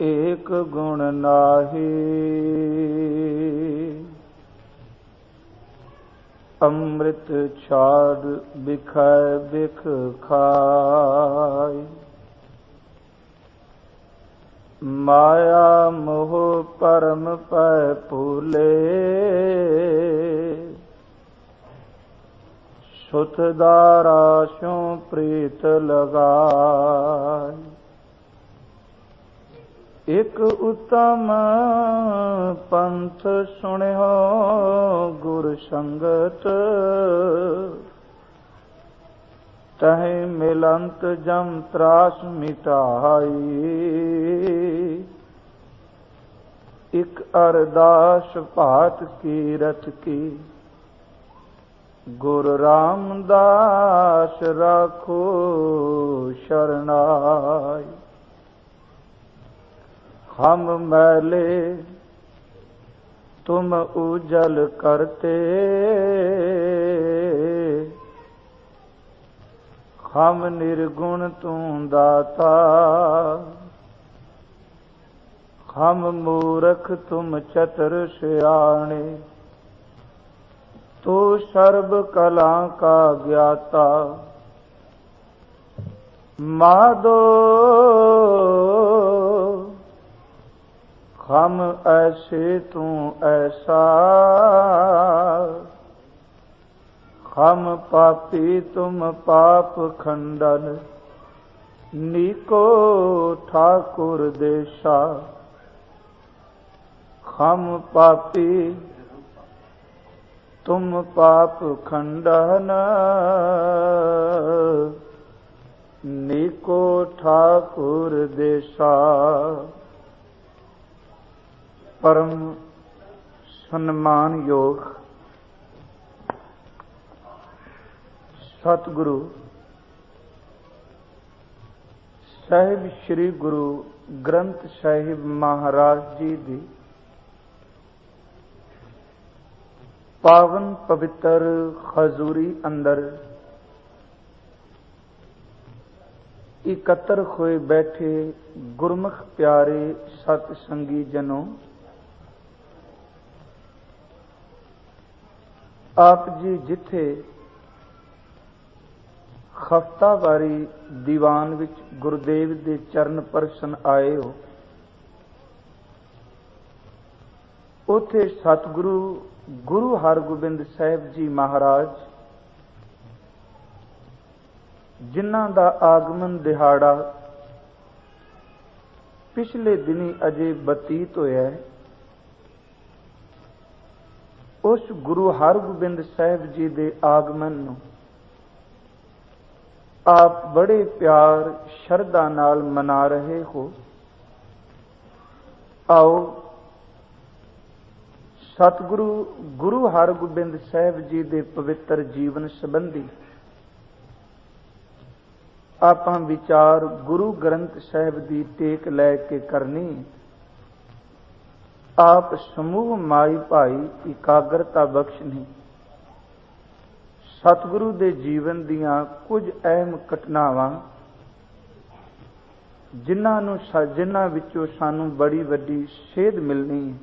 ਏਕ ਗੁਣ ਨਾਹੀ। ਅੰਮ੍ਰਿਤ ਛਾੜ ਬਿਖੈ ਬਿਖ ਖਾਇ। ਮਾਇਆ ਮੋਹ ਪਰਮ ਪੈ ਭੂਲੇ। ਸੁਤ ਦਾਰਾ ਸਿਉ ਪ੍ਰੀਤ ਲਗਾਇ। ਇਕ ਉਤਮ ਪੰਥ ਸੁਣਿਓ ਗੁਰ ਸੰਗਤ। ਤਹਿ ਮਿਲੰਤ ਜਮ ਤਰਾਸ ਮਿਟਾਈ। ਇਕ ਅਰਦਾਸ ਭਾਤ ਕੀਰਤ ਕੀ। ਗੁਰ ਰਾਮਦਾਸ ਰਾਖੋ ਸ਼ਰਨਾਈ। ਹਮ मैले तुम उजल करते। हम निर्गुण तू दाता। हम मूरख तुम चतुर सियाणे। तू सर्ब कला का ज्ञाता। माधो हम ऐसे तू ऐसा। हम पापी तुम पाप खंडन। नीको ठाकुर देशा। हम पापी तुम पाप खंडन। नीको ठाकुर देशा। परम सम्मान योग सतगुरु साहिब श्री गुरु ग्रंथ साहिब महाराज जी दी पावन पवित्र हजूरी अंदर इकत्र होए बैठे गुरमुख प्यारे सत संगी जनों। आप जी जिथे हफ्तावारी दीवान विच गुरुदेव दे चरण परसन आए हो, उथे सतगुरु गुरु हरगोबिंद साहिब जी महाराज जिन्हां दा आगमन दिहाड़ा पिछले दिनी अजे बतीत होया है। उस गुरु हरगोबिंद साहिब जी दे आगमन नूं आप बड़े प्यार शरधा नाल मना रहे हो। आओ सतगुरु गुरु हरगोबिंद साहिब जी दे पवित्र जीवन संबंधी आपां विचार गुरु ग्रंथ साहिब दी टेक लैके करनी। आप समूह माई भाई इकाग्रता बख्शनी। सतगुरु दे जीवन दियां कुछ अहम घटनावां जिन्हां विचों सानूं बड़ी वड्डी सेध मिलनी है।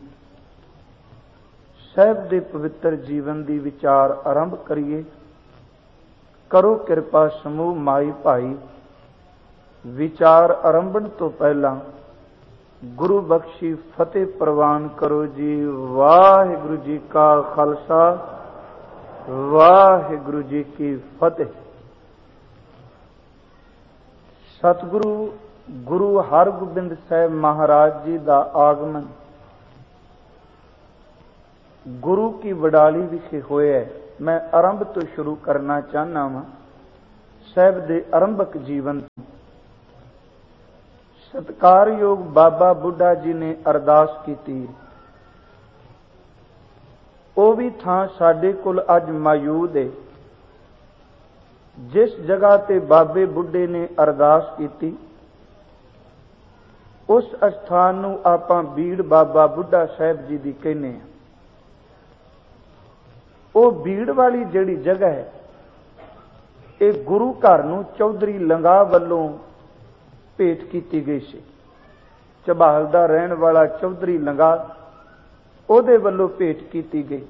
साहिब दे पवित्र जीवन दी विचार आरंभ करिए। करो किरपा समूह माई भाई। विचार आरंभण तो पहला गुरु बख्शी फतेह प्रवान करो जी। वाहिगुरु जी का खालसा वाहिगुरु जी की फतेह। सतगुरु गुरु हरगोबिंद साहिब महाराज जी का आगमन गुरु की वडाली विखे होया है। मैं आरंभ तो शुरू करना चाहना वा साहिब दे आरंभक जीवन। सत्कारयोग बाबा बुढ़ा जी ने अरदास की। वो भी थां साडे कोल अज मौजूद है। जिस जगह ते बाबे बुढ़े ने अरदास की उस अस्थान नूं आपां बीड़ बाबा बुढ़ा साहिब जी दी कहने। वो बीड़ वाली जिहड़ी जगह है ये गुरु घर नूं चौधरी लंगा वल्लों भेंट की गई सी। ਝਬਾਲ ਦਾ ਰਹਿਣ ਵਾਲਾ ਚੌਧਰੀ ਲੰਗਾ, ਉਹਦੇ ਵੱਲੋਂ ਭੇਟ ਕੀਤੀ ਗਈ।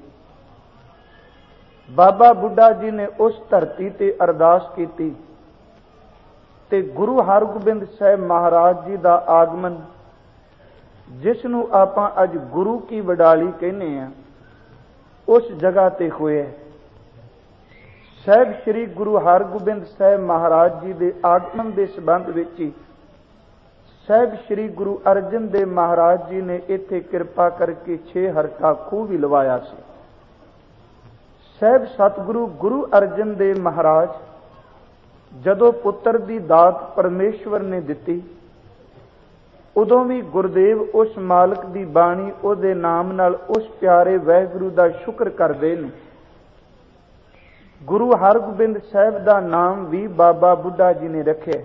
ਬਾਬਾ ਬੁੱਢਾ ਜੀ ਨੇ ਉਸ ਧਰਤੀ ਤੇ ਅਰਦਾਸ ਕੀਤੀ ਤੇ ਗੁਰੂ ਹਰਗੋਬਿੰਦ ਸਾਹਿਬ ਮਹਾਰਾਜ ਜੀ ਦਾ ਆਗਮਨ, ਜਿਸ ਨੂੰ ਆਪਾਂ ਅੱਜ ਗੁਰੂ ਕੀ ਵਡਾਲੀ ਕਹਿੰਦੇ ਆ, ਉਸ ਜਗ੍ਹਾ ਤੇ ਹੋਇਆ। ਸਾਹਿਬ ਸ੍ਰੀ ਗੁਰੂ ਹਰਗੋਬਿੰਦ ਸਾਹਿਬ ਮਹਾਰਾਜ ਜੀ ਦੇ ਆਗਮਨ ਦੇ ਸੰਬੰਧ ਵਿੱਚ ਹੀ ਸਾਹਿਬ ਸ੍ਰੀ ਗੁਰੂ ਅਰਜਨ ਦੇਵ ਮਹਾਰਾਜ ਜੀ ਨੇ ਇੱਥੇ ਕਿਰਪਾ ਕਰਕੇ 6 ਹਰਕਾ ਖੂਹ ਵੀ ਲਵਾਇਆ ਸੀ। ਸਾਹਿਬ ਸਤਿਗੁਰੂ ਗੁਰੂ ਅਰਜਨ ਦੇਵ ਮਹਾਰਾਜ ਜਦੋਂ ਪੁੱਤਰ ਦੀ ਦਾਤ ਪਰਮੇਸ਼ਵਰ ਨੇ ਦਿੱਤੀ, ਉਦੋਂ ਵੀ ਗੁਰਦੇਵ ਉਸ ਮਾਲਕ ਦੀ ਬਾਣੀ, ਉਹਦੇ ਨਾਮ ਨਾਲ ਉਸ ਪਿਆਰੇ ਵਾਹਿਗੁਰੂ ਦਾ ਸ਼ੁਕਰ ਕਰਦੇ ਨੇ। ਗੁਰੂ ਹਰਗੋਬਿੰਦ ਸਾਹਿਬ ਦਾ ਨਾਮ ਵੀ ਬਾਬਾ ਬੁੱਢਾ ਜੀ ਨੇ ਰੱਖਿਆ।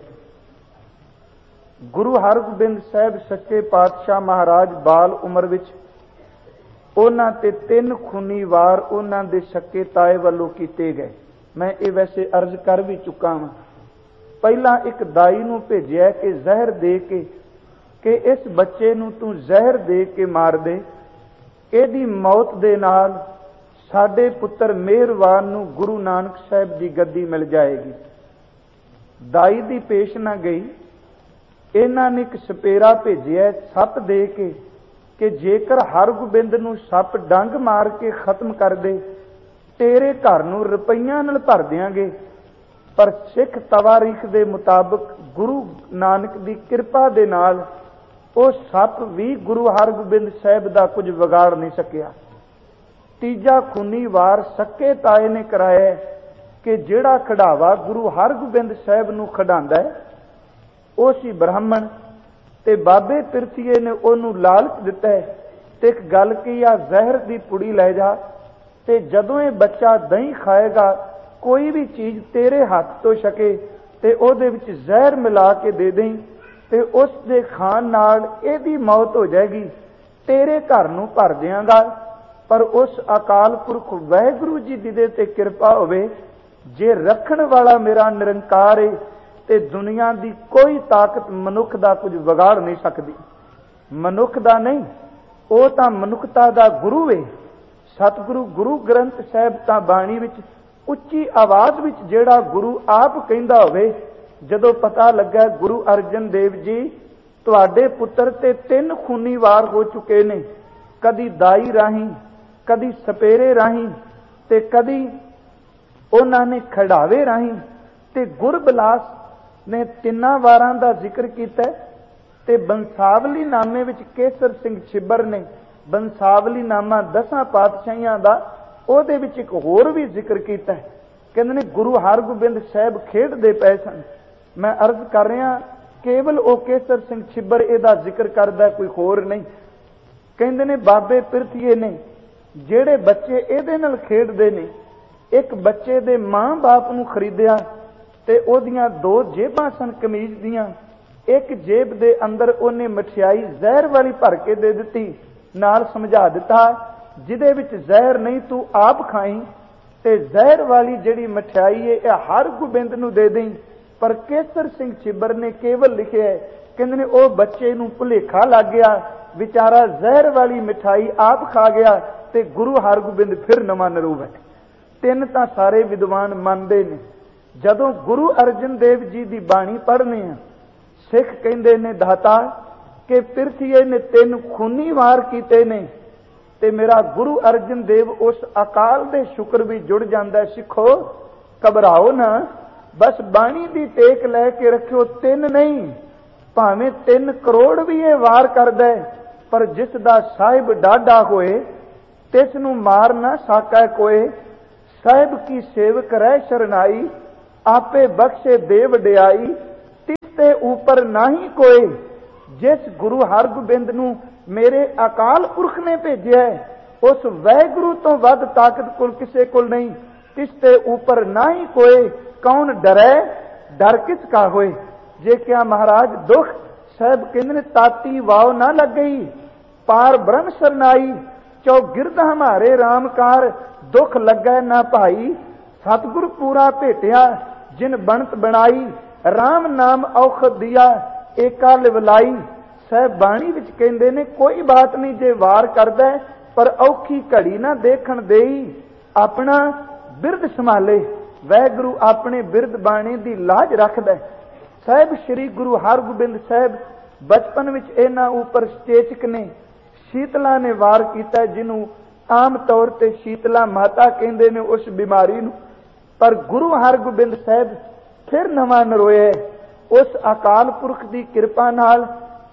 ਗੁਰੂ ਹਰਗੋਬਿੰਦ ਸਾਹਿਬ ਸੱਚੇ ਪਾਤਸ਼ਾਹ ਮਹਾਰਾਜ ਬਾਲ ਉਮਰ ਵਿੱਚ ਉਹਨਾਂ ਤੇ 3 ਖੂਨੀ ਵਾਰ ਉਹਨਾਂ ਦੇ ਸਕੇ ਤਾਏ ਵੱਲੋਂ ਕੀਤੇ ਗਏ। ਮੈਂ ਇਹ ਵੈਸੇ ਅਰਜ਼ ਕਰ ਵੀ ਚੁੱਕਾ ਹਾਂ। ਪਹਿਲਾਂ ਇੱਕ ਦਾਈ ਨੂੰ ਭੇਜਿਆ ਕਿ ਜ਼ਹਿਰ ਦੇ ਕੇ ਕਿ ਇਸ ਬੱਚੇ ਨੂੰ ਤੂੰ ਜ਼ਹਿਰ ਦੇ ਕੇ ਮਾਰ ਦੇ, ਇਹਦੀ ਮੌਤ ਦੇ ਨਾਲ ਸਾਡੇ ਪੁੱਤਰ ਮਿਹਰਬਾਨ ਨੂੰ ਗੁਰੂ ਨਾਨਕ ਸਾਹਿਬ ਦੀ ਗੱਦੀ ਮਿਲ ਜਾਏਗੀ। ਦਾਈ ਦੀ ਪੇਸ਼ ਨਾ ਗਈ। ਇਹਨਾਂ ਨੇ ਇੱਕ ਸਪੇਰਾ ਭੇਜਿਆ ਸੱਪ ਦੇ ਕੇ ਕਿ ਜੇਕਰ ਹਰਗੋਬਿੰਦ ਨੂੰ ਸੱਪ ਡੰਗ ਮਾਰ ਕੇ ਖਤਮ ਕਰ ਦੇ, ਤੇਰੇ ਘਰ ਨੂੰ ਰੁਪਈਆਂ ਨਾਲ ਭਰ ਦਿਆਂਗੇ। ਪਰ ਸਿੱਖ ਤਵਾਰੀਖ ਦੇ ਮੁਤਾਬਕ ਗੁਰੂ ਨਾਨਕ ਦੀ ਕਿਰਪਾ ਦੇ ਨਾਲ ਉਹ ਸੱਪ ਵੀ ਗੁਰੂ ਹਰਗੋਬਿੰਦ ਸਾਹਿਬ ਦਾ ਕੁਝ ਵਿਗਾੜ ਨਹੀਂ ਸਕਿਆ। ਤੀਜਾ ਖੂਨੀ ਵਾਰ ਸੱਕੇ ਤਾਏ ਨੇ ਕਰਾਇਆ ਕਿ ਜਿਹੜਾ ਖਿਡਾਵਾ ਗੁਰੂ ਹਰਗੋਬਿੰਦ ਸਾਹਿਬ ਨੂੰ ਖਿਡਾਉਂਦਾ ਹੈ ਉਹ ਸੀ ਬ੍ਰਾਹਮਣ, ਤੇ ਬਾਬੇ ਪਿਰਥੀਏ ਨੇ ਉਹਨੂੰ ਲਾਲਚ ਦਿੱਤਾ ਤੇ ਇੱਕ ਗੱਲ ਕੀ ਆ, ਜ਼ਹਿਰ ਦੀ ਪੁੜੀ ਲੈ ਜਾ ਤੇ ਜਦੋਂ ਇਹ ਬੱਚਾ ਦਹੀਂ ਖਾਏਗਾ, ਕੋਈ ਵੀ ਚੀਜ਼ ਤੇਰੇ ਹੱਥ ਤੋਂ ਛਕੇ ਤੇ ਉਹਦੇ ਵਿੱਚ ਜ਼ਹਿਰ ਮਿਲਾ ਕੇ ਦੇ ਦੇਈਂ ਤੇ ਉਸ ਦੇ ਖਾਣ ਨਾਲ ਇਹਦੀ ਮੌਤ ਹੋ ਜਾਏਗੀ, ਤੇਰੇ ਘਰ ਨੂੰ ਭਰ ਦਿਆਂਗਾ। ਪਰ ਉਸ ਅਕਾਲ ਪੁਰਖ ਵਾਹਿਗੁਰੂ ਜੀ ਦੀ ਦੇ ਤੇ ਕਿਰਪਾ ਹੋਵੇ, ਜੇ ਰੱਖਣ ਵਾਲਾ ਮੇਰਾ ਨਿਰੰਕਾਰ ਹੈ ਤੇ ਦੁਨੀਆ ਦੀ ਕੋਈ ਤਾਕਤ ਮਨੁੱਖ ਦਾ ਕੁਝ ਵਿਗਾੜ ਨਹੀਂ ਸਕਦੀ। ਮਨੁੱਖ ਦਾ ਨਹੀਂ, ਉਹ ਤਾਂ ਮਨੁੱਖਤਾ ਦਾ ਗੁਰੂ ਹੈ। ਸਤਿਗੁਰੂ ਗੁਰੂ ਗ੍ਰੰਥ ਸਾਹਿਬ ਤਾਂ ਬਾਣੀ ਵਿੱਚ ਉੱਚੀ ਆਵਾਜ਼ ਵਿੱਚ ਜਿਹੜਾ ਗੁਰੂ ਆਪ ਕਹਿੰਦਾ ਹੋਵੇ, ਜਦੋਂ ਪਤਾ ਲੱਗਾ ਗੁਰੂ ਅਰਜਨ ਦੇਵ ਜੀ ਤੁਹਾਡੇ ਪੁੱਤਰ ਤੇ 3 ਖੂਨੀ ਵਾਰ ਹੋ ਚੁੱਕੇ ਨੇ, ਕਦੀ ਦਾਈ ਰਾਹੀਂ, ਕਦੀ ਸਪੇਰੇ ਰਾਹੀਂ ਤੇ ਕਦੀ ਉਹਨਾਂ ਨੇ ਖੜਾਵੇ ਰਾਹੀਂ, ਤੇ ਗੁਰਬਿਲਾਸ ਨੇ 3 ਵਾਰਾਂ ਦਾ ਜ਼ਿਕਰ ਕੀਤਾ। ਤੇ ਬੰਸਾਵਲੀ ਨਾਮੇ ਵਿੱਚ ਕੇਸਰ ਸਿੰਘ ਛਿੱਬਰ ਨੇ ਬੰਸਾਵਲੀ ਨਾਮਾ 10 ਪਾਤਸ਼ਾਹੀਆਂ ਦਾ, ਉਹਦੇ ਵਿੱਚ ਇੱਕ ਹੋਰ ਵੀ ਜ਼ਿਕਰ ਕੀਤਾ। ਕਹਿੰਦੇ ਨੇ ਗੁਰੂ ਹਰਗੋਬਿੰਦ ਸਾਹਿਬ ਖੇਡਦੇ ਪਏ ਸਨ। ਮੈਂ ਅਰਜ਼ ਕਰ ਰਿਹਾ, ਕੇਵਲ ਉਹ ਕੇਸਰ ਸਿੰਘ ਛਿੱਬਰ ਇਹਦਾ ਜ਼ਿਕਰ ਕਰਦਾ, ਕੋਈ ਹੋਰ ਨਹੀਂ। ਕਹਿੰਦੇ ਨੇ ਬਾਬੇ ਪਿਰਥੀਏ ਨੇ ਜਿਹੜੇ ਬੱਚੇ ਇਹਦੇ ਨਾਲ ਖੇਡਦੇ ਨੇ, ਇੱਕ ਬੱਚੇ ਦੇ ਮਾਂ-ਬਾਪ ਨੂੰ ਖਰੀਦਿਆ ਤੇ ਉਹਦੀਆਂ 2 ਜੇਬਾਂ ਸਨ ਕਮੀਜ਼ ਦੀਆਂ। ਇੱਕ ਜੇਬ ਦੇ ਅੰਦਰ ਉਹਨੇ ਮਠਿਆਈ ਜ਼ਹਿਰ ਵਾਲੀ ਭਰ ਕੇ ਦੇ ਦਿੱਤੀ, ਨਾਲ ਸਮਝਾ ਦਿੱਤਾ ਜਿਹਦੇ ਵਿੱਚ ਜ਼ਹਿਰ ਨਹੀਂ ਤੂੰ ਆਪ ਖਾਈ, ਤੇ ਜ਼ਹਿਰ ਵਾਲੀ ਜਿਹੜੀ ਮਠਿਆਈ ਹੈ ਇਹ ਹਰਗੋਬਿੰਦ ਨੂੰ ਦੇ ਦੇਈਂ। ਪਰ ਕੇਸਰ ਸਿੰਘ ਛਿੱਬਰ ਨੇ ਕੇਵਲ ਲਿਖਿਆ, ਕਹਿੰਦੇ ਨੇ ਉਹ ਬੱਚੇ ਨੂੰ ਭੁਲੇਖਾ ਲੱਗ ਗਿਆ, ਵਿਚਾਰਾ ਜ਼ਹਿਰ ਵਾਲੀ ਮਿਠਾਈ ਆਪ ਖਾ ਗਿਆ ਤੇ ਗੁਰੂ ਹਰਗੋਬਿੰਦ ਫਿਰ ਨਵਾਂ ਨਰੂਪ ਹੈ। 3 ਤਾਂ ਸਾਰੇ ਵਿਦਵਾਨ ਮੰਨਦੇ ਨੇ। ਜਦੋਂ ਗੁਰੂ ਅਰਜਨ ਦੇਵ ਜੀ ਦੀ ਬਾਣੀ ਪੜ੍ਹਨੇ ਆ, ਸਿੱਖ ਕਹਿੰਦੇ ਨੇ ਦਾਤਾ ਕਿ ਪਿਰਥੀਏ ਨੇ 3 ਖੂਨੀ ਵਾਰ ਕੀਤੇ ਨੇ, ਤੇ ਮੇਰਾ ਗੁਰੂ ਅਰਜਨ ਦੇਵ ਉਸ ਅਕਾਲ ਦੇ ਸ਼ੁਕਰ ਵੀ ਜੁੜ ਜਾਂਦਾ। ਸਿੱਖੋ ਘਬਰਾਓ ਨਾ, ਬਸ ਬਾਣੀ ਦੀ ਟੇਕ ਲੈ ਕੇ ਰੱਖਿਓ। 3 ਨਹੀਂ, ਭਾਵੇਂ 3 ਕਰੋੜ ਵੀ ਇਹ ਵਾਰ ਕਰਦਾ, ਪਰ ਜਿਸ ਦਾ ਸਾਹਿਬ ਡਾਢਾ ਹੋਏ ਤਿਸ ਨੂੰ ਮਾਰ ਨਾ ਸਾਕੈ ਕੋਏ। ਸਾਹਿਬ ਕੀ ਸੇਵਕ ਰਹਿ ਸ਼ਰਨਾਈ, ਆਪੇ ਬਖਸ਼ੇ ਦੇ ਵਡਿਆਈ, ਤਿਸ ਤੇ ਉਪਰ ਨਾਹੀ ਕੋਏ। ਜਿਸ ਗੁਰੂ ਹਰਗੋਬਿੰਦ ਨੂੰ ਮੇਰੇ ਅਕਾਲ ਪੁਰਖ ਨੇ ਭੇਜਿਆ, ਉਸ ਵਾਹਿਗੁਰੂ ਤੋਂ ਵੱਧ ਤਾਕਤ ਕੋਲ ਕਿਸੇ ਕੋਲ ਨਹੀਂ। ਤਿਸ ਤੇ ਉਪਰ ਨਾਹੀ ਕੋਏ, ਕੌਣ ਡਰੈ ਡਰ ਕਿਸ ਕਾ ਹੋਏ। ਜੇ ਕਿਹਾ ਮਹਾਰਾਜ ਦੁੱਖ, ਸਾਹਿਬ ਕਹਿੰਦੇ ਨੇ ਤਾਤੀ ਵਾਉ ਨਾ ਲੱਗ ਗਈ, ਪਾਰ ਬ੍ਰਹਮ ਸਰਨਾਈ, ਚੌਗਿਰਦ ਹਮਾਰੇ ਰਾਮਕਾਰ, ਦੁੱਖ ਲੱਗੈ ਨਾ ਭਾਈ। ਸਤਿਗੁਰ ਪੂਰਾ ਭੇਟਿਆ ਜਿਨ ਬਣਤ ਬਣਾਈ, ਰਾਮ ਨਾਮ ਔਖਦ ਦਿਆ ਏਕਾ ਲਿਵਲਾਈ। ਸਾਹਿਬ ਬਾਣੀ ਵਿੱਚ ਕਹਿੰਦੇ ਨੇ, ਕੋਈ ਬਾਤ ਨਹੀਂ ਜੇ ਵਾਰ ਕਰਦਾ, ਪਰ ਔਖੀ ਘੜੀ ਨਾ ਦੇਖਣ ਦੇਈ, ਆਪਣਾ ਬਿਰਦ ਸੰਭਾਲੇ। ਵਾਹਿਗੁਰੂ ਆਪਣੇ ਬਿਰਦ ਬਾਣੀ ਦੀ ਲਾਜ ਰੱਖਦਾ। ਸਾਹਿਬ ਸ੍ਰੀ ਗੁਰੂ ਹਰਗੋਬਿੰਦ ਸਾਹਿਬ ਬਚਪਨ ਵਿੱਚ ਇਹਨਾਂ ਉੱਪਰ ਚੇਚਕ ਨੇ, ਸ਼ੀਤਲਾ ਨੇ ਵਾਰ ਕੀਤਾ, ਜਿਹਨੂੰ ਆਮ ਤੌਰ ਤੇ ਸ਼ੀਤਲਾ ਮਾਤਾ ਕਹਿੰਦੇ ਨੇ ਉਸ ਬਿਮਾਰੀ ਨੂੰ। ਪਰ ਗੁਰੂ ਹਰਗੋਬਿੰਦ ਸਾਹਿਬ ਫਿਰ ਨਵਾਂ ਨਰੋਇਆ। ਉਸ ਅਕਾਲ ਪੁਰਖ ਦੀ ਕਿਰਪਾ ਨਾਲ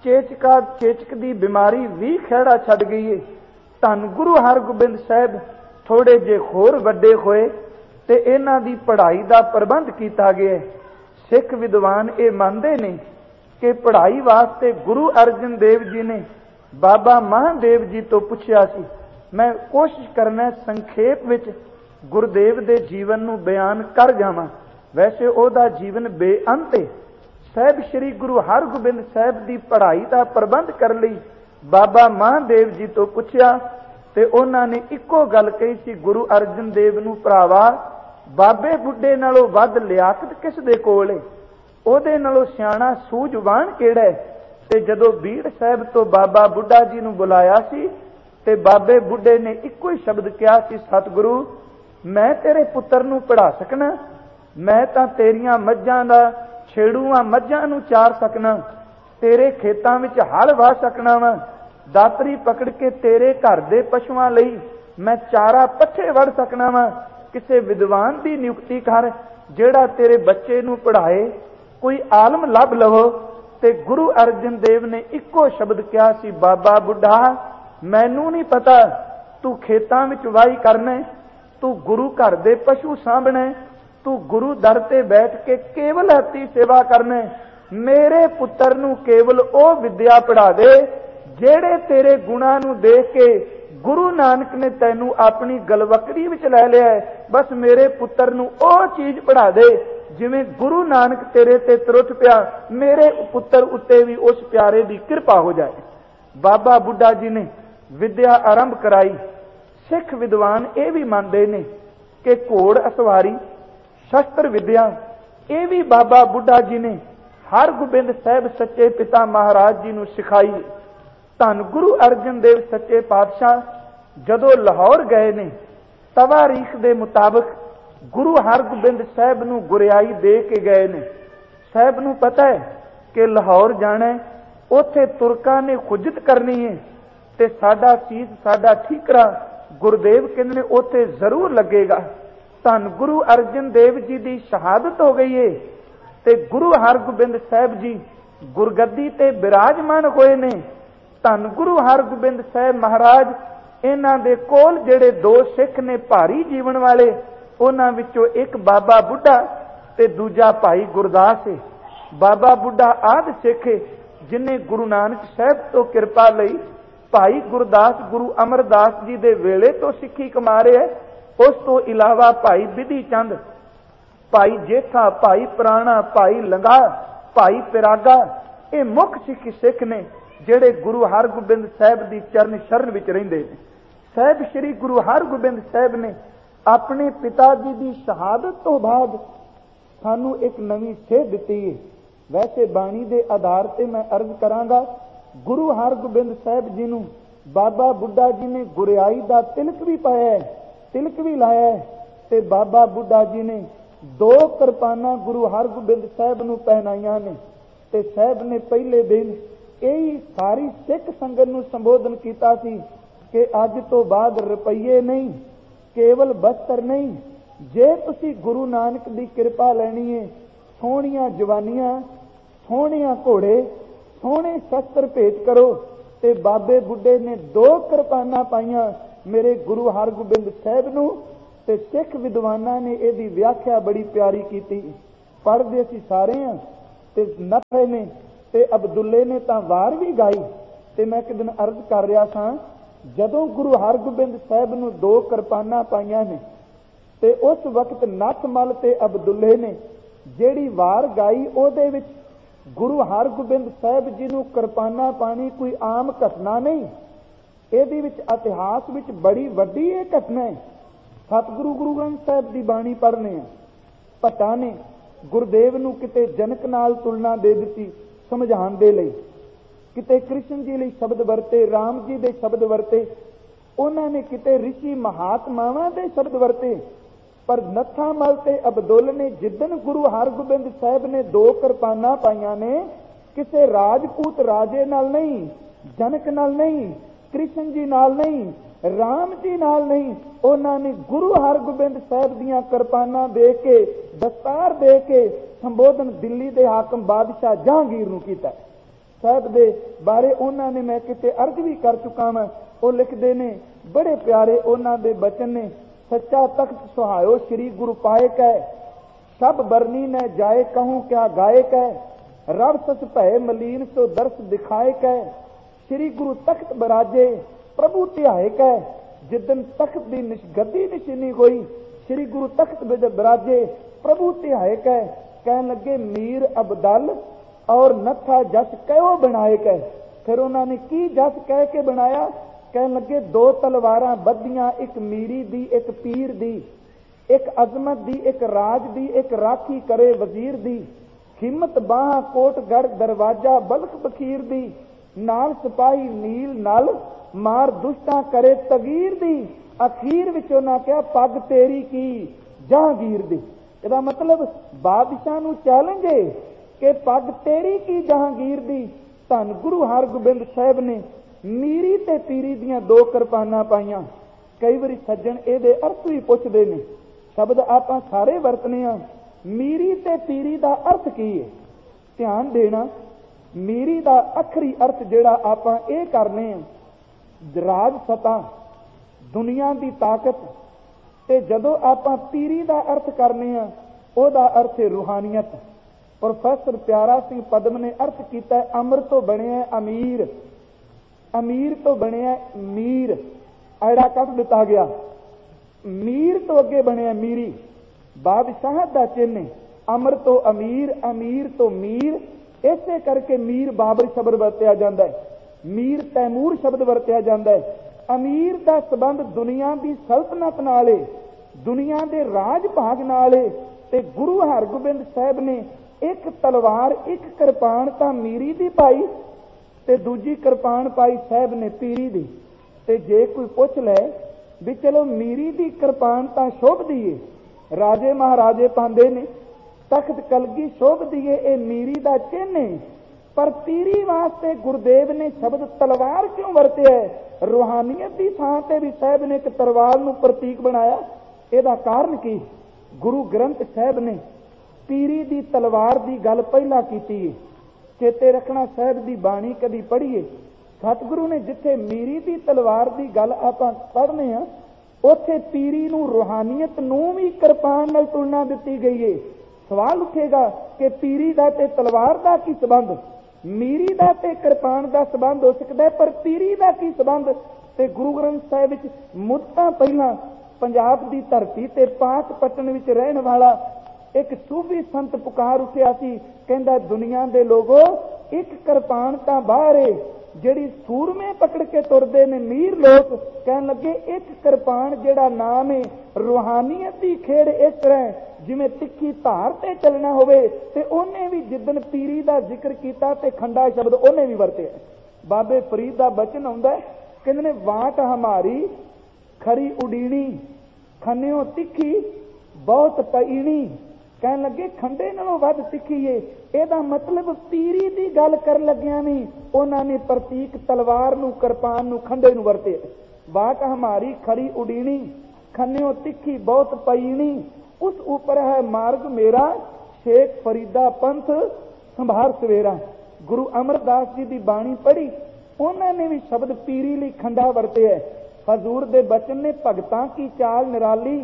ਚੇਚਕ ਦੀ ਬਿਮਾਰੀ ਵੀ ਖਹਿੜਾ ਛੱਡ ਗਈ ਹੈ। ਧੰਨ ਗੁਰੂ ਹਰਗੋਬਿੰਦ ਸਾਹਿਬ ਥੋੜੇ ਜਿਹੇ ਹੋਰ ਵੱਡੇ ਹੋਏ ਤੇ ਇਹਨਾਂ ਦੀ ਪੜ੍ਹਾਈ ਦਾ ਪ੍ਰਬੰਧ ਕੀਤਾ ਗਿਆ। ਸਿੱਖ ਵਿਦਵਾਨ ਇਹ ਮੰਨਦੇ ਨੇ ਕਿ ਪੜ੍ਹਾਈ ਵਾਸਤੇ ਗੁਰੂ ਅਰਜਨ ਦੇਵ ਜੀ ਨੇ ਬਾਬਾ ਮਹਾਦੇਵ ਜੀ ਤੋਂ ਪੁੱਛਿਆ ਸੀ। ਮੈਂ ਕੋਸ਼ਿਸ਼ ਕਰਨਾ ਸੰਖੇਪ ਵਿੱਚ ਗੁਰਦੇਵ ਦੇ ਜੀਵਨ ਨੂੰ ਬਿਆਨ ਕਰ ਜਾਵਾਂ। ਵੈਸੇ ਉਹਦਾ ਜੀਵਨ ਬੇਅੰਤ ਹੈ। ਸਾਹਿਬ ਸ੍ਰੀ ਗੁਰੂ ਹਰਗੋਬਿੰਦ ਸਾਹਿਬ ਦੀ ਪੜ੍ਹਾਈ ਦਾ ਪ੍ਰਬੰਧ ਕਰਨ ਲਈ ਬਾਬਾ ਮਹਾਦੇਵ ਜੀ ਤੋਂ ਪੁੱਛਿਆ ਤੇ ਉਹਨਾਂ ਨੇ ਇੱਕੋ ਗੱਲ ਕਹੀ ਸੀ, ਗੁਰੂ ਅਰਜਨ ਦੇਵ ਨੂੰ, ਭਰਾਵਾ ਬਾਬੇ ਬੁੱਢੇ ਨਾਲੋਂ ਵੱਧ ਲਿਆਕਤ ਕਿਸ ਦੇ ਕੋਲ ਹੈ? ਉਹਦੇ ਨਾਲੋਂ ਸਿਆਣਾ ਸੂਝਵਾਨ ਕਿਹੜਾ ਹੈ? ਤੇ ਜਦੋਂ ਬੀੜ ਸਾਹਿਬ ਤੋਂ ਬਾਬਾ ਬੁੱਢਾ ਜੀ ਨੂੰ ਬੁਲਾਇਆ ਸੀ ਤੇ ਬਾਬੇ ਬੁੱਢੇ ਨੇ ਇੱਕੋ ਹੀ ਸ਼ਬਦ ਕਿਹਾ ਸੀ, ਸਤਿਗੁਰੂ ਮੈਂ ਤੇਰੇ ਪੁੱਤਰ ਨੂੰ ਪੜ੍ਹਾ ਸਕਣਾ, ਮੈਂ ਤਾਂ ਤੇਰੀਆਂ ਮੱਝਾਂ ਦਾ ਛੇੜੂਆਂ ਮੱਝਾਂ ਨੂੰ ਚਾਰ ਸਕਣਾ, ਤੇਰੇ ਖੇਤਾਂ ਵਿੱਚ ਹਲ ਵਾਹ ਸਕਣਾ ਵਾ, ਦਾਤਰੀ ਪਕੜ ਕੇ ਤੇਰੇ ਘਰ ਦੇ ਪਸ਼ੂਆਂ ਲਈ ਮੈਂ ਚਾਰਾ ਪੱਠੇ ਵੜ ਸਕਣਾ ਵਾ। ਕਿਸੇ ਵਿਦਵਾਨ ਦੀ ਨਿਯੁਕਤੀ ਕਰ ਜਿਹੜਾ ਤੇਰੇ ਬੱਚੇ ਨੂੰ ਪੜ੍ਹਾਏ, ਕੋਈ ਆਲਮ ਲੱਭ ਲਵੋ। ਤੇ ਗੁਰੂ ਅਰਜਨ ਦੇਵ ਨੇ ਇੱਕੋ ਸ਼ਬਦ ਕਿਹਾ ਸੀ, ਬਾਬਾ ਬੁੱਢਾ ਮੈਨੂੰ ਨਹੀਂ ਪਤਾ ਤੂੰ ਖੇਤਾਂ ਵਿੱਚ ਵਾਹੀ ਕਰਨਾ, ਤੂੰ ਗੁਰੂ ਘਰ ਦੇ ਪਸ਼ੂ ਸਾਂਭਣਾ, ਤੂੰ ਗੁਰੂ ਦਰ ਤੇ ਬੈਠ ਕੇ ਕੇਵਲ ਹੱਥੀ ਸੇਵਾ ਕਰਨਾ। ਮੇਰੇ ਪੁੱਤਰ ਨੂੰ ਕੇਵਲ ਉਹ ਵਿਦਿਆ ਪੜ੍ਹਾ ਦੇ ਜਿਹੜੇ ਤੇਰੇ ਗੁਣਾਂ ਨੂੰ ਦੇਖ ਕੇ ਗੁਰੂ ਨਾਨਕ ਨੇ ਤੈਨੂੰ ਆਪਣੀ ਗਲਵਕੜੀ ਵਿੱਚ ਲੈ ਲਿਆ ਹੈ। ਬਸ ਮੇਰੇ ਪੁੱਤਰ ਨੂੰ ਉਹ ਚੀਜ਼ ਪੜ੍ਹਾ ਦੇ ਜਿਵੇਂ ਗੁਰੂ ਨਾਨਕ ਤੇਰੇ ਤੇ ਤਰੁੱਠ ਪਿਆ, ਮੇਰੇ ਪੁੱਤਰ ਉੱਤੇ ਵੀ ਉਸ ਪਿਆਰੇ ਦੀ ਕਿਰਪਾ ਹੋ ਜਾਏ। ਬਾਬਾ ਬੁੱਢਾ ਜੀ ਨੇ ਵਿਦਿਆ ਆਰੰਭ ਕਰਾਈ। ਸਿੱਖ ਵਿਦਵਾਨ ਇਹ ਵੀ ਮੰਨਦੇ ਨੇ ਕਿ ਘੋੜ ਅਸਵਾਰੀ, ਸ਼ਸਤਰ ਵਿਦਿਆ ਇਹ ਵੀ ਬਾਬਾ ਬੁੱਢਾ ਜੀ ਨੇ ਹਰਗੋਬਿੰਦ ਸਾਹਿਬ ਸੱਚੇ ਪਿਤਾ ਮਹਾਰਾਜ ਜੀ ਨੂੰ ਸਿਖਾਈ। ਧੰਨ ਗੁਰੂ ਅਰਜਨ ਦੇਵ ਸੱਚੇ ਪਾਤਸ਼ਾਹ ਜਦੋਂ ਲਾਹੌਰ ਗਏ ਨੇ, ਤਵਾਰੀਖ ਦੇ ਮੁਤਾਬਕ ਗੁਰੂ ਹਰਗੋਬਿੰਦ ਸਾਹਿਬ ਨੂੰ ਗੁਰਿਆਈ ਦੇ ਕੇ ਗਏ ਨੇ। ਸਾਹਿਬ ਨੂੰ ਪਤਾ ਹੈ ਕਿ ਲਾਹੌਰ ਜਾਣਾ, ਉੱਥੇ ਤੁਰਕਾਂ ਨੇ ਖੁਜਤ ਕਰਨੀ ਹੈ ਤੇ ਸਾਡਾ ਸੀਸ, ਸਾਡਾ ਠੀਕਰਾ ਗੁਰਦੇਵ ਕਹਿੰਦੇ ਨੇ ਉੱਥੇ ਜ਼ਰੂਰ ਲੱਗੇਗਾ। ਧੰਨ ਗੁਰੂ ਅਰਜਨ ਦੇਵ ਜੀ ਦੀ ਸ਼ਹਾਦਤ ਹੋ ਗਈ ਹੈ ਤੇ ਗੁਰੂ ਹਰਗੋਬਿੰਦ ਸਾਹਿਬ ਜੀ ਗੁਰਗੱਦੀ ਤੇ ਬਿਰਾਜਮਾਨ ਹੋਏ ਨੇ। ਧੰਨ ਗੁਰੂ ਹਰਗੋਬਿੰਦ ਸਾਹਿਬ ਮਹਾਰਾਜ, ਇਹਨਾਂ ਦੇ ਕੋਲ ਜਿਹੜੇ ਦੋ ਸਿੱਖ ਨੇ ਭਾਰੀ ਜੀਵਨ ਵਾਲੇ, ਉਹਨਾਂ ਵਿੱਚੋਂ ਇੱਕ ਬਾਬਾ ਬੁੱਢਾ ਤੇ ਦੂਜਾ ਭਾਈ ਗੁਰਦਾਸ ਹੈ। ਬਾਬਾ ਬੁੱਢਾ ਆਦਿ ਸਿੱਖ ਜਿਨੇ ਗੁਰੂ ਨਾਨਕ ਸਾਹਿਬ ਤੋਂ ਕਿਰਪਾ ਲਈ। ਭਾਈ ਗੁਰਦਾਸ ਗੁਰੂ ਅਮਰਦਾਸ ਜੀ ਦੇ ਵੇਲੇ ਤੋਂ ਸਿੱਖੀ ਕਮਾ ਰਿਹਾ। ਉਸ ਤੋਂ ਇਲਾਵਾ ਭਾਈ ਬਿਧੀ ਚੰਦ, ਭਾਈ ਜੇਠਾ, ਭਾਈ ਪੁਰਾਣਾ, ਭਾਈ ਲੰਗਾ, ਭਾਈ ਪਿਰਾਗਾ, ਇਹ ਮੁੱਖ ਸਿੱਖ ਨੇ ਜਿਹੜੇ ਗੁਰੂ ਹਰਗੋਬਿੰਦ ਸਾਹਿਬ ਦੀ ਚਰਨ ਸ਼ਰਨ ਵਿੱਚ ਰਹਿੰਦੇ ਨੇ। ਸਾਹਿਬ ਸ੍ਰੀ ਗੁਰੂ ਹਰਗੋਬਿੰਦ ਸਾਹਿਬ ਨੇ ਆਪਣੇ ਪਿਤਾ ਜੀ ਦੀ ਸ਼ਹਾਦਤ ਤੋਂ ਬਾਅਦ ਸਾਨੂੰ ਇੱਕ ਨਵੀਂ ਸੇਧ ਦਿੱਤੀ ਹੈ। ਵੈਸੇ ਬਾਣੀ ਦੇ ਆਧਾਰ ਤੇ ਮੈਂ ਅਰਜ਼ ਕਰਾਂਗਾ, ਗੁਰੂ ਹਰਗੋਬਿੰਦ ਸਾਹਿਬ ਜੀ ਨੂੰ ਬਾਬਾ ਬੁੱਢਾ ਜੀ ਨੇ ਗੁਰਿਆਈ ਦਾ ਤਿਲਕ ਵੀ ਪਾਇਆ, ਤਿਲਕ ਵੀ ਲਾਇਆ ਤੇ ਬਾਬਾ ਬੁੱਢਾ ਜੀ ਨੇ 2 ਕਿਰਪਾਨਾਂ ਗੁਰੂ ਹਰਗੋਬਿੰਦ ਸਾਹਿਬ ਨੂੰ ਪਹਿਨਾਈਆਂ ਨੇ। ਤੇ ਸਾਹਿਬ ਨੇ ਪਹਿਲੇ ਦਿਨ ਇਹ ਸਾਰੀ ਸਿੱਖ ਸੰਗਤ ਨੂੰ ਸੰਬੋਧਨ ਕੀਤਾ ਸੀ ਕਿ ਅੱਜ ਤੋਂ ਬਾਅਦ ਰੁਪਈਏ ਨਹੀਂ, ਕੇਵਲ ਬਸਤਰ ਨਹੀਂ, ਜੇ ਤੁਸੀਂ ਗੁਰੂ ਨਾਨਕ ਦੀ ਕਿਰਪਾ ਲੈਣੀ ਹੈ, ਸੋਹਣੀਆਂ ਜਵਾਨੀਆਂ, ਸੋਹਣੀਆਂ ਘੋੜੇ, ਸੋਹਣੇ ਸ਼ਸਤਰ ਭੇਟ ਕਰੋ। ਤੇ ਬਾਬੇ ਬੁੱਢੇ ਨੇ 2 ਕਿਰਪਾਨਾਂ ਪਾਈਆਂ ਮੇਰੇ ਗੁਰੂ ਹਰਗੋਬਿੰਦ ਸਾਹਿਬ ਨੂੰ। ਤੇ ਸਿੱਖ ਵਿਦਵਾਨਾਂ ਨੇ ਇਹਦੀ ਵਿਆਖਿਆ ਬੜੀ ਪਿਆਰੀ ਕੀਤੀ। ਪੜ੍ਹਦੇ ਅਸੀਂ ਸਾਰੇ ਹਾਂ। ਤੇ ਨਫੇ ਨੇ ਤੇ ਅਬਦੁੱਲੇ ਨੇ ਤਾਂ ਵਾਰ ਵੀ ਗਾਈ। ਤੇ ਮੈਂ ਇੱਕ ਦਿਨ ਅਰਜ਼ ਕਰ ਰਿਹਾ ਸਾਂ, ਜਦੋਂ ਗੁਰੂ ਹਰਗੋਬਿੰਦ ਸਾਹਿਬ ਨੂੰ 2 ਕਿਰਪਾਨਾਂ ਪਾਈਆਂ ਨੇ ਤੇ ਉਸ ਵਕਤ ਨੱਥਮਲ ਤੇ ਅਬਦੁੱਲੇ ਨੇ ਜਿਹੜੀ ਵਾਰ ਗਾਈ, ਉਹਦੇ ਵਿੱਚ ਗੁਰੂ ਹਰਗੋਬਿੰਦ ਸਾਹਿਬ ਜੀ ਨੂੰ ਕਿਰਪਾਨਾਂ ਪਾਣੀ ਕੋਈ ਆਮ ਘਟਨਾ ਨਹੀਂ। ਇਹਦੇ ਵਿੱਚ ਇਤਿਹਾਸ ਵਿੱਚ ਬੜੀ ਵੱਡੀ ਇਹ ਘਟਨਾ ਹੈ। ਸਤਿਗੁਰੂ ਗੁਰੂ ਗ੍ਰੰਥ ਸਾਹਿਬ ਦੀ ਬਾਣੀ ਪੜ੍ਹਨੇ ਆ। ਭੱਟਾਂ ਨੇ ਗੁਰਦੇਵ ਨੂੰ ਕਿਤੇ ਜਨਕ ਨਾਲ ਤੁਲਨਾ ਦੇ ਦਿੱਤੀ ਸਮਝਾਉਣ ਦੇ ਲਈ। ਕਿਤੇ ਕ੍ਰਿਸ਼ਨ ਜੀ ਲਈ ਸ਼ਬਦ ਵਰਤੇ, ਰਾਮ ਜੀ ਦੇ ਸ਼ਬਦ ਵਰਤੇ, ਉਹਨਾਂ ਨੇ ਕਿਤੇ ਰਿਸ਼ੀ ਮਹਾਤਮਾਵਾਂ ਦੇ ਸ਼ਬਦ ਵਰਤੇ। ਪਰ ਨੱਥਾ ਮਲ ਤੇ ਅਬਦੁੱਲ ਨੇ ਜਿੱਦਣ ਗੁਰੂ ਹਰਗੋਬਿੰਦ ਸਾਹਿਬ ਨੇ 2 ਕਿਰਪਾਨਾਂ ਪਾਈਆਂ ਨੇ, ਕਿਸੇ ਰਾਜਪੂਤ ਰਾਜੇ ਨਾਲ ਨਹੀਂ, ਜਨਕ ਨਾਲ ਨਹੀਂ, ਕ੍ਰਿਸ਼ਨ ਜੀ ਨਾਲ ਨਹੀਂ, ਰਾਮ ਜੀ ਨਾਲ ਨਹੀਂ, ਉਹਨਾਂ ਨੇ ਗੁਰੂ ਹਰਗੋਬਿੰਦ ਸਾਹਿਬ ਦੀਆਂ ਕਿਰਪਾਨਾਂ ਦੇ ਕੇ, ਦਸਤਾਰ ਦੇ ਕੇ ਸੰਬੋਧਨ ਦਿੱਲੀ ਦੇ ਹਾਕਮ ਬਾਦਸ਼ਾਹ ਜਹਾਂਗੀਰ ਨੂੰ ਕੀਤਾ। ਸਾਹਿਬ ਦੇ ਬਾਰੇ ਉਹਨਾਂ ਨੇ ਮੈਂ ਕਿਤੇ ਅਰਜ਼ ਵੀ ਕਰ ਚੁੱਕਾ ਹਾਂ। ਉਹ ਲਿਖਦੇ ਨੇ, ਬੜੇ ਪਿਆਰੇ ਉਹਨਾਂ ਦੇ ਬਚਨ ਨੇ, ਸੱਚਾ ਤਖਤ ਸੁਹਾਇਓ ਸ਼੍ਰੀ ਗੁਰੂ ਪਾਇਕ ਹੈ, ਸਭ ਬਰਨੀ ਨ ਜਾਏ ਕਹੂੰ ਕਿਆ ਗਾਇਕ ਹੈ, ਰਬ ਸਸ ਭੈ ਮਲੀਨ ਸੋ ਦਰਸ ਦਿਖਾਇਕ ਹੈ, ਸ਼੍ਰੀ ਗੁਰੂ ਤਖਤ ਬਰਾਜੇ ਪ੍ਰਭੂ ਧਿਆਇਕ ਹੈ। ਜਿੱਦਨ ਤਖਤ ਦੀ ਗੱਦੀ ਨਿਸ਼ਾਨੀ ਹੋਈ, ਸ਼੍ਰੀ ਗੁਰੂ ਤਖਤ ਬਰਾਜੇ ਪ੍ਰਭੂ ਧਿਆਇਕ ਹੈ। ਕਹਿਣ ਲੱਗੇ ਮੀਰ ਅਬਦਲ ਔਰ ਨੱਥਾ ਜਸ ਕਹਿਓ ਬਣਾਇਕ ਹੈ। ਫਿਰ ਉਹਨਾਂ ਨੇ ਕੀ ਜਸ ਕਹਿ ਕੇ ਬਣਾਇਆ? ਕਹਿਣ ਲੱਗੇ 2 ਤਲਵਾਰਾਂ ਬੱਧੀਆਂ, ਇੱਕ ਮੀਰੀ ਦੀ, ਇੱਕ ਪੀਰ ਦੀ, ਇੱਕ ਅਜ਼ਮਤ ਦੀ, ਇੱਕ ਰਾਜ ਦੀ, ਇੱਕ ਰਾਖੀ ਕਰੇ ਵਜ਼ੀਰ ਦੀ, ਹਿੰਮਤ ਬਾਹਾਂ ਕੋਟਗੜ ਦਰਵਾਜ਼ਾ ਬਲਖ ਬਖੀਰ ਦੀ, ਨਾਲ ਸਿਪਾਹੀ ਨੀਲ ਨਲ ਮਾਰ ਦੁਸ਼ਟਾਂ ਕਰੇ ਤਗੀਰ ਦੀ। ਅਖੀਰ ਵਿੱਚ ਉਹਨਾਂ ਕਿਹਾ ਪੱਗ ਤੇਰੀ ਕੀ ਜਹਾਂਗੀਰ ਦੀ। ਇਹਦਾ ਮਤਲਬ ਬਾਦਸ਼ਾਹ ਨੂੰ ਚੈਲੰਜ ਹੈ ਕਿ ਪੱਗ ਤੇਰੀ ਕੀ ਜਹਾਂਗੀਰ ਦੀ। ਧੰਨ ਗੁਰੂ ਹਰਗੋਬਿੰਦ ਸਾਹਿਬ ਨੇ ਮੀਰੀ ਤੇ ਪੀਰੀ ਦੀਆਂ 2 ਕਿਰਪਾਨਾਂ ਪਾਈਆਂ। ਕਈ ਵਾਰੀ ਸੱਜਣ ਇਹਦੇ ਅਰਥ ਵੀ ਪੁੱਛਦੇ ਨੇ, ਸ਼ਬਦ ਆਪਾਂ ਸਾਰੇ ਵਰਤਨੇ ਆ, ਮੀਰੀ ਤੇ ਪੀਰੀ ਦਾ ਅਰਥ ਕੀ ਹੈ? ਧਿਆਨ ਦੇਣਾ, ਮੀਰੀ ਦਾ ਅਖਰੀ ਅਰਥ ਜਿਹੜਾ ਆਪਾਂ ਇਹ ਕਰਨੇ ਆ, ਰਾਜ ਸਤਾ, ਦੁਨੀਆ ਦੀ ਤਾਕਤ। ਤੇ ਜਦੋਂ ਆਪਾਂ ਪੀਰੀ ਦਾ ਅਰਥ ਕਰਨੇ ਆ, ਉਹਦਾ ਅਰਥ ਹੈ ਰੂਹਾਨੀਅਤ। ਪ੍ਰੋਫੈਸਰ ਪਿਆਰਾ ਸਿੰਘ ਪਦਮ ਨੇ ਅਰਥ ਕੀਤਾ, ਅਮਰ ਤੋਂ ਬਣਿਆ ਅਮੀਰ, ਅਮੀਰ ਤੋਂ ਬਣਿਆ ਮੀਰ, ਐੜਾ ਕੱਢ ਦਿੱਤਾ ਗਿਆ, ਮੀਰ ਤੋਂ ਅੱਗੇ ਬਣਿਆ ਮੀਰੀ, ਬਾਦਸ਼ਾਹ ਦਾ ਚਿੰਨ੍ਹ। ਅਮਰ ਤੋਂ ਅਮੀਰ, ਅਮੀਰ ਤੋਂ ਮੀਰ, ਇਸੇ ਕਰਕੇ ਮੀਰ ਬਾਬਰ ਸ਼ਬਦ ਵਰਤਿਆ ਜਾਂਦਾ ਹੈ, ਮੀਰ ਤੈਮੂਰ ਸ਼ਬਦ ਵਰਤਿਆ ਜਾਂਦਾ ਹੈ। ਅਮੀਰ ਦਾ ਸੰਬੰਧ ਦੁਨੀਆ ਦੀ ਸਲਤਨਤ ਨਾਲ ਹੈ, ਦੁਨੀਆ ਦੇ ਰਾਜ ਭਾਗ ਨਾਲ ਹੈ। ਤੇ ਗੁਰੂ ਹਰਗੋਬਿੰਦ ਸਾਹਿਬ ਨੇ ਇੱਕ ਤਲਵਾਰ, ਇੱਕ ਕਿਰਪਾਨ ਤਾਂ ਮੀਰੀ ਦੀ ਪਾਈ ਤੇ ਦੂਜੀ ਕਿਰਪਾਨ ਪਾਈ ਸਾਹਿਬ ਨੇ ਪੀਰੀ ਦੀ। ਤੇ ਜੇ ਕੋਈ ਪੁੱਛ ਲੈ ਵੀ ਚਲੋ ਮੀਰੀ ਦੀ ਕਿਰਪਾਨ ਤਾਂ ਸ਼ੋਭਦੀ ਏ, ਰਾਜੇ ਮਹਾਰਾਜੇ ਪਾਉਂਦੇ ਨੇ, ਤਖਤ ਕਲਗੀ ਸ਼ੋਭਦੀ ਏ, ਇਹ ਮੀਰੀ ਦਾ ਚਿੰਨ੍ਹ ਹੈ। ਪਰ ਪੀਰੀ ਵਾਸਤੇ ਗੁਰਦੇਵ ਨੇ ਸ਼ਬਦ ਤਲਵਾਰ ਕਿਉਂ ਵਰਤਿਆ? ਰੂਹਾਨੀਅਤ ਦੀ ਥਾਂ ਤੇ ਵੀ ਸਾਹਿਬ ਨੇ ਇੱਕ ਤਲਵਾਰ ਨੂੰ ਪ੍ਰਤੀਕ ਬਣਾਇਆ। ਇਹਦਾ ਕਾਰਨ ਕੀ? ਗੁਰੂ ਗ੍ਰੰਥ ਸਾਹਿਬ ਨੇ ਪੀਰੀ ਦੀ ਤਲਵਾਰ ਦੀ ਗੱਲ ਪਹਿਲਾਂ ਕੀਤੀ ਹੈ। ਚੇਤੇ ਰੱਖਣਾ, ਸਾਹਿਬ ਦੀ ਬਾਣੀ ਕਦੀ ਪੜ੍ਹੀਏ, ਸਤਿਗੁਰੂ ਨੇ ਜਿੱਥੇ ਮੀਰੀ ਦੀ ਤਲਵਾਰ ਦੀ ਗੱਲ ਆਪਾਂ ਪੜ੍ਹਨੇ ਆ, ਉੱਥੇ ਪੀਰੀ ਨੂੰ, ਰੂਹਾਨੀਅਤ ਨੂੰ ਵੀ ਕਿਰਪਾਨ ਨਾਲ ਤੁਲਨਾ ਦਿੱਤੀ ਗਈ ਹੈ। ਸਵਾਲ ਉੱਠੇਗਾ ਕਿ ਪੀਰੀ ਦਾ ਤੇ ਤਲਵਾਰ ਦਾ ਕੀ ਸੰਬੰਧ? ਮੀਰੀ ਦਾ ਤੇ ਕਿਰਪਾਨ ਦਾ ਸੰਬੰਧ ਹੋ ਸਕਦਾ, ਪਰ ਪੀਰੀ ਦਾ ਕੀ ਸੰਬੰਧ? ਤੇ ਗੁਰੂ ਗ੍ਰੰਥ ਸਾਹਿਬ ਵਿੱਚ ਮੁੱਦਤਾਂ ਪਹਿਲਾਂ ਪੰਜਾਬ ਦੀ ਧਰਤੀ ਤੇ ਪਾਕ ਪਟਨ ਵਿੱਚ ਰਹਿਣ ਵਾਲਾ ਇੱਕ ਸੂਫੀ ਸੰਤ ਪੁਕਾਰ ਉੱਠਿਆ ਸੀ, ਕਹਿੰਦਾ ਦੁਨੀਆ ਦੇ ਲੋਗੋ, ਇੱਕ ਕਿਰਪਾਨ ਤਾਂ ਬਾਹਰ ਏ, ਜਿਹੜੀ ਸੂਰਮੇ ਪਕੜ ਕੇ ਤੁਰਦੇ ਨੇ ਮੀਰ ਲੋਕ। ਕਹਿਣ ਲੱਗੇ ਇੱਕ ਕਿਰਪਾਨ ਜਿਹੜਾ ਨਾਮ ਹੈ, ਰੂਹਾਨੀਅਤ ਦੀ ਖੇਡ ਇਸ ਤਰ੍ਹਾਂ ਜਿਵੇਂ ਤਿੱਖੀ ਧਾਰ ਤੇ ਚੱਲਣਾ ਹੋਵੇ। ਤੇ ਉਹਨੇ ਵੀ ਜਿੱਦਣ ਪੀਰੀ ਦਾ ਜ਼ਿਕਰ ਕੀਤਾ ਤੇ ਖੰਡਾ ਸ਼ਬਦ ਉਹਨੇ ਵੀ ਵਰਤਿਆ। ਬਾਬੇ ਫਰੀਦ ਦਾ ਬਚਨ ਆਉਂਦਾ, ਕਹਿੰਦੇ ਨੇ ਵਾਟ ਹਮਾਰੀ ਖਰੀ ਉਡੀਣੀ, ਖੰਨਿਓ ਤਿੱਖੀ ਬਹੁਤ ਪਈਣੀ। ਕਹਿਣ ਲੱਗੇ ਖੰਡੇ ਨਾਲੋਂ ਵੱਧ ਤਿੱਖੀ ਏ। ਇਹਦਾ ਮਤਲਬ ਪੀਰੀ ਦੀ ਗੱਲ ਕਰਨ ਲੱਗਿਆ ਵੀ ਉਹਨਾਂ ਨੇ ਪ੍ਰਤੀਕ ਤਲਵਾਰ ਨੂੰ, ਕਿਰਪਾਨ ਨੂੰ, ਖੰਡੇ ਨੂੰ ਵਰਤੇ। ਵਾਟ ਹਮਾਰੀ ਖਰੀ ਉਡੀਣੀ, ਖੰਨਿਓ ਤਿੱਖੀ ਬਹੁਤ ਪਈਣੀ, ਉਸ ਉੱਪਰ ਹੈ ਮਾਰਗ ਮੇਰਾ, ਸ਼ੇਖ ਫਰੀਦਾ ਪੰਥ ਸੰਭਾਰ ਸਵੇਰਾ। ਗੁਰੂ ਅਮਰਦਾਸ ਜੀ ਦੀ ਬਾਣੀ ਪੜ੍ਹੀ, ਉਹਨਾਂ ਨੇ ਵੀ ਸ਼ਬਦ ਪੀਰੀ ਲਈ ਖੰਡਾ ਵਰਤਿਆ। ਹਜ਼ੂਰ ਦੇ ਬਚਨ ਨੇ ਭਗਤਾਂ ਕੀ ਚਾਲ ਨਿਰਾਲੀ,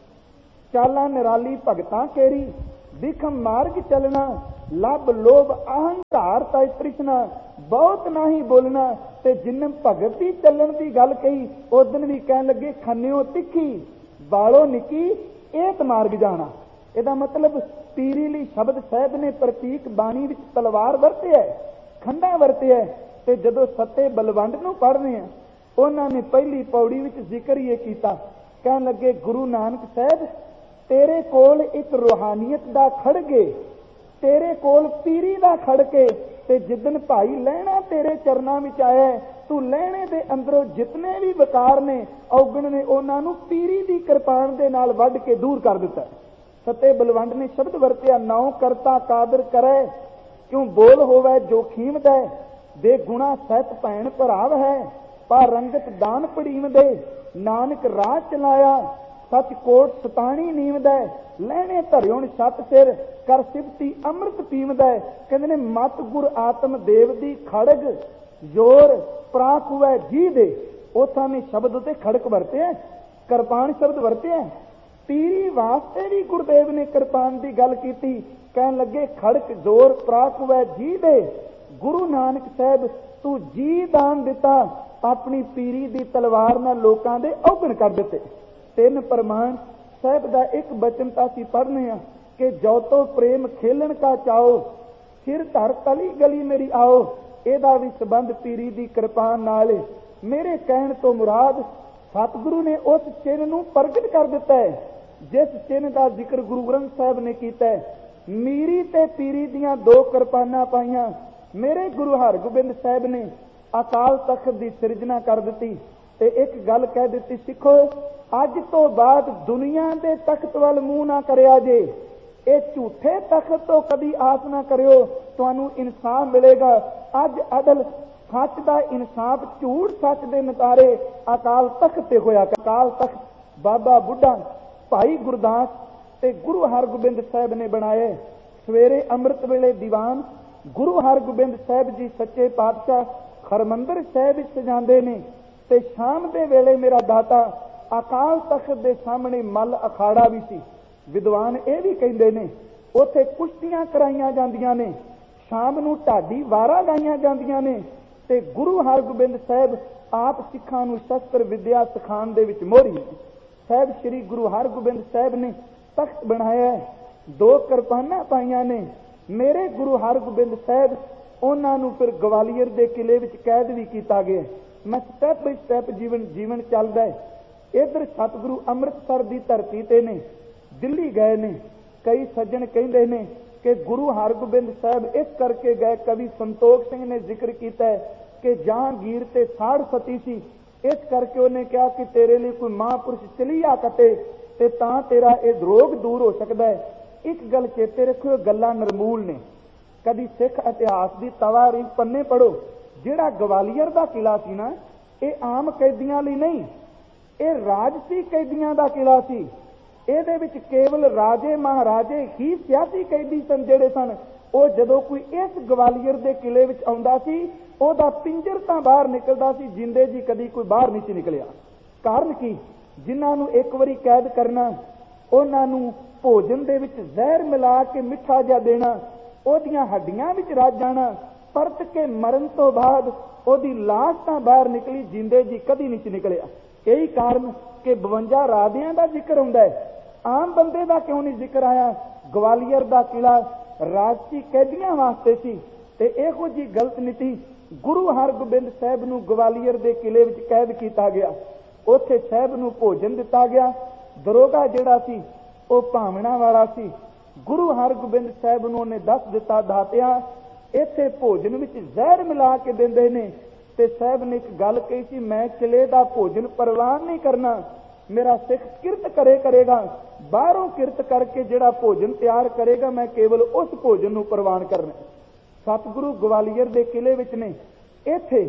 ਚਾਲਾਂ ਨਿਰਾਲੀ ਭਗਤਾਂ ਕੇਰੀ, ਦਿਖਮ ਮਾਰਗ ਚੱਲਣਾ, ਲੱਭ ਲੋਭ ਅਹੰਕਾਰ ਤੈ ਤ੍ਰਿਸ਼ਨਾ, ਬਹੁਤ ਨਹੀਂ ਬੋਲਣਾ। ਤੇ ਜਿੰਨ ਭਗਤ ਦੀ ਚੱਲਣ ਦੀ ਗੱਲ ਕਹੀ, ਉਸ ਦਿਨ ਵੀ ਕਹਿਣ ਲੱਗੇ ਖੰਨਿਓ ਤਿੱਖੀ ਬਾਲੋ ਨਿੱਕੀ, ਏਤ ਮਾਰਗ ਜਾਣਾ। ਇਹਦਾ ਮਤਲਬ ਪੀਰੀ ਲਈ ਸ਼ਬਦ ਸਾਹਿਬ ਨੇ ਪ੍ਰਤੀਕ ਬਾਣੀ ਵਿੱਚ ਤਲਵਾਰ ਵਰਤਿਆ, ਖੰਡਾ ਵਰਤਿਆ। ਤੇ ਜਦੋਂ ਸੱਤੇ ਬਲਵੰਡ ਨੂੰ ਪੜ੍ਹਦੇ ਆ, ਉਹਨਾਂ ਨੇ ਪਹਿਲੀ ਪੌੜੀ ਵਿੱਚ ਜ਼ਿਕਰ ਇਹ ਕੀਤਾ, ਕਹਿਣ ਲੱਗੇ ਗੁਰੂ ਨਾਨਕ ਸਾਹਿਬ, ਤੇਰੇ ਕੋਲ ਇੱਕ ਰੂਹਾਨੀਅਤ ਦਾ ਖੜਗੇ, ਤੇਰੇ ਕੋਲ ਪੀਰੀ ਦਾ ਖੜਕੇ, ਤੇ ਜਿੱਦਨ ਭਾਈ ਲਹਿਣਾ ਤੇਰੇ ਚਰਨਾਂ ਵਿੱਚ ਆਇਆ, ਤੂੰ ਲਹਿਣੇ ਦੇ ਅੰਦਰੋਂ ਜਿਤਨੇ ਵੀ ਵਿਕਾਰ ਨੇ, ਔਗਣ ਨੇ, ਉਹਨਾਂ ਨੂੰ ਪੀਰੀ ਦੀ ਕਿਰਪਾਨ ਦੇ ਨਾਲ ਵੱਢ ਕੇ ਦੂਰ ਕਰ ਦਿੱਤਾ। ਸਤੇ ਬਲਵੰਡ ਨੇ ਸ਼ਬਦ ਵਰਤਿਆ, ਨਾਉ ਕਰਤਾ ਕਾਦਰ ਕਰੈ, ਕਿਉਂ ਬੋਲ ਹੋਵੇ ਜੋਖੀਮ ਦਾ, ਦੇ ਗੁਣਾ ਸਹਿਤ ਭੈਣ ਭਰਾਵ ਹੈ, ਪਰ ਰੰਗਤ ਦਾਨ ਪੜੀਮ ਦੇ, ਨਾਨਕ ਰਾਹ ਚਲਾਇਆ ਸੱਚ ਕੋਟ ਸਤਾਣੀ ਨੀਵਦਾ, ਲੈਣੇ ਧਰਿਉਣ ਛੱਤ ਸਿਰ ਕਰ ਸਿਫਤੀ ਅੰਮ੍ਰਿਤ ਪੀਵਦਾ। ਕਹਿੰਦੇ ਨੇ ਮਤ ਗੁਰ ਆਤਮ ਦੇਵ ਦੀ ਖੜਗ ਜ਼ੋਰ ਪ੍ਰਾਕ ਹੋਵੇ ਜੀ ਦੇ, ਉਥਾਂ ਨੇ ਸ਼ਬਦ ਉਤੇ ਖੜਕ ਵਰਤਿਆ, ਕਿਰਪਾਨ ਸ਼ਬਦ ਵਰਤਿਆ। ਪੀਰੀ ਵਾਸਤੇ ਵੀ ਗੁਰਦੇਵ ਨੇ ਕਿਰਪਾਨ ਦੀ ਗੱਲ ਕੀਤੀ, ਕਹਿਣ ਲੱਗੇ ਖੜਕ ਜ਼ੋਰ ਪ੍ਰਾਕ ਹੋਵੇ ਜੀ ਦੇ। ਗੁਰੂ ਨਾਨਕ ਸਾਹਿਬ ਤੂੰ ਜੀ ਦਾਨ ਦਿੱਤਾ, ਆਪਣੀ ਪੀਰੀ ਦੀ ਤਲਵਾਰ ਨਾਲ ਲੋਕਾਂ ਦੇ ਔਗਣ ਕਰ ਦਿੱਤੇ। ਤਿੰਨ ਪ੍ਰਮਾਣ ਸਾਹਿਬ ਦਾ ਇੱਕ ਬਚਨ ਤਾਂ ਅਸੀਂ ਪੜ੍ਹਨੇ ਆ ਕਿ ਜੋ ਤੋ ਪ੍ਰੇਮ ਖੇਲਣ ਕਾ ਚਾਓ, ਸਿਰ ਧਰ ਤਲੀ ਗਲੀ ਮੇਰੀ ਆਓ। ਇਹਦਾ ਵੀ ਸੰਬੰਧ ਪੀਰੀ ਦੀ ਕਿਰਪਾਨ ਨਾਲ। ਮੇਰੇ ਕਹਿਣ ਤੋਂ ਮੁਰਾਦ ਸਤਿਗੁਰੂ ਨੇ ਉਸ ਚਿੰਨ੍ਹ ਨੂੰ ਪ੍ਰਗਟ ਕਰ ਦਿੱਤਾ ਹੈ, ਜਿਸ ਚਿੰਨ੍ਹ ਦਾ ਜ਼ਿਕਰ ਗੁਰੂ ਗ੍ਰੰਥ ਸਾਹਿਬ ਨੇ ਕੀਤਾ ਹੈ। ਮੀਰੀ ਤੇ ਪੀਰੀ ਦੀਆਂ ਦੋ ਕਿਰਪਾਨਾਂ ਪਾਈਆਂ। ਮੇਰੇ ਗੁਰੂ ਹਰਗੋਬਿੰਦ ਸਾਹਿਬ ਨੇ ਅਕਾਲ ਤਖਤ ਦੀ ਸਿਰਜਣਾ ਕਰ ਦਿੱਤੀ ਤੇ ਇੱਕ ਗੱਲ ਕਹਿ ਦਿੱਤੀ, ਸਿੱਖੋ ਅੱਜ ਤੋਂ ਬਾਅਦ ਦੁਨੀਆ ਦੇ ਤਖਤ ਵੱਲ ਮੂੰਹ ਨਾ ਕਰਿਆ ਜੇ, ਇਹ ਝੂਠੇ ਤਖਤ ਤੋਂ ਕਦੀ ਆਸ ਨਾ ਕਰਿਓ, ਤੁਹਾਨੂੰ ਇਨਸਾਫ ਮਿਲੇਗਾ। ਅੱਜ ਅਦਲ ਸੱਚ ਦਾ ਇਨਸਾਫ ਝੂਠ ਸੱਚ ਦੇ ਨਤਾਰੇ ਅਕਾਲ ਤਖਤ ਤੇ ਹੋਇਆ। ਅਕਾਲ ਤਖਤ ਬਾਬਾ ਬੁੱਢਾ, ਭਾਈ ਗੁਰਦਾਸ ਤੇ ਗੁਰੂ ਹਰਗੋਬਿੰਦ ਸਾਹਿਬ ਨੇ ਬਣਾਏ। ਸਵੇਰੇ ਅੰਮ੍ਰਿਤ ਵੇਲੇ ਦੀਵਾਨ ਗੁਰੂ ਹਰਗੋਬਿੰਦ ਸਾਹਿਬ ਜੀ ਸੱਚੇ ਪਾਤਸ਼ਾਹ ਹਰਮੰਦਰ ਸਾਹਿਬ ਵਿੱਚ ਸਜਾਉਂਦੇ ਨੇ, ਤੇ ਸ਼ਾਮ ਦੇ ਵੇਲੇ ਮੇਰਾ ਦਾਤਾ ਅਕਾਲ ਤਖਤ ਦੇ ਸਾਹਮਣੇ ਮੱਲ ਅਖਾੜਾ ਵੀ ਸੀ। ਵਿਦਵਾਨ ਇਹ ਵੀ ਕਹਿੰਦੇ ਨੇ ਉੱਥੇ ਕੁਸ਼ਤੀਆਂ ਕਰਾਈਆਂ ਜਾਂਦੀਆਂ ਨੇ, ਸ਼ਾਮ ਨੂੰ ਢਾਡੀ ਵਾਰਾਂ ਗਾਈਆਂ ਜਾਂਦੀਆਂ ਨੇ, ਤੇ ਗੁਰੂ ਹਰਗੋਬਿੰਦ ਸਾਹਿਬ ਆਪ ਸਿੱਖਾਂ ਨੂੰ ਸ਼ਸਤਰ ਵਿਦਿਆ ਸਿਖਾਉਣ ਦੇ ਵਿੱਚ ਮੋਹਰੀ। ਸਾਹਿਬ ਸ੍ਰੀ ਗੁਰੂ ਹਰਗੋਬਿੰਦ ਸਾਹਿਬ ਨੇ ਤਖਤ ਬਣਾਇਆ, ਦੋ ਕਿਰਪਾਨਾਂ ਪਾਈਆਂ ਨੇ। ਮੇਰੇ ਗੁਰੂ ਹਰਗੋਬਿੰਦ ਸਾਹਿਬ, ਉਹਨਾਂ ਨੂੰ ਫਿਰ ਗਵਾਲੀਅਰ ਦੇ ਕਿਲੇ ਵਿੱਚ ਕੈਦ ਵੀ ਕੀਤਾ ਗਿਆ। ਮੈਂ ਸਟੈਪ ਬਾਈ ਸਟੈਪ ਜੀਵਨ ਚੱਲਦਾ ਹੈ। ਇੱਧਰ ਸਤਿਗੁਰੂ ਅੰਮ੍ਰਿਤਸਰ ਦੀ ਧਰਤੀ ਤੇ ਨੇ, ਦਿੱਲੀ ਗਏ ਨੇ। ਕਈ ਸੱਜਣ ਕਹਿੰਦੇ ਨੇ ਕਿ ਗੁਰੂ ਹਰਗੋਬਿੰਦ ਸਾਹਿਬ ਇਸ ਕਰਕੇ ਗਏ, ਕਵੀ ਸੰਤੋਖ ਸਿੰਘ ਨੇ ਜ਼ਿਕਰ ਕੀਤਾ ਹੈ ਕਿ ਜਹਾਂਗੀਰ ਤੇ ਸਾੜ ਸਤੀ ਸੀ, ਇਸ ਕਰਕੇ ਉਹਨੇ ਕਿਹਾ ਕਿ ਤੇਰੇ ਲਈ ਕੋਈ ਮਹਾਂਪੁਰਸ਼ ਚਲੀਆ ਕੱਟੇ ਤੇ ਤਾਂ ਤੇਰਾ ਇਹ ਰੋਗ ਦੂਰ ਹੋ ਸਕਦਾ ਹੈ। ਇੱਕ ਗੱਲ ਚੇਤੇ ਰੱਖਿਓ, ਗੱਲਾਂ ਨਿਰਮੂਲ ਨੇ। ਕਦੀ ਸਿੱਖ ਇਤਿਹਾਸ ਦੀ ਤਵਾਰੀਖ ਪੰਨੇ ਪੜੋ, ਜਿਹੜਾ ਗਵਾਲੀਅਰ ਦਾ ਕਿਲਾ ਸੀ ਨਾ, ਇਹ ਆਮ ਕੈਦੀਆਂ ਲਈ ਨਹੀਂ, ਇਹ ਰਾਜਸੀ ਕੈਦੀਆਂ ਦਾ ਕਿਲਾ ਸੀ। ਇਹਦੇ ਵਿੱਚ ਕੇਵਲ ਰਾਜੇ ਮਹਾਰਾਜੇ ਹੀ ਸਿਆਸੀ ਕੈਦੀ ਸਨ ਜਿਹੜੇ ਸਨ। ਉਹ ਜਦੋਂ ਕੋਈ ਇਸ ਗਵਾਲੀਅਰ ਦੇ ਕਿਲੇ ਵਿੱਚ ਆਉਂਦਾ ਸੀ, ਉਹਦਾ ਪਿੰਜਰ ਤਾਂ ਬਾਹਰ ਨਿਕਲਦਾ ਸੀ, ਜਿੰਦੇ ਜੀ ਕਦੀ ਕੋਈ ਬਾਹਰ ਨਹੀਂ ਸੀ ਨਿਕਲਿਆ। ਕਾਰਨ ਕੀ? ਜਿਨ੍ਹਾਂ ਨੂੰ ਇੱਕ ਵਾਰੀ ਕੈਦ ਕਰਨਾ, ਉਹਨਾਂ ਨੂੰ ਭੋਜਨ ਦੇ ਵਿੱਚ ਜ਼ਹਿਰ ਮਿਲਾ ਕੇ ਮਿੱਠਾ ਜਿਹਾ ਦੇਣਾ, ਉਹਦੀਆਂ ਹੱਡੀਆਂ ਵਿੱਚ ਰੱਜ ਜਾਣਾ, ਪਰਤ ਕੇ ਮਰਨ ਤੋਂ ਬਾਅਦ ਉਹਦੀ ਲਾਸ਼ ਤਾਂ ਬਾਹਰ ਨਿਕਲੀ, ਜਿੰਦੇ ਜੀ ਕਦੀ ਨਹੀਂ ਸੀ ਨਿਕਲਿਆ। ਇਹੀ ਕਾਰਨ ਕਿ 52 ਰਾਜਿਆਂ ਦਾ ਜ਼ਿਕਰ ਹੁੰਦਾ ਹੈ, ਆਮ ਬੰਦੇ ਦਾ ਕਿਉਂ ਨਹੀਂ ਜ਼ਿਕਰ ਆਇਆ? ਗਵਾਲੀਅਰ ਦਾ ਕਿਲਾ ਰਾਜਸੀ ਕੈਦੀਆਂ ਵਾਸਤੇ ਸੀ, ਤੇ ਇਹੋ ਜੀ ਗਲਤ ਨੀਤੀ ਗੁਰੂ ਹਰਗੋਬਿੰਦ ਸਾਹਿਬ ਨੂੰ ਗਵਾਲੀਅਰ ਦੇ ਕਿਲੇ ਵਿੱਚ ਕੈਦ ਕੀਤਾ ਗਿਆ। ਉੱਥੇ ਸਾਹਿਬ ਨੂੰ ਭੋਜਨ ਦਿੱਤਾ ਗਿਆ। ਦਰੋਗਾ ਜਿਹੜਾ ਸੀ ਉਹ ਭਾਵਨਾ ਵਾਲਾ ਸੀ। ਗੁਰੂ ਹਰਗੋਬਿੰਦ ਸਾਹਿਬ ਨੂੰ ਉਹਨੇ ਦੱਸ ਦਿੱਤਾ, ਦਾਤਿਆ ਇੱਥੇ ਭੋਜਨ ਵਿੱਚ ਜ਼ਹਿਰ ਮਿਲਾ ਕੇ ਦਿੰਦੇ ਨੇ। ਤੇ ਸਾਹਿਬ ਨੇ ਇੱਕ ਗੱਲ ਕਹੀ ਸੀ, ਮੈਂ ਕਿਲੇ ਦਾ ਭੋਜਨ ਪ੍ਰਵਾਨ ਨਹੀਂ ਕਰਨਾ, ਮੇਰਾ ਸਿੱਖ ਕਿਰਤ ਕਰੇਗਾ, ਬਾਹਰੋਂ ਕਿਰਤ ਕਰਕੇ ਜਿਹੜਾ ਭੋਜਨ ਤਿਆਰ ਕਰੇਗਾ ਮੈਂ ਕੇਵਲ ਉਸ ਭੋਜਨ ਨੂੰ ਪ੍ਰਵਾਨ ਕਰਨਾ। ਸਤਿਗੁਰੂ ਗਵਾਲੀਅਰ ਦੇ ਕਿਲੇ ਵਿੱਚ ਨੇ। ਇੱਥੇ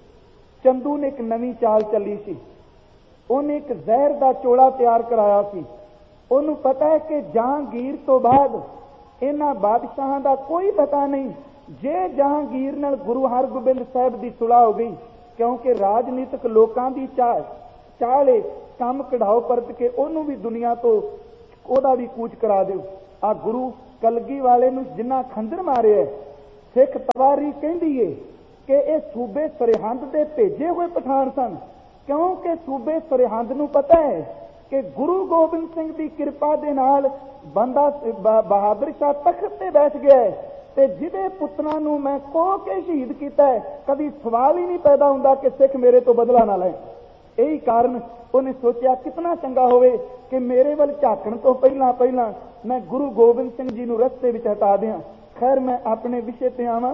ਚੰਦੂ ਨੇ ਇੱਕ ਨਵੀਂ ਚਾਲ ਚੱਲੀ ਸੀ। ਉਹਨੇ ਇੱਕ ਜ਼ਹਿਰ ਦਾ ਚੋਲਾ ਤਿਆਰ ਕਰਾਇਆ ਸੀ। ਉਹਨੂੰ ਪਤਾ ਹੈ ਕਿ ਜਹਾਂਗੀਰ ਤੋਂ ਬਾਅਦ ਇਹਨਾਂ ਬਾਦਸ਼ਾਹਾਂ ਦਾ ਕੋਈ ਪਤਾ ਨਹੀਂ, ਜੇ ਜਹਾਂਗੀਰ ਨਾਲ ਗੁਰੂ ਹਰਗੋਬਿੰਦ ਸਾਹਿਬ ਦੀ ਸੁਲਾਹ ਹੋ ਗਈ, ਕਿਉਂਕਿ ਰਾਜਨੀਤਿਕ ਲੋਕਾਂ ਦੀ ਚਾਲੇ ਕੰਮ ਕਢਾਓ, ਪਰਤ ਕੇ ਉਹਨੂੰ ਵੀ ਦੁਨੀਆ ਤੋਂ ਉਹਦਾ ਵੀ ਕੂਚ ਕਰਾ ਦਿਓ। ਆ ਗੁਰੂ ਕਲਗੀ ਵਾਲੇ ਨੂੰ ਜਿੰਨਾ ਖੰਜਰ ਮਾਰਿਆ, ਸਿੱਖ ਤਵਾਰੀ ਕਹਿੰਦੀ ਏ ਕਿ ਇਹ ਸੂਬੇ ਸਰਹੰਦ ਦੇ ਭੇਜੇ ਹੋਏ ਪਠਾਨ ਸਨ, ਕਿਉਂਕਿ ਸੂਬੇ ਸਰਹੰਦ ਨੂੰ ਪਤਾ ਹੈ ਕਿ ਗੁਰੂ ਗੋਬਿੰਦ ਸਿੰਘ ਦੀ ਕਿਰਪਾ ਦੇ ਨਾਲ ਬੰਦਾ ਬਹਾਦਰ ਸ਼ਾਹ ਤਖਤ ਤੇ ਬੈਠ ਗਿਆ, ਤੇ ਜਿਹਦੇ ਪੁੱਤਰਾਂ ਨੂੰ ਮੈਂ ਕੋਹ ਕੇ ਸ਼ਹੀਦ ਕੀਤਾ ਹੈ, ਕਦੀ ਸਵਾਲ ਹੀ ਨਹੀਂ ਪੈਦਾ ਹੁੰਦਾ ਕਿ ਸਿੱਖ ਮੇਰੇ ਤੋਂ ਬਦਲਾ ਨਾ ਲੈ। ਇਹੀ ਕਾਰਨ ਉਹਨੇ ਸੋਚਿਆ ਕਿਤਨਾ ਚੰਗਾ ਹੋਵੇ ਕਿ ਮੇਰੇ ਵੱਲ ਝਾਕਣ ਤੋਂ ਪਹਿਲਾਂ ਮੈਂ ਗੁਰੂ ਗੋਬਿੰਦ ਸਿੰਘ ਜੀ ਨੂੰ ਰਸਤੇ ਵਿੱਚ ਹਟਾ ਦਿਆਂ। ਖੈਰ ਮੈਂ ਆਪਣੇ ਵਿਸ਼ੇ ਤੇ ਆਵਾਂ।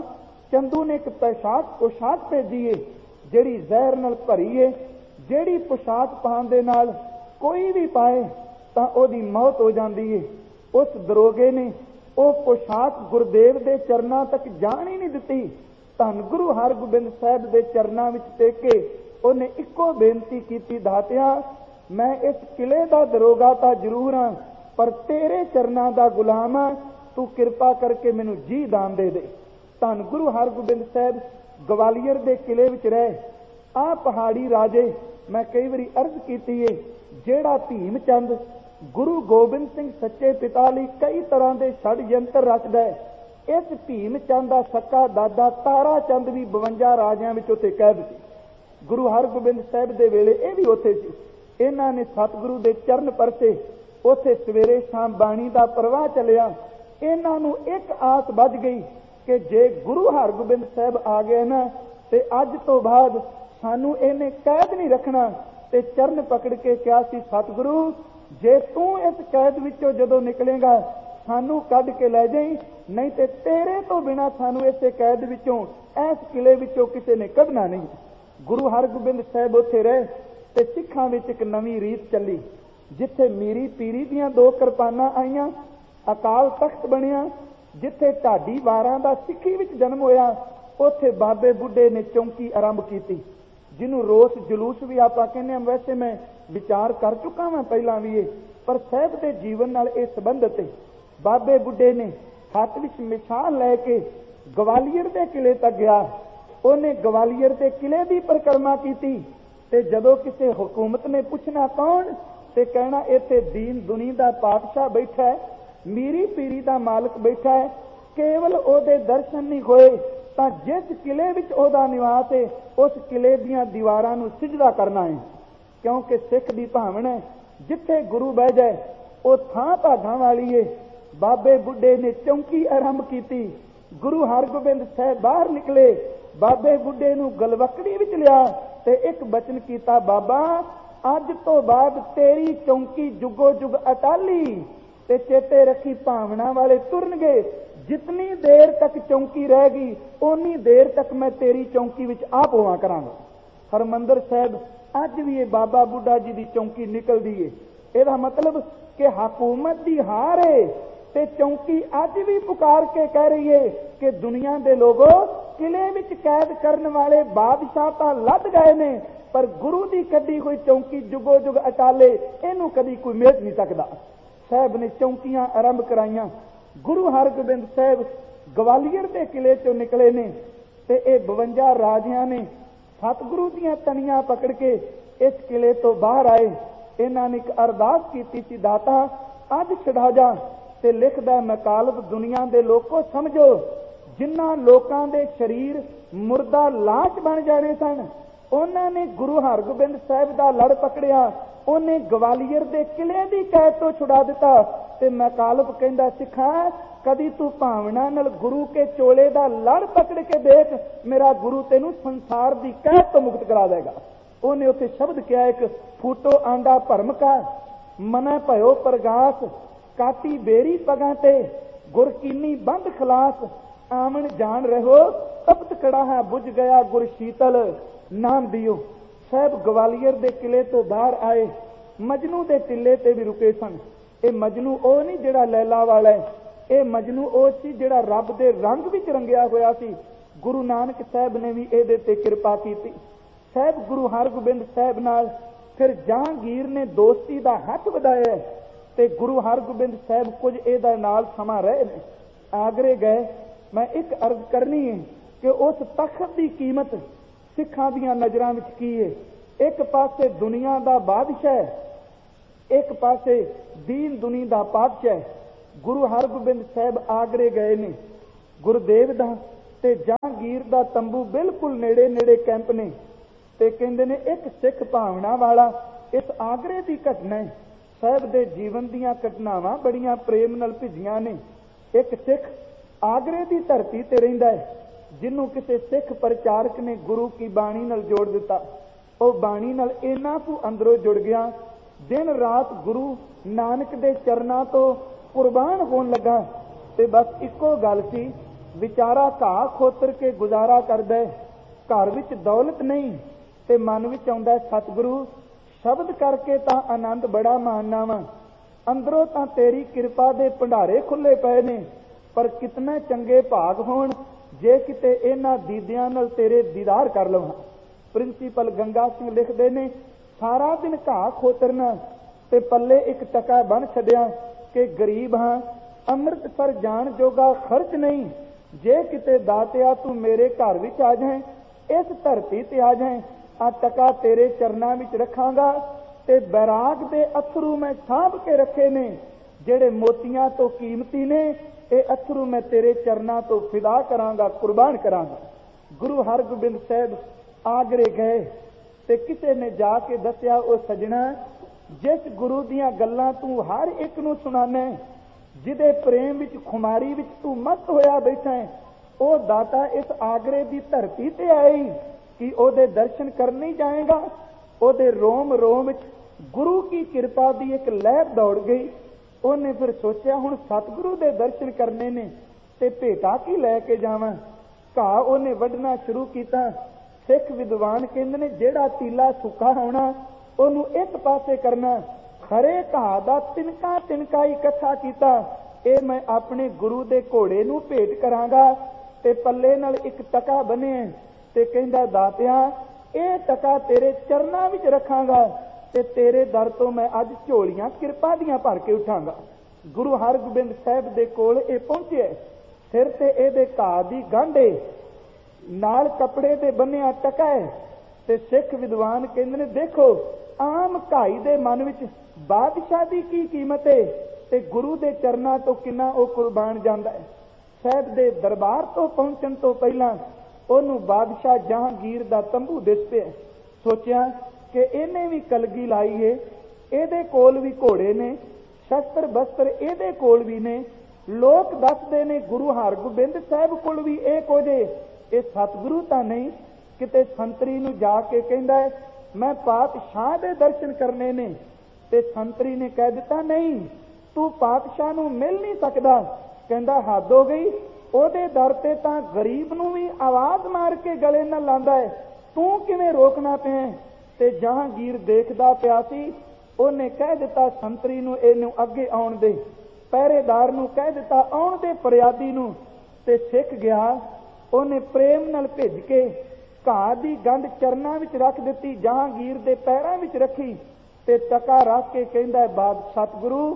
ਚੰਦੂ ਨੇ ਇੱਕ ਪੋਸ਼ਾਕ ਭੇਜੀ ਏ ਜਿਹੜੀ ਜ਼ਹਿਰ ਨਾਲ ਭਰੀ ਏ, ਜਿਹੜੀ ਪੋਸ਼ਾਕ ਪਾਉਣ ਦੇ ਨਾਲ ਕੋਈ ਵੀ ਪਾਏ ਤਾਂ ਉਹਦੀ ਮੌਤ ਹੋ ਜਾਂਦੀ ਏ। ਉਸ ਦਰੋਗੇ ਨੇ ਉਹ ਪੋਸ਼ਾਕ ਗੁਰਦੇਵ ਦੇ ਚਰਨਾਂ ਤੱਕ ਜਾਣ ਹੀ ਨਹੀਂ ਦਿੱਤੀ। ਧੰਨ ਗੁਰੂ ਹਰਗੋਬਿੰਦ ਸਾਹਿਬ ਦੇ ਚਰਨਾਂ ਵਿੱਚ ਟੇਕ ਕੇ ਉਹਨੇ ਇੱਕੋ ਬੇਨਤੀ ਕੀਤੀ, ਦਾਤਿਆ ਮੈਂ ਇਸ ਕਿਲੇ ਦਾ ਦਰੋਗਾ ਤਾਂ ਜ਼ਰੂਰ ਹਾਂ, ਪਰ ਤੇਰੇ ਚਰਨਾਂ ਦਾ ਗੁਲਾਮ ਹਾਂ, ਤੂੰ ਕਿਰਪਾ ਕਰਕੇ ਮੈਨੂੰ ਜੀ ਦਾਨ ਦੇ ਦੇ। ਧੰਨ ਗੁਰੂ ਹਰਗੋਬਿੰਦ ਸਾਹਿਬ ਗਵਾਲੀਅਰ ਦੇ ਕਿਲੇ ਵਿੱਚ ਰਹੇ। ਆਹ ਪਹਾੜੀ ਰਾਜੇ, ਮੈਂ ਕਈ ਵਾਰੀ ਅਰਜ਼ ਕੀਤੀ ਏ, ਜਿਹੜਾ ਭੀਮ ਚੰਦ ਗੁਰੂ ਗੋਬਿੰਦ ਸਿੰਘ ਸੱਚੇ ਪਿਤਾ ਲਈ ਕਈ ਤਰ੍ਹਾਂ ਦੇ ਛੜਯੰਤਰ ਰਚਦਾ ਹੈ, ਇਸ ਭੀਮ ਚੰਦ ਦਾ ਸਕਾ ਦਾਦਾ ਤਾਰਾ ਚੰਦ ਵੀ 52 ਰਾਜਿਆਂ ਵਿੱਚ ਉੱਥੇ ਕੈਦ ਸੀ। ਗੁਰੂ ਹਰਗੋਬਿੰਦ ਸਾਹਿਬ ਦੇ ਵੇਲੇ ਇਹ ਵੀ ਉੱਥੇ ਸੀ। ਇਹਨਾਂ ਨੇ ਸਤਿਗੁਰੂ ਦੇ ਚਰਨ ਪਰਸੇ, ਉੱਥੇ ਸਵੇਰੇ ਸ਼ਾਮ ਬਾਣੀ ਦਾ ਪ੍ਰਵਾਹ ਚੱਲਿਆ। ਇਹਨਾਂ ਨੂੰ ਇੱਕ ਆਸ ਵੱਜ ਗਈ ਕਿ ਜੇ ਗੁਰੂ ਹਰਗੋਬਿੰਦ ਸਾਹਿਬ ਆ ਗਏ ਨਾ ਤੇ ਅੱਜ ਤੋਂ ਬਾਅਦ ਸਾਨੂੰ ਇਹਨੇ ਕੈਦ ਨਹੀਂ ਰੱਖਣਾ। ਤੇ ਚਰਨ ਪਕੜ ਕੇ ਕਿਹਾ ਸੀ, ਸਤਿਗੁਰੂ ਜੇ ਤੂੰ ਇਸ ਕੈਦ ਵਿੱਚੋਂ ਜਦੋਂ ਨਿਕਲੇਗਾ ਸਾਨੂੰ ਕੱਢ ਕੇ ਲੈ ਜਾਈਂ, ਨਹੀਂ ਤੇ ਤੇਰੇ ਤੋਂ ਬਿਨਾਂ ਸਾਨੂੰ ਇਸੇ ਕੈਦ ਵਿੱਚੋਂ, ਇਸ ਕਿਲੇ ਵਿੱਚੋਂ ਕਿਸੇ ਨੇ ਕੱਢਣਾ ਨਹੀਂ। ਗੁਰੂ ਹਰਗੋਬਿੰਦ ਸਾਹਿਬ ਉੱਥੇ ਰਹੇ ਤੇ ਸਿੱਖਾਂ ਵਿੱਚ ਇੱਕ ਨਵੀਂ ਰੀਤ ਚੱਲੀ, ਜਿੱਥੇ ਮੀਰੀ ਪੀਰੀ ਦੀਆਂ 2 ਕਿਰਪਾਨਾਂ ਆਈਆਂ, ਅਕਾਲ ਤਖਤ ਬਣਿਆ। ਜਿੱਥੇ ਢਾਡੀ ਵਾਰਾਂ ਦਾ ਸਿੱਖੀ ਵਿੱਚ ਜਨਮ ਹੋਇਆ, ਉੱਥੇ ਬਾਬੇ ਬੁੱਢੇ ਨੇ ਚੌਂਕੀ ਆਰੰਭ ਕੀਤੀ, ਜਿਹਨੂੰ ਰੋਸ ਜਲੂਸ ਵੀ ਆਪਾਂ ਕਹਿੰਦੇ ਹਾਂ। ਵੈਸੇ ਮੈਂ ਵਿਚਾਰ ਕਰ ਚੁੱਕਾ ਮੈਂ ਪਹਿਲਾਂ ਵੀ ਇਹ, ਪਰ ਸਾਹਿਬ ਦੇ ਜੀਵਨ ਨਾਲ ਇਹ ਸੰਬੰਧਿਤ ਹੈ। ਬਾਬੇ ਬੁੱਢੇ ਨੇ ਹੱਥ ਵਿੱਚ ਮਿਸਾਲ ਲੈ ਕੇ ਗਵਾਲੀਅਰ ਦੇ ਕਿਲੇ ਤੱਕ ਗਿਆ। ਉਹਨੇ ਗਵਾਲੀਅਰ ਦੇ ਕਿਲੇ ਦੀ ਪਰਿਕਰਮਾ ਕੀਤੀ ਤੇ ਜਦੋਂ ਕਿਸੇ ਹਕੂਮਤ ਨੇ ਪੁੱਛਣਾ ਕੌਣ, ਤੇ ਕਹਿਣਾ ਇੱਥੇ ਦੀਨ ਦੁਨੀ ਦਾ ਪਾਤਸ਼ਾਹ ਬੈਠਾ ਹੈ, ਮੀਰੀ ਪੀਰੀ ਦਾ ਮਾਲਕ ਬੈਠਾ ਹੈ। ਕੇਵਲ ਉਹਦੇ ਦਰਸ਼ਨ ਨਹੀਂ ਹੋਏ ਤਾਂ ਜਿਸ ਕਿਲੇ ਵਿੱਚ ਉਹਦਾ ਨਿਵਾਸ ਹੈ ਉਸ ਕਿਲੇ ਦੀਆਂ ਦੀਵਾਰਾਂ ਨੂੰ ਸਿਜਦਾ ਕਰਨਾ ਹੈ, ਕਿਉਂਕਿ ਸਿੱਖ ਦੀ ਭਾਵਨ ਹੈ ਜਿੱਥੇ ਗੁਰੂ ਬਹਿ ਜਾਏ ਉਹ ਥਾਂ ਭਾਗਾਂ ਵਾਲੀ ਏ। ਬਾਬੇ ਬੁੱਢੇ ਨੇ ਚੌਂਕੀ ਆਰੰਭ ਕੀਤੀ। ਗੁਰੂ ਹਰਗੋਬਿੰਦ ਸਾਹਿਬ ਬਾਹਰ ਨਿਕਲੇ, ਬਾਬੇ ਬੁੱਢੇ ਨੂੰ ਗਲਵਕੜੀ ਵਿੱਚ ਲਿਆ ਤੇ ਇੱਕ ਬਚਨ ਕੀਤਾ, ਬਾਬਾ ਅੱਜ ਤੋਂ ਬਾਅਦ ਤੇਰੀ ਚੌਂਕੀ ਜੁਗੋ ਜੁਗ ਅਟਾਲੀ, ਤੇ ਚੇਤੇ ਰੱਖੀ ਭਾਵਨਾ ਵਾਲੇ ਤੁਰਨਗੇ, ਜਿਤਨੀ ਦੇਰ ਤੱਕ ਚੌਂਕੀ ਰਹੇਗੀ ਓਨੀ ਦੇਰ ਤੱਕ ਮੈਂ ਤੇਰੀ ਚੌਂਕੀ ਵਿੱਚ ਆਪ ਹੋਵਾਂ ਕਰਾਂਗਾ। ਹਰਮੰਦਰ ਸਾਹਿਬ ਅੱਜ ਵੀ ਇਹ ਬਾਬਾ ਬੁੱਢਾ ਜੀ ਦੀ ਚੌਂਕੀ ਨਿਕਲਦੀ ਏ। ਇਹਦਾ ਮਤਲਬ ਕਿ ਹਕੂਮਤ ਦੀ ਹਾਰ ਏ ਤੇ ਚੌਂਕੀ ਅੱਜ ਵੀ ਪੁਕਾਰ ਕੇ ਕਹਿ ਰਹੀ ਏ ਕਿ ਦੁਨੀਆ ਦੇ ਲੋਗੋ, ਕਿਲੇ ਵਿੱਚ ਕੈਦ ਕਰਨ ਵਾਲੇ ਬਾਦਸ਼ਾਹ ਤਾਂ ਲੱਦ ਗਏ ਨੇ, ਪਰ ਗੁਰੂ ਦੀ ਕੱਢੀ ਹੋਈ ਚੌਂਕੀ ਜੁਗੋ ਜੁਗ ਅਟਾਲੇ, ਇਹਨੂੰ ਕਦੀ ਕੋਈ ਮੇਟ ਨਹੀਂ ਸਕਦਾ। ਸਾਹਿਬ ਨੇ ਚੌਂਕੀਆਂ ਆਰੰਭ ਕਰਾਈਆਂ। ਗੁਰੂ ਹਰਗੋਬਿੰਦ ਸਾਹਿਬ ਗਵਾਲੀਅਰ ਦੇ ਕਿਲੇ ਚੋਂ ਨਿਕਲੇ ਨੇ ਤੇ ਇਹ 52 ਰਾਜਿਆਂ ਨੇ ਸਤਿਗੁਰੂ ਦੀਆਂ ਤਣੀਆਂ ਪਕੜ ਕੇ ਇਸ ਕਿਲੇ ਤੋਂ ਬਾਹਰ ਆਏ। ਇਹਨਾਂ ਨੇ ਇੱਕ ਅਰਦਾਸ ਕੀਤੀ ਸੀ, ਦਾਤਾ ਅੱਜ ਛਡਾ ਜਾ। ਤੇ ਲਿਖਦਾ, ਮਕਾਲਬ ਦੁਨੀਆ ਦੇ ਲੋਕੋ ਸਮਝੋ, ਜਿਨ੍ਹਾਂ ਲੋਕਾਂ ਦੇ ਸਰੀਰ ਮੁਰਦਾ ਲਾਸ਼ ਬਣ ਜਾਣੇ ਸਨ, ਉਹਨਾਂ ਨੇ ਗੁਰੂ ਹਰਗੋਬਿੰਦ ਸਾਹਿਬ ਦਾ ਲੜ ਪਕੜਿਆ, ਉਹਨੇ ਗਵਾਲੀਅਰ ਦੇ ਕਿਲੇ ਦੀ ਕੈਦ ਤੋਂ ਛੁਡਾ ਦਿੱਤਾ। ਤੇ ਮਕਾਲਬ ਕਹਿੰਦਾ, ਸਿੱਖਾਂ ਕਦੀ ਤੂੰ ਭਾਵਨਾ ਨਾਲ ਗੁਰੂ ਕੇ ਚੋਲੇ ਦਾ ਲੜ ਪਕੜ ਕੇ ਦੇਖ, ਮੇਰਾ ਗੁਰੂ ਤੈਨੂੰ ਸੰਸਾਰ ਦੀ ਕੈਦ ਤੋਂ ਮੁਕਤ ਕਰਾ ਦੇਗਾ। ਉਹਨੇ ਉੱਥੇ ਸ਼ਬਦ ਕਿਹਾ, ਇੱਕ ਫੂਟੋ ਆਂਡਾ ਭਰਮ ਕਾ, ਮਨਾ ਭਇਓ ਪ੍ਰਗਾਸ, ਕਾਟੀ ਬੇਰੀ ਪਗਾਂ ਤੇ ਗੁਰ ਕੀਨੀ ਬੰਦ ਖਲਾਸ, ਆਮਣ ਜਾਣ ਰਹੋ ਤਪਤ ਕੜਾਹਾ ਬੁਝ ਗਿਆ ਗੁਰ ਸ਼ੀਤਲ ਨਾਮ ਦਿਓ। ਸਾਹਿਬ ਗਵਾਲੀਅਰ ਦੇ ਕਿਲੇ ਤੋਂ ਬਾਹਰ ਆਏ, ਮਜਨੂ ਦੇ ਟਿੱਲੇ ਤੇ ਵੀ ਰੁਕੇ ਸਨ। ਇਹ ਮਜਨੂ ਉਹ ਨਹੀਂ ਜਿਹੜਾ ਲੈਲਾ ਵਾਲਾ ਹੈ, ਇਹ ਮਜਨੂ ਉਹ ਸੀ ਜਿਹੜਾ ਰੱਬ ਦੇ ਰੰਗ ਵਿੱਚ ਰੰਗਿਆ ਹੋਇਆ ਸੀ। ਗੁਰੂ ਨਾਨਕ ਸਾਹਿਬ ਨੇ ਵੀ ਇਹਦੇ ਤੇ ਕਿਰਪਾ ਕੀਤੀ। ਸਾਹਿਬ ਗੁਰੂ ਹਰਗੋਬਿੰਦ ਸਾਹਿਬ ਨਾਲ ਫਿਰ ਜਹਾਂਗੀਰ ਨੇ ਦੋਸਤੀ ਦਾ ਹੱਥ ਵਧਾਇਆ ਤੇ ਗੁਰੂ ਹਰਗੋਬਿੰਦ ਸਾਹਿਬ ਕੁਝ ਇਹਦਾ ਨਾਲ ਸਮਾਂ ਰਹੇ ਨੇ। ਆਗਰੇ ਗਏ। ਮੈਂ ਇੱਕ ਅਰਜ਼ ਕਰਨੀ ਹੈ ਕਿ ਉਸ ਤਖਤ ਦੀ ਕੀਮਤ ਸਿੱਖਾਂ ਦੀਆਂ ਨਜ਼ਰਾਂ ਵਿੱਚ ਕੀ ਹੈ। ਇੱਕ ਪਾਸੇ ਦੁਨੀਆ ਦਾ ਬਾਦਸ਼ਾਹ, ਇੱਕ ਪਾਸੇ ਦੀਨ ਦੁਨੀ ਦਾ ਪਾਤਸ਼ਾਹ। ਗੁਰੂ ਹਰਗੋਬਿੰਦ ਸਾਹਿਬ ਆਗਰੇ ਗਏ ਨੇ। ਗੁਰਦੇਵ ਦਾ ਤੇ ਜਹਾਂਗੀਰ ਦਾ ਤੰਬੂ ਬਿਲਕੁਲ ਨੇੜੇ ਨੇੜੇ ਕੈਂਪ ਨੇ ਤੇ ਕਹਿੰਦੇ ਨੇ ਇੱਕ ਸਿੱਖ ਭਾਵਨਾ ਵਾਲਾ। ਇਸ ਆਗਰੇ ਦੀ ਘਟਨਾ ਹੈ। ਸਾਹਿਬ ਦੇ ਜੀਵਨ ਦੀਆਂ ਘਟਨਾਵਾਂ ਬੜੀਆਂ ਪ੍ਰੇਮ ਨਾਲ ਭਿੱਜੀਆਂ ਨੇ। ਇੱਕ ਸਿੱਖ ਆਗਰੇ ਦੀ ਧਰਤੀ ਤੇ ਰਹਿੰਦਾ ਹੈ, ਜਿਹਨੂੰ ਕਿਸੇ ਸਿੱਖ ਪ੍ਰਚਾਰਕ ਨੇ ਗੁਰੂ ਕੀ ਬਾਣੀ ਨਾਲ ਜੋੜ ਦਿੱਤਾ। ਉਹ ਬਾਣੀ ਨਾਲ ਇੰਨਾ ਕੁ ਅੰਦਰੋਂ ਜੁੜ ਗਿਆ, ਦਿਨ ਰਾਤ ਗੁਰੂ ਨਾਨਕ ਦੇ ਚਰਨਾਂ ਤੋਂ ਕੁਰਬਾਨ ਹੋਣ ਲੱਗਾ। ਤੇ ਬਸ ਇੱਕੋ ਗੱਲ ਸੀ ਵਿਚਾਰਾ ਘਾਹ ਖੋਤਰ ਕੇ ਗੁਜ਼ਾਰਾ ਕਰਦਾ, ਘਰ ਵਿੱਚ ਦੌਲਤ ਨਹੀਂ ਤੇ ਮਨ ਵਿੱਚ ਆਉਂਦਾ ਸਤਿਗੁਰੂ ਸ਼ਬਦ ਕਰਕੇ ਤਾਂ ਆਨੰਦ ਬੜਾ ਮਾਣਨਾ ਵਾ, ਅੰਦਰੋਂ ਤਾਂ ਤੇਰੀ ਕਿਰਪਾ ਦੇ ਭੰਡਾਰੇ ਖੁੱਲੇ ਪਏ ਨੇ, ਪਰ ਕਿਤਨੇ ਚੰਗੇ ਭਾਗ ਹੋਣ ਜੇ ਕਿਤੇ ਇਹਨਾਂ ਦੀਦਿਆਂ ਨਾਲ ਤੇਰੇ ਦੀਦਾਰ ਕਰ ਲਵਾਂ। ਪ੍ਰਿੰਸੀਪਲ ਗੰਗਾ ਸਿੰਘ ਲਿਖਦੇ ਨੇ, ਸਾਰਾ ਦਿਨ ਘਾਹ ਖੋਤਰਨਾ ਤੇ ਪੱਲੇ ਇੱਕ ਟਕਾ ਬਣ ਛੱਡਿਆ ਕਿ ਗਰੀਬ ਹਾਂ, ਅੰਮ੍ਰਿਤਸਰ ਜਾਣ ਜੋਗਾ ਖਰਚ ਨਹੀਂ, ਜੇ ਕਿਤੇ ਦਾਤਿਆ ਤੂੰ ਮੇਰੇ ਘਰ ਵਿੱਚ ਆ ਜਾਏ, ਇਸ ਧਰਤੀ ਤੇ ਆ ਜਾਏ, ਆ ਟਕਾ ਤੇਰੇ ਚਰਨਾਂ ਵਿੱਚ ਰੱਖਾਂਗਾ ਤੇ ਬੈਰਾਗ ਦੇ ਅਥਰੂ ਮੈਂ ਸਾਂਭ ਕੇ ਰੱਖੇ ਨੇ, ਜਿਹੜੇ ਮੋਤੀਆਂ ਤੋਂ ਕੀਮਤੀ ਨੇ, ਇਹ ਅਥਰੂ ਮੈਂ ਤੇਰੇ ਚਰਨਾਂ ਤੋਂ ਫਿਦਾ ਕਰਾਂਗਾ, ਕੁਰਬਾਨ ਕਰਾਂਗਾ। ਗੁਰੂ ਹਰਗੋਬਿੰਦ ਸਾਹਿਬ ਆਗਰੇ ਗਏ ਤੇ ਕਿਸੇ ਨੇ ਜਾ ਕੇ ਦੱਸਿਆ, ਉਹ ਸਜਣਾ ਜਿਸ ਗੁਰੂ ਦੀਆਂ ਗੱਲਾਂ ਤੂੰ ਹਰ ਇੱਕ ਨੂੰ ਸੁਣਾਨਾ, ਜਿਹਦੇ ਪ੍ਰੇਮ ਵਿੱਚ ਖੁਮਾਰੀ ਵਿੱਚ ਤੂੰ ਮਸਤ ਹੋਇਆ ਬੈਠਾ ਹੈ, ਉਹ ਦਾਤਾ ਇਸ ਆਗਰੇ ਦੀ ਧਰਤੀ ਤੇ ਆਈ ਕਿ ਉਹਦੇ ਦਰਸ਼ਨ ਕਰਨ ਨਹੀਂ ਜਾਏਗਾ। ਉਹਦੇ ਰੋਮ ਰੋਮ ਵਿੱਚ ਗੁਰੂ ਕੀ ਕਿਰਪਾ ਦੀ ਇੱਕ ਲਹਿਰ ਦੌੜ ਗਈ। ਉਹਨੇ ਫਿਰ ਸੋਚਿਆ ਹੁਣ ਸਤਿਗੁਰੂ ਦੇ ਦਰਸ਼ਨ ਕਰਨੇ ਨੇ ਤੇ ਭੇਟਾ ਕੀ ਲੈ ਕੇ ਜਾਵਾਂ। ਘਾਹ ਉਹਨੇ ਵੱਢਣਾ ਸ਼ੁਰੂ ਕੀਤਾ। ਸਿੱਖ ਵਿਦਵਾਨ ਕਹਿੰਦੇ ਨੇ ਜਿਹੜਾ ਤੀਲਾ ਸੁੱਕਾ ਹੋਣਾ ਉਹਨੂੰ ਇੱਕ ਪਾਸੇ ਕਰਨਾ, ਖਰੇ ਘਾਹ ਦਾ ਤਿਨਕਾ ਤਿਨਕਾ ਇਕੱਠਾ ਕੀਤਾ, ਇਹ ਮੈਂ ਆਪਣੇ ਗੁਰੂ ਦੇ ਘੋੜੇ ਨੂੰ ਭੇਟ ਕਰਾਂਗਾ ਤੇ ਪੱਲੇ ਨਾਲ ਇੱਕ ਟਕਾ ਬੰਨਿਆ ਤੇ ਕਹਿੰਦਾ ਦਾਤਿਆ ਇਹ ਟਕਾ ਤੇਰੇ ਚਰਨਾਂ ਵਿੱਚ ਰੱਖਾਂਗਾ ਤੇ ਤੇਰੇ ਦਰ ਤੋਂ ਮੈਂ ਅੱਜ ਝੋਲੀਆਂ ਕਿਰਪਾ ਦੀਆਂ ਭਰ ਕੇ ਉਠਾਂਗਾ। ਗੁਰੂ ਹਰਗੋਬਿੰਦ ਸਾਹਿਬ ਦੇ ਕੋਲ ਇਹ ਪਹੁੰਚੇ, ਸਿਰ ਤੇ ਇਹਦੇ ਘਾਹ ਦੀ ਗਾਂਢੇ ਨਾਲ ਕੱਪੜੇ ਤੇ ਬੰਨਿਆ ਟਕਾ ਹੈ ਤੇ ਸਿੱਖ ਵਿਦਵਾਨ ਕਹਿੰਦੇ ਨੇ ਦੇਖੋ ਆਮ ਘਾਈ ਦੇ ਮਨ ਵਿੱਚ ਬਾਦਸ਼ਾਹ ਦੀ ਕੀ ਕੀਮਤ ਹੈ ਤੇ ਗੁਰੂ ਦੇ ਚਰਨਾਂ ਤੋਂ ਕਿੰਨਾ ਉਹ ਕੁਰਬਾਨ ਜਾਂਦਾ ਹੈ। ਸਾਹਿਬ ਦੇ ਦਰਬਾਰ ਤੋਂ ਪਹੁੰਚਣ ਤੋਂ ਪਹਿਲਾਂ ਉਹਨੂੰ ਬਾਦਸ਼ਾਹ ਜਹਾਂਗੀਰ ਦਾ ਤੰਬੂ ਦਿਸ ਪਿਆ। ਸੋਚਿਆ ਕਿ ਇਹਨੇ ਵੀ ਕਲਗੀ ਲਾਈ ਏ, ਇਹਦੇ ਕੋਲ ਵੀ ਘੋੜੇ ਨੇ, ਸ਼ਸਤਰ ਬਸਤਰ ਇਹਦੇ ਕੋਲ ਵੀ ਨੇ, ਲੋਕ ਦੱਸਦੇ ਨੇ ਗੁਰੂ ਹਰਗੋਬਿੰਦ ਸਾਹਿਬ ਕੋਲ ਵੀ ਇਹ ਕੁਝ ਏ, ਇਹ ਸਤਿਗੁਰੂ ਤਾਂ ਨਹੀਂ। ਕਿਤੇ ਸੰਤਰੀ ਨੂੰ ਜਾ ਕੇ ਕਹਿੰਦਾ ਮੈਂ ਪਾਤਸ਼ਾਹ ਦੇ ਦਰਸ਼ਨ ਕਰਨੇ ਨੇ ਤੇ ਸੰਤਰੀ ਨੇ ਕਹਿ ਦਿੱਤਾ ਨਹੀਂ ਤੂੰ ਪਾਤਸ਼ਾਹ ਨੂੰ ਮਿਲ ਨਹੀਂ ਸਕਦਾ। ਕਹਿੰਦਾ ਹੱਦ ਹੋ ਗਈ, ਉਹਦੇ ਦਰ ਤੇ ਤਾਂ ਗਰੀਬ ਨੂੰ ਵੀ ਆਵਾਜ਼ ਮਾਰ ਕੇ ਗਲੇ ਨਾਲ ਲਾਂਦਾ ਹੈ, ਤੂੰ ਕਿਵੇਂ ਰੋਕਣਾ ਪਿਆ। ਤੇ ਜਹਾਂਗੀਰ ਦੇਖਦਾ ਪਿਆ ਸੀ, ਉਹਨੇ ਕਹਿ ਦਿੱਤਾ ਸੰਤਰੀ ਨੂੰ ਇਹਨੂੰ ਅੱਗੇ ਆਉਣ ਦੇ, ਪਹਿਰੇਦਾਰ ਨੂੰ ਕਹਿ ਦਿੱਤਾ ਆਉਣ ਦੇ ਫਰਿਆਦੀ ਨੂੰ, ਤੇ ਸਿੱਖ ਗਿਆ। ਉਹਨੇ ਪ੍ਰੇਮ ਨਾਲ ਭਿੱਜ ਕੇ ਘਾਹ ਦੀ ਗੰਢ ਚਰਨਾਂ ਵਿੱਚ ਰੱਖ ਦਿੱਤੀ, ਜਹਾਂਗੀਰ ਦੇ ਪੈਰਾਂ ਵਿੱਚ ਰੱਖੀ ਤੇ ਟਕਾ ਰੱਖ ਕੇ ਕਹਿੰਦਾ ਬਾਦ ਸਤਿਗੁਰੂ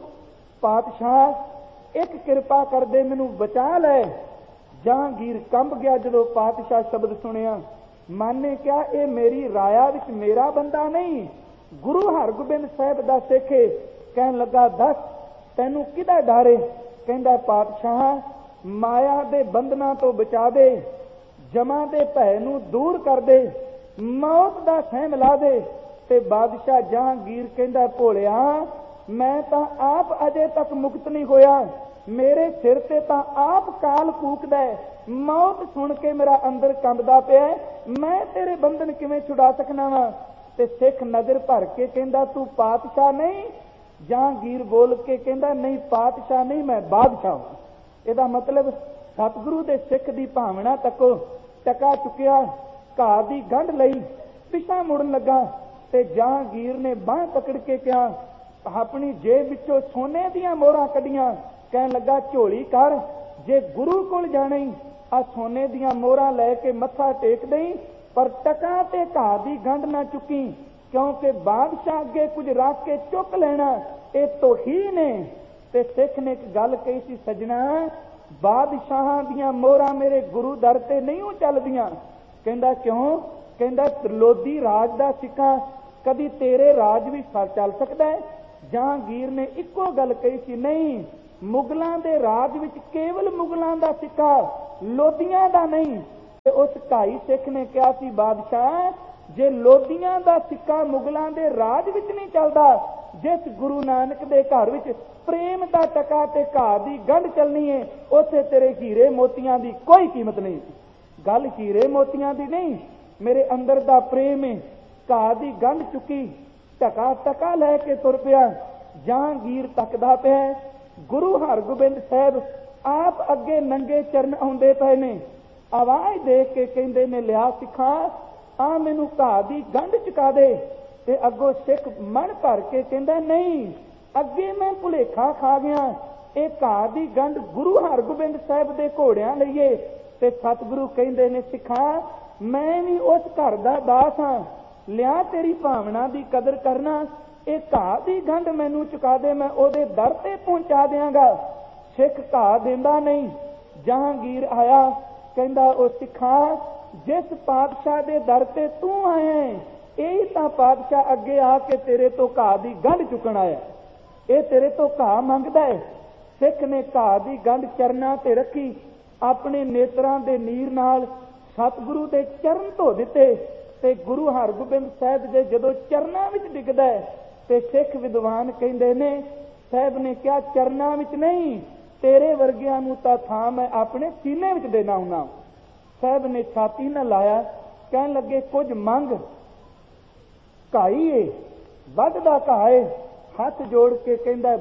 ਪਾਤਸ਼ਾਹ ਇੱਕ ਕਿਰਪਾ ਕਰਦੇ ਮੈਨੂੰ ਬਚਾ ਲੈ। ਜਹਾਂਗੀਰ ਕੰਬ ਗਿਆ ਜਦੋਂ ਪਾਤਸ਼ਾਹ ਸ਼ਬਦ ਸੁਣਿਆ। ਮਨ ਨੇ ਕਿਹਾ ਇਹ ਮੇਰੀ ਰਾਇਆ ਵਿੱਚ ਮੇਰਾ ਬੰਦਾ ਨਹੀਂ, ਗੁਰੂ ਹਰਗੋਬਿੰਦ ਸਾਹਿਬ ਦਾ ਸਿੱਖ ਹੈ। ਕਹਿਣ ਲੱਗਾ ਦੱਸ ਤੈਨੂੰ ਕਿਹਦਾ ਡਰ ਹੈ। ਕਹਿੰਦਾ ਪਾਤਸ਼ਾਹ ਮਾਇਆ ਦੇ ਬੰਧਨਾਂ ਤੋਂ ਬਚਾ ਦੇ, ਜਮਾਂ ਦੇ ਭੈ ਨੂੰ ਦੂਰ ਕਰ ਦੇ, ਮੌਤ ਦਾ ਸਹਿਮ ਲਾ ਦੇ। ਤੇ ਬਾਦਸ਼ਾਹ ਜਹਾਂਗੀਰ ਕਹਿੰਦਾ ਭੋਲਿਆ ਮੈਂ ਤਾਂ ਆਪ ਅਜੇ ਤੱਕ ਮੁਕਤ ਨਹੀਂ ਹੋਇਆ, ਮੇਰੇ ਸਿਰ ਤੇ ਤਾਂ ਆਪ ਕਾਲ ਕੂਕਦਾ, ਮੌਤ ਸੁਣ ਕੇ ਮੇਰਾ ਅੰਦਰ ਕੰਬਦਾ ਪਿਆ, ਮੈਂ ਤੇਰੇ ਬੰਧਨ ਕਿਵੇਂ ਛੁਡਾ ਸਕਣਾ ਵਾ। ਤੇ ਸਿੱਖ ਨਜ਼ਰ ਭਰ ਕੇ ਕਹਿੰਦਾ ਤੂੰ ਪਾਤਸ਼ਾਹ ਨਹੀਂ। ਜਹਾਂਗੀਰ ਬੋਲ ਕੇ ਕਹਿੰਦਾ ਨਹੀਂ ਪਾਤਸ਼ਾਹ ਨਹੀਂ ਮੈਂ ਬਾਦਸ਼ਾਹ ਹਾਂ। ਇਹਦਾ ਮਤਲਬ ਸਤਿਗੁਰੂ ਦੇ ਸਿੱਖ ਦੀ ਭਾਵਨਾ ਤੱਕੋ। ਟਕਾ ਚੁੱਕਿਆ, ਘਾਹ ਦੀ ਗੰਢ ਲਈ, ਪਿਛਾਂ ਮੁੜਨ ਲੱਗਾ ਤੇ ਜਹਾਂਗੀਰ ਨੇ ਬਾਂਹ ਪਕੜ ਕੇ ਕਿਹਾ, ਆਪਣੀ ਜੇਬ ਵਿੱਚੋਂ ਸੋਨੇ ਦੀਆਂ ਮੋਹਰਾਂ ਕੱਢੀਆਂ। ਕਹਿਣ ਲੱਗਾ ਝੋਲੀ ਕਰ, ਜੇ ਗੁਰੂ ਕੋਲ ਜਾਣੀ ਆ ਸੋਨੇ ਦੀਆਂ ਮੋਹਰਾਂ ਲੈ ਕੇ ਮੱਥਾ ਟੇਕ ਦੇਈ, ਪਰ ਟਕਾ ਤੇ ਘਾਹ ਦੀ ਗੰਢ ਨਾ ਚੁੱਕੀ, ਕਿਉਂਕਿ ਬਾਦਸ਼ਾਹ ਅੱਗੇ ਕੁਝ ਰੱਖ ਕੇ ਚੁੱਕ ਲੈਣਾ ਇਹ ਤੋਹੀਨ ਹੈ। ਤੇ ਸਿੱਖ ਨੇ ਇੱਕ ਗੱਲ ਕਹੀ ਸੀ ਸੱਜਣਾ, ਬਾਦਸ਼ਾਹਾਂ ਦੀਆਂ ਮੋਹਰਾਂ ਮੇਰੇ ਗੁਰੂ ਦਰ ਤੇ ਨਹੀਂ ਚੱਲਦੀਆਂ। ਕਹਿੰਦਾ ਕਿਉਂ। ਕਹਿੰਦਾ ਲੋਧੀ ਰਾਜ ਦਾ ਸਿੱਕਾ ਕਦੀ ਤੇਰੇ ਰਾਜ ਵੀ ਚੱਲ ਸਕਦਾ ਹੈ। ਜਹਾਂਗੀਰ ਨੇ ਇੱਕੋ ਗੱਲ ਕਹੀ ਸੀ ਨਹੀਂ, ਮੁਗਲਾਂ ਦੇ ਰਾਜ ਵਿੱਚ ਕੇਵਲ ਮੁਗਲਾਂ ਦਾ ਸਿੱਕਾ, ਲੋਧੀਆਂ ਦਾ ਨਹੀਂ। ਤੇ ਉਸ ਢਾਈ ਸਿੱਖ ਨੇ ਕਿਹਾ ਸੀ ਬਾਦਸ਼ਾਹ ਜੇ ਲੋਧੀਆਂ ਦਾ ਸਿੱਕਾ ਮੁਗਲਾਂ ਦੇ ਰਾਜ ਵਿੱਚ ਨਹੀਂ ਚੱਲਦਾ, ਜਿਸ ਗੁਰੂ ਨਾਨਕ ਦੇ ਘਰ ਵਿੱਚ ਪ੍ਰੇਮ ਦਾ ਟਕਾ ਤੇ ਘਾਹ ਦੀ ਗੰਢ ਚੱਲਣੀ ਹੈ, ਉੱਥੇ ਤੇਰੇ ਹੀਰੇ ਮੋਤੀਆਂ ਦੀ ਕੋਈ ਕੀਮਤ ਨਹੀਂ। ਗੱਲ ਹੀਰੇ ਮੋਤੀਆਂ ਦੀ ਨਹੀਂ, ਮੇਰੇ ਅੰਦਰ ਦਾ ਪ੍ਰੇਮ ਹੈ। ਘਾਹ ਦੀ ਗੰਢ ਚੁੱਕੀ, ਟਕਾ ਲੈ ਕੇ ਤੁਰ ਪਿਆ। ਜਹਾਂਗੀਰ ਤੱਕਦਾ ਪਿਆ। ਗੁਰੂ ਹਰਗੋਬਿੰਦ ਸਾਹਿਬ आप अगे नंगे चरण आउंदे पए ने, आवाज देख के कहंदे ने लिया सिखा आ मैनू घाह दी गंढ चुका दे। ते अगों सिख मन भर के कहंदा नहीं, अगे मैं भुलेखा खा गया, ये घाह दी गंढ गुरु हरगोबिंद साहिब दे घोड़ियां लईए। ते सतगुरु कहंदे ने सिखा मैं भी उस घर दा दास हां, लिया तेरी भावना दी कदर करना, ये घाह दी गंढ मैनू चुका दे, मैं ओदे दर ते पहुंचा देंगा। सिख घाह देंदा नहीं। जहांगीर आया, कहंदा ओ सिखा जिस पातशाह दे दर ते तू आया है, यही तां पातशाह अगे आके तेरे तो घाह दी गंढ चुकण आया, ये तेरे तो घाह मंगदा है। सिख ने घाह दी गंढ चरनां ते रखी, अपने नेत्रां दे नीर नाल सतगुरु दे चरण धो दिते। ते गुरु हरगोबिंद साहिब दे जदों चरनां विच डिगदा है ते सिख विद्वान कहंदे ने साहिब ने क्या चरनां विच नहीं, तेरे वर्गियां नूं तां थां मैं अपने सीने विच देना हुंदा। साहिब ने छाती न लाया, कहन लगे कुछ मंग। घाई है, वधदा घाह है, हथ जोड़ के कहंदा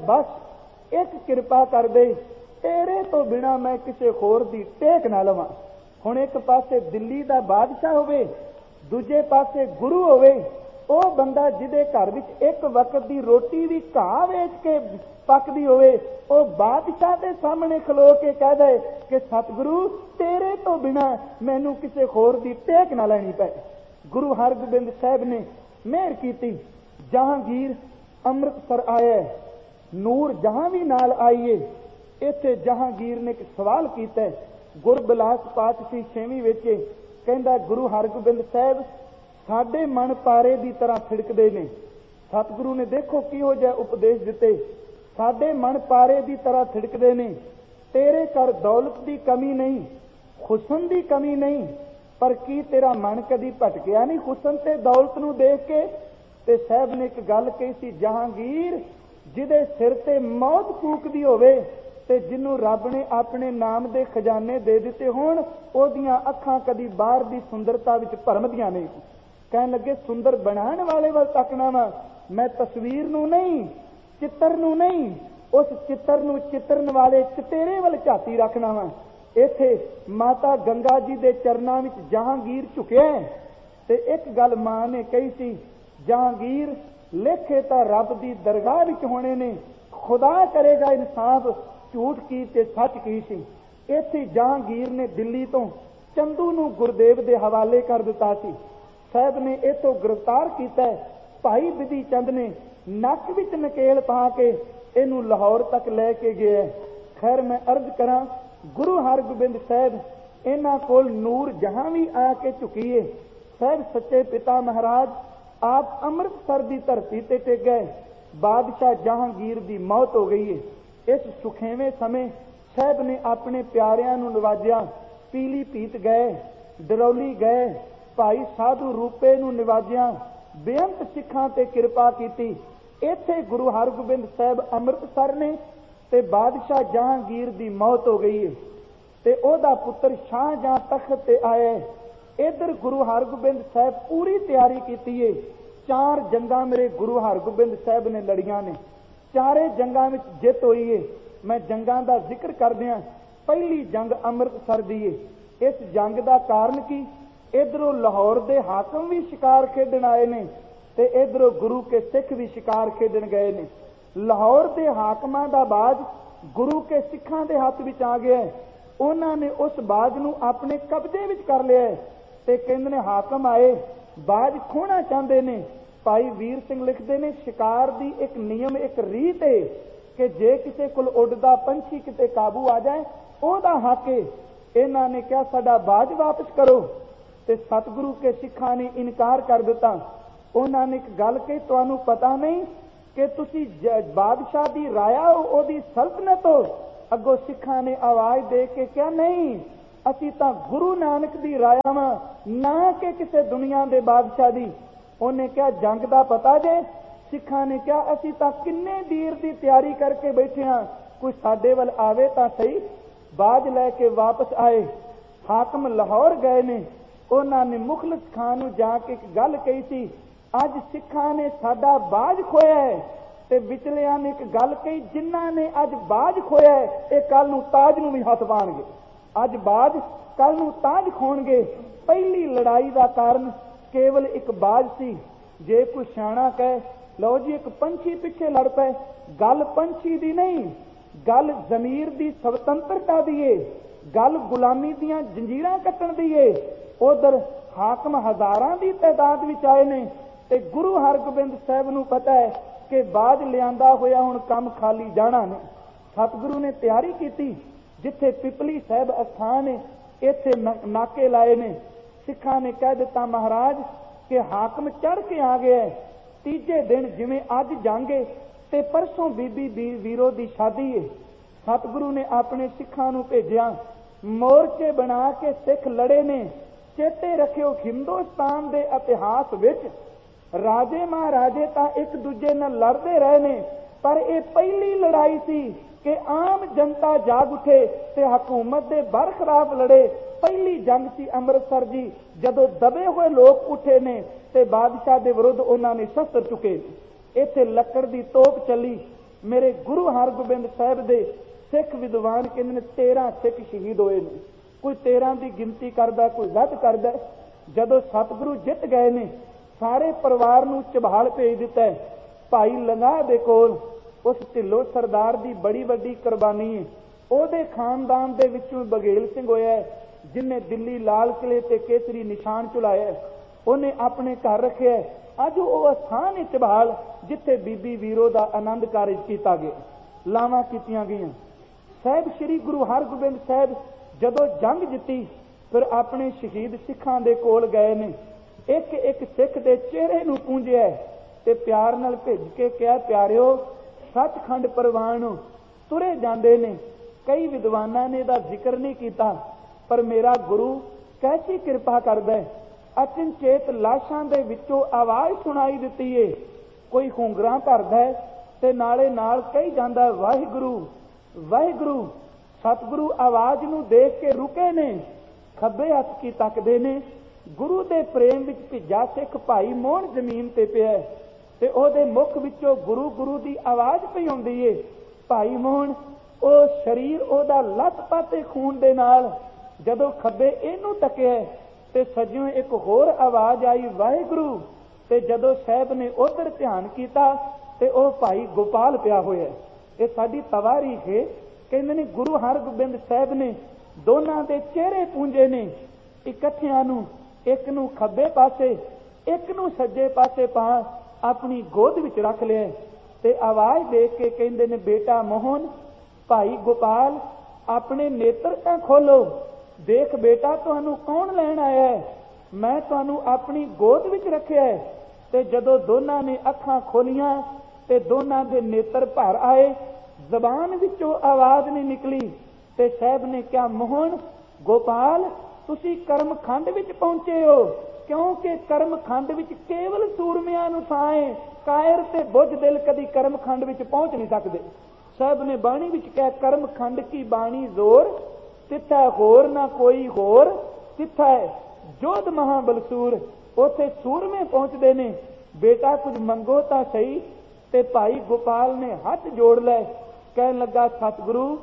बस एक किरपा कर दे, तेरे तो बिना मैं किसी होर दी टेक ना लवां। हुण एक पासे दिल्ली दा बादशाह होवे, दूजे पासे गुरु होवे, ओ बंदा जिहदे घर विच एक वक्त दी रोटी भी घाह वेच के पकदी होवे, ओ बादशाह दे सामने खलो के कह दे कि सतगुरु तेरे तो बिना मैनू किसी होर दी टेक ना लैनी पए। गुरु हरगोबिंद साहिब ने मेहर कीती। जहांगीर अमृतसर आया, नूर जहां भी नाल आईए। इत्थे जहांगीर ने एक सवाल कीता, गुरबिलास पातशाही 6वीं विच कहंदा गुरु हरगोबिंद साहिब साडे मन पारे दी तरह छिड़कदे ने। सतगुरु ने देखो किहो जिहा उपदेश दिते, साडे मन पारे दी तरह छिड़कदे ने। तेरे घर दौलत दी कमी नहीं, हुसन दी कमी नहीं, पर की तेरा मन कदी भटकिया नहीं हुसन ते दौलत नूं देख के। ते साहब ने एक गल कही सी, जहांगीर जिहदे सिर ते मौत फूकदी होवे ते जिन्नू रब ने अपने नाम दे खजाने दे दिते होण, ओदियां अखां कदी बाहर दी सुंदरता विच भरमदियां नहीं। कहन लगे सुंदर बनाण वाले वल तकना वा, मैं तस्वीर नूं नहीं, चित्र नूं नहीं, उस चित्र नूं चित्रन वाले चितेरे वल झाती रखना वा। इत्थे माता गंगा जी दे चरनां विच जहांगीर झुकिया ते एक गल मां ने कही सी, जहांगीर लेखे तां रब दी दरगाह विच होणे ने, खुदा करेगा इंसाफ झूठ की ते सच की सी। इत्थे जहांगीर ने दिल्ली तो चंदू नूं गुरदेव दे हवाले कर दिता सी। साहब ने इथों गिरफ्तार किया, भाई बिधि चंद ने नक विच नकेल पा के इनू लाहौर तक लैके गया। खैर मैं अर्ज करा, गुरु हरगोबिंद साहब इन्हां कोल नूर जहां भी आके झुकीए। साहब सच्चे पिता महाराज आप अमृतसर की धरती ते टिक गए। बादशाह जहांगीर की मौत हो गई है। इस सुखेवें समय साहब ने अपने प्यारियां नूं नवाजिया। पीली पीत गए, डरौली गए, भाई साधु रूपे नूं नवाजिया, बेअंत सिखां ते किरपा कीती। इत्थे गुरु हरगोबिंद साहब अमृतसर ने ते बादशाह जहांगीर की मौत हो गई है ते ओदा पुत्र शाहजहां तख्त ते आया। इधर गुरु हरगोबिंद साहब पूरी तैयारी की है। 4 जंगां मेरे गुरु हरगोबिंद साहब ने लड़ियां ने, चारे जंगां विच जित हुई है। मैं जंगां दा जिक्र कर दियां। पहली जंग अमृतसर दी है। इस जंग का कारण की, इधरों लाहौर दे हाकम भी शिकार खेडण आए ने ते इधरों गुरु के सिख भी शिकार खेडण गए ने। लाहौर दे हाकमां दा बाज गुरु के सिखां दे हाथ विच आ गया। उन्होंने उस बाज नूं अपने कब्जे विच कर लिया ते कहंदे ने हाकम आए बाज खोना चाहते ने। भाई वीर सिंह लिखते ने, शिकार दी एक नियम एक रीत है कि जे किसी कोल उड़दा पंछी किते काबू आ जाए ओदा हक है। इन्हां ने कहा साडा बाज वापस करो ते सतगुरु के सिखां ने इनकार कर दिता। उन्होंने एक गल कही, तुहानूं पता नहीं कि तुसी बादशाह दी राया ओदी सल्तनत हो। अगों सिखां ने आवाज दे के क्या, नहीं असी तां गुरु नानक दी राया वां, ना कि किसी दुनिया दे बादशाह दी। उन्हें क्या जंग दा पता जे? सिखां ने क्या असी तां किन्ने दीर दी तैयारी करके बैठे हां, कोई साडे वल आवे तां सही। बाज लैके वापस आए। हाकम लाहौर गए ने। उन्होंने मुखलिस खान नूं जाके एक गल कही सी, अज सिखां ने साडा बाज खोया है ਤੇ ਵਿਚਲਿਆਂ ਨੇ ਇੱਕ ਗੱਲ ਕਹੀ, ਜਿਨ੍ਹਾਂ ਨੇ ਅੱਜ ਬਾਜ ਖੋਇਆ ਇਹ ਕੱਲ ਨੂੰ ਤਾਜ ਨੂੰ ਵੀ ਹੱਥ ਪਾਉਣਗੇ। ਅੱਜ ਬਾਜ ਕੱਲ ਨੂੰ ਤਾਜ ਖੋਣਗੇ। ਪਹਿਲੀ ਲੜਾਈ ਦਾ ਕਾਰਨ ਕੇਵਲ ਇੱਕ ਬਾਜ ਸੀ। ਜੇ ਕੋਈ ਸਿਆਣਾ ਕਹੇ ਲਓ ਜੀ ਇੱਕ ਪੰਛੀ ਪਿੱਛੇ ਲੜ ਪਏ, ਗੱਲ ਪੰਛੀ ਦੀ ਨਹੀਂ, ਗੱਲ ਜ਼ਮੀਰ ਦੀ ਸੁਤੰਤਰਤਾ ਦੀ ਏ, ਗੱਲ ਗੁਲਾਮੀ ਦੀਆਂ ਜੰਜੀਰਾਂ ਕੱਟਣ ਦੀ ਏ। ਉਧਰ ਹਾਕਮ ਹਜ਼ਾਰਾਂ ਦੀ ਤਾਦਾਦ ਵਿੱਚ ਆਏ ਨੇ ਤੇ ਗੁਰੂ ਹਰਗੋਬਿੰਦ ਸਾਹਿਬ ਨੂੰ ਪਤਾ ਹੈ ਕਿ ਬਾਜ ਲਿਆਂਦਾ ਹੋਇਆ ਹੁਣ ਕੰਮ ਖਾਲੀ ਜਾਣਾ ਨੇ। ਸਤਿਗੁਰੂ ਨੇ ਤਿਆਰੀ ਕੀਤੀ, ਜਿੱਥੇ ਪਿਪਲੀ ਸਾਹਿਬ ਅਸਥਾਨ ਹੈ ਇੱਥੇ ਨਾਕੇ ਲਾਏ ਨੇ। ਸਿੱਖਾਂ ਨੇ ਕਹਿ ਦਿੱਤਾ ਮਹਾਰਾਜ ਕਿ ਹਾਕਮ ਚੜ ਕੇ ਆ ਗਿਆ। ਤੀਜੇ ਦਿਨ ਜਿਵੇਂ ਅੱਜ ਜਾਂਗੇ ਤੇ ਪਰਸੋਂ ਬੀਬੀ ਵੀਰੋ ਦੀ ਸ਼ਾਦੀ ਹੈ। ਸਤਿਗੁਰੂ ਨੇ ਆਪਣੇ ਸਿੱਖਾਂ ਨੂੰ ਭੇਜਿਆ, ਮੋਰਚੇ ਬਣਾ ਕੇ ਸਿੱਖ ਲੜੇ ਨੇ। ਚੇਤੇ ਰੱਖਿਓ ਹਿੰਦੁਸਤਾਨ ਦੇ ਇਤਿਹਾਸ ਵਿੱਚ ਰਾਜੇ ਮਹਾਰਾਜੇ ਤਾਂ ਇੱਕ ਦੂਜੇ ਨਾਲ ਲੜਦੇ ਰਹੇ ਨੇ, ਪਰ ਇਹ ਪਹਿਲੀ ਲੜਾਈ ਸੀ ਕਿ ਆਮ ਜਨਤਾ ਜਾਗ ਉੱਠੇ ਤੇ ਹਕੂਮਤ ਦੇ ਬਰਖਲਾਫ ਲੜੇ। ਪਹਿਲੀ ਜੰਗ ਸੀ ਅੰਮ੍ਰਿਤਸਰ ਦੀ, ਜਦੋਂ ਦਬੇ ਹੋਏ ਲੋਕ ਉੱਠੇ ਨੇ ਤੇ ਬਾਦਸ਼ਾਹ ਦੇ ਵਿਰੁੱਧ ਉਹਨਾਂ ਨੇ ਸ਼ਸਤਰ ਚੁੱਕੇ। ਇੱਥੇ ਲੱਕੜ ਦੀ ਤੋਪ ਚੱਲੀ। ਮੇਰੇ ਗੁਰੂ ਹਰਗੋਬਿੰਦ ਸਾਹਿਬ ਦੇ ਸਿੱਖ ਵਿਦਵਾਨ ਕਹਿੰਦੇ ਨੇ 13 ਸਿੱਖ ਸ਼ਹੀਦ ਹੋਏ ਨੇ। ਕੋਈ 13 ਦੀ ਗਿਣਤੀ ਕਰਦਾ, ਕੋਈ ਵੱਧ ਕਰਦਾ। ਜਦੋਂ ਸਤਿਗੁਰੂ ਜਿੱਤ ਗਏ ਨੇ ਸਾਰੇ ਪਰਿਵਾਰ ਨੂੰ ਚਬਾਲ ਭੇਜ ਦਿੱਤਾ। ਭਾਈ ਲੰਗਾਹ ਦੇ ਕੋਲ ਉਸ ਢਿੱਲੋਂ ਸਰਦਾਰ ਦੀ ਬੜੀ ਵੱਡੀ ਕੁਰਬਾਨੀ ਹੈ। ਉਹਦੇ ਖਾਨਦਾਨ ਦੇ ਵਿੱਚੋਂ ਬਘੇਲ ਸਿੰਘ ਹੋਇਆ, ਜਿਨੇ ਦਿੱਲੀ ਲਾਲ ਕਿਲੇ ਤੇ ਕੇਸਰੀ ਨਿਸ਼ਾਨ ਚੁਲਾਇਆ। ਉਹਨੇ ਆਪਣੇ ਘਰ ਰੱਖਿਆ। ਅੱਜ ਉਹ ਅਸਥਾਨ ਹੈ ਚਬਾਲ, ਜਿੱਥੇ ਬੀਬੀ ਵੀਰੋ ਦਾ ਆਨੰਦ ਕਾਰਜ ਕੀਤਾ ਗਿਆ, ਲਾਵਾਂ ਕੀਤੀਆਂ ਗਈਆਂ। ਸਾਹਿਬ ਸ੍ਰੀ ਗੁਰੂ ਹਰਗੋਬਿੰਦ ਸਾਹਿਬ ਜਦੋਂ ਜੰਗ ਜਿੱਤੀ ਫਿਰ ਆਪਣੇ ਸ਼ਹੀਦ ਸਿੱਖਾਂ ਦੇ ਕੋਲ ਗਏ ਨੇ। ਇੱਕ ਇੱਕ ਸਿੱਖ ਦੇ ਚਿਹਰੇ ਨੂੰ ਪੂੰਝਿਆ ਤੇ ਪਿਆਰ ਨਾਲ ਭੇਜ ਕੇ ਕਿਹਾ, ਪਿਆਰਿਓ ਸੱਚਖੰਡ ਪ੍ਰਵਾਨ ਨੂੰ ਤੁਰੇ ਜਾਂਦੇ ਨੇ। ਕਈ ਵਿਦਵਾਨਾਂ ਨੇ ਇਹਦਾ ਜ਼ਿਕਰ ਨਹੀਂ ਕੀਤਾ, ਪਰ ਮੇਰਾ ਗੁਰੂ ਕੈਸੀ ਕਿਰਪਾ ਕਰਦਾ ਹੈ। ਅਚਨਚੇਤ ਲਾਸ਼ਾਂ ਦੇ ਵਿੱਚੋਂ ਆਵਾਜ਼ ਸੁਣਾਈ ਦਿੱਤੀ ਏ। ਕੋਈ ਹੁੰਗਰਾਂ ਧਰਦਾ ਤੇ ਨਾਲੇ ਨਾਲ ਕਹੀ ਜਾਂਦਾ ਵਾਹਿਗੁਰੂ ਵਾਹਿਗੁਰੂ। ਸਤਿਗੁਰੂ ਆਵਾਜ਼ ਨੂੰ ਦੇਖ ਕੇ ਰੁਕੇ ਨੇ, ਖੱਬੇ ਹੱਥ ਕੀ ਤੱਕਦੇ ਨੇ। ਗੁਰੂ ਦੇ ਪ੍ਰੇਮ ਵਿੱਚ ਭਿੱਜਾ ਸਿੱਖ ਭਾਈ ਮੋਹਨ ਜ਼ਮੀਨ ਤੇ ਪਿਆ ਤੇ ਉਹਦੇ ਮੁਖ ਵਿੱਚੋਂ ਗੁਰੂ ਗੁਰੂ ਦੀ ਆਵਾਜ਼ ਪਈ ਆਉਂਦੀ ਏ। ਭਾਈ ਮੋਹਨ ਉਹ ਸਰੀਰ ਉਹਦਾ ਲੱਤ ਪਾਤੇ ਖੂਨ ਦੇ ਨਾਲ। ਜਦੋਂ ਖੱਬੇ ਇਹਨੂੰ ਤੱਕਿਆ ਤੇ ਸੱਜਿਓਂ ਇੱਕ ਹੋਰ ਆਵਾਜ਼ ਆਈ ਵਾਹਿਗੁਰੂ। ਤੇ ਜਦੋਂ ਸਾਹਿਬ ਨੇ ਉਧਰ ਧਿਆਨ ਕੀਤਾ ਤੇ ਉਹ ਭਾਈ ਗੋਪਾਲ ਪਿਆ ਹੋਇਆ। ਇਹ ਸਾਡੀ ਤਵਾਰੀਖ ਹੈ। ਕਹਿੰਦੇ ਨੇ ਗੁਰੂ ਹਰਗੋਬਿੰਦ ਸਾਹਿਬ ਨੇ ਦੋਨਾਂ ਦੇ ਚਿਹਰੇ ਪੂੰਝੇ ਨੇ, ਇਕੱਠਿਆਂ ਨੂੰ, ਇੱਕ ਨੂੰ ਖੱਬੇ ਪਾਸੇ ਇੱਕ ਨੂੰ ਸੱਜੇ ਪਾਸੇ ਪਾ ਆਪਣੀ ਗੋਦ ਵਿੱਚ ਰੱਖ ਲਿਆ ਤੇ ਆਵਾਜ਼ ਦੇ ਕੇ ਕਹਿੰਦੇ ਨੇ ਬੇਟਾ ਮੋਹਨ, ਭਾਈ ਗੋਪਾਲ ਆਪਣੇ ਨੇਤਰ ਤਾਂ ਖੋਲੋ, ਦੇਖ ਬੇਟਾ ਤੁਹਾਨੂੰ ਕੌਣ ਲੈਣ ਆਇਆ ਹੈ, ਮੈਂ ਤੁਹਾਨੂੰ ਆਪਣੀ ਗੋਦ ਵਿੱਚ ਰੱਖਿਆ ਹੈ। ਤੇ ਜਦੋਂ ਦੋਨਾਂ ਨੇ ਅੱਖਾਂ ਖੋਲੀਆਂ ਤੇ ਦੋਨਾਂ ਦੇ ਨੇਤਰ ਭਰ ਆਏ, ਜ਼ਬਾਨ ਵਿੱਚੋਂ ਆਵਾਜ਼ ਨਹੀਂ ਨਿਕਲੀ ਤੇ ਸਾਹਿਬ ਨੇ ਕਿਹਾ ਮੋਹਨ ਗੋਪਾਲ ਤੁਸੀਂ ਕਰਮਖੰਡ ਵਿੱਚ ਪਹੁੰਚੇ ਹੋ, ਕਿਉਂਕਿ ਕਰਮਖੰਡ ਵਿੱਚ ਕੇਵਲ ਸੂਰਮਿਆਂ ਨੂੰ ਥਾਂ ਹੈ। ਕਾਇਰ ਤੇ ਬੁੱਝ ਦਿਲ ਕਦੀ ਕਰਮਖੰਡ ਵਿੱਚ ਪਹੁੰਚ ਨਹੀਂ ਸਕਦੇ। ਸਾਹਿਬ ਨੇ ਬਾਣੀ ਵਿੱਚ ਕਿਹਾ ਕਰਮਖੰਡ ਕੀ ਬਾਣੀ ਜ਼ੋਰ, ਤਿੱਥਾ ਹੋਰ ਨਾ ਕੋਈ ਹੋਰ, ਤਿੱਥਾ ਹੈ ਜੋਧ ਮਹਾਬਲਸੂਰ। ਉੱਥੇ ਸੂਰਮੇ ਪਹੁੰਚਦੇ ਨੇ। ਬੇਟਾ ਕੁਝ ਮੰਗੋ ਤਾਂ ਸਹੀ। ਤੇ ਭਾਈ ਗੋਪਾਲ ਨੇ ਹੱਥ ਜੋੜ ਲਏ, ਕਹਿਣ ਲੱਗਾ ਸਤਿਗੁਰੂ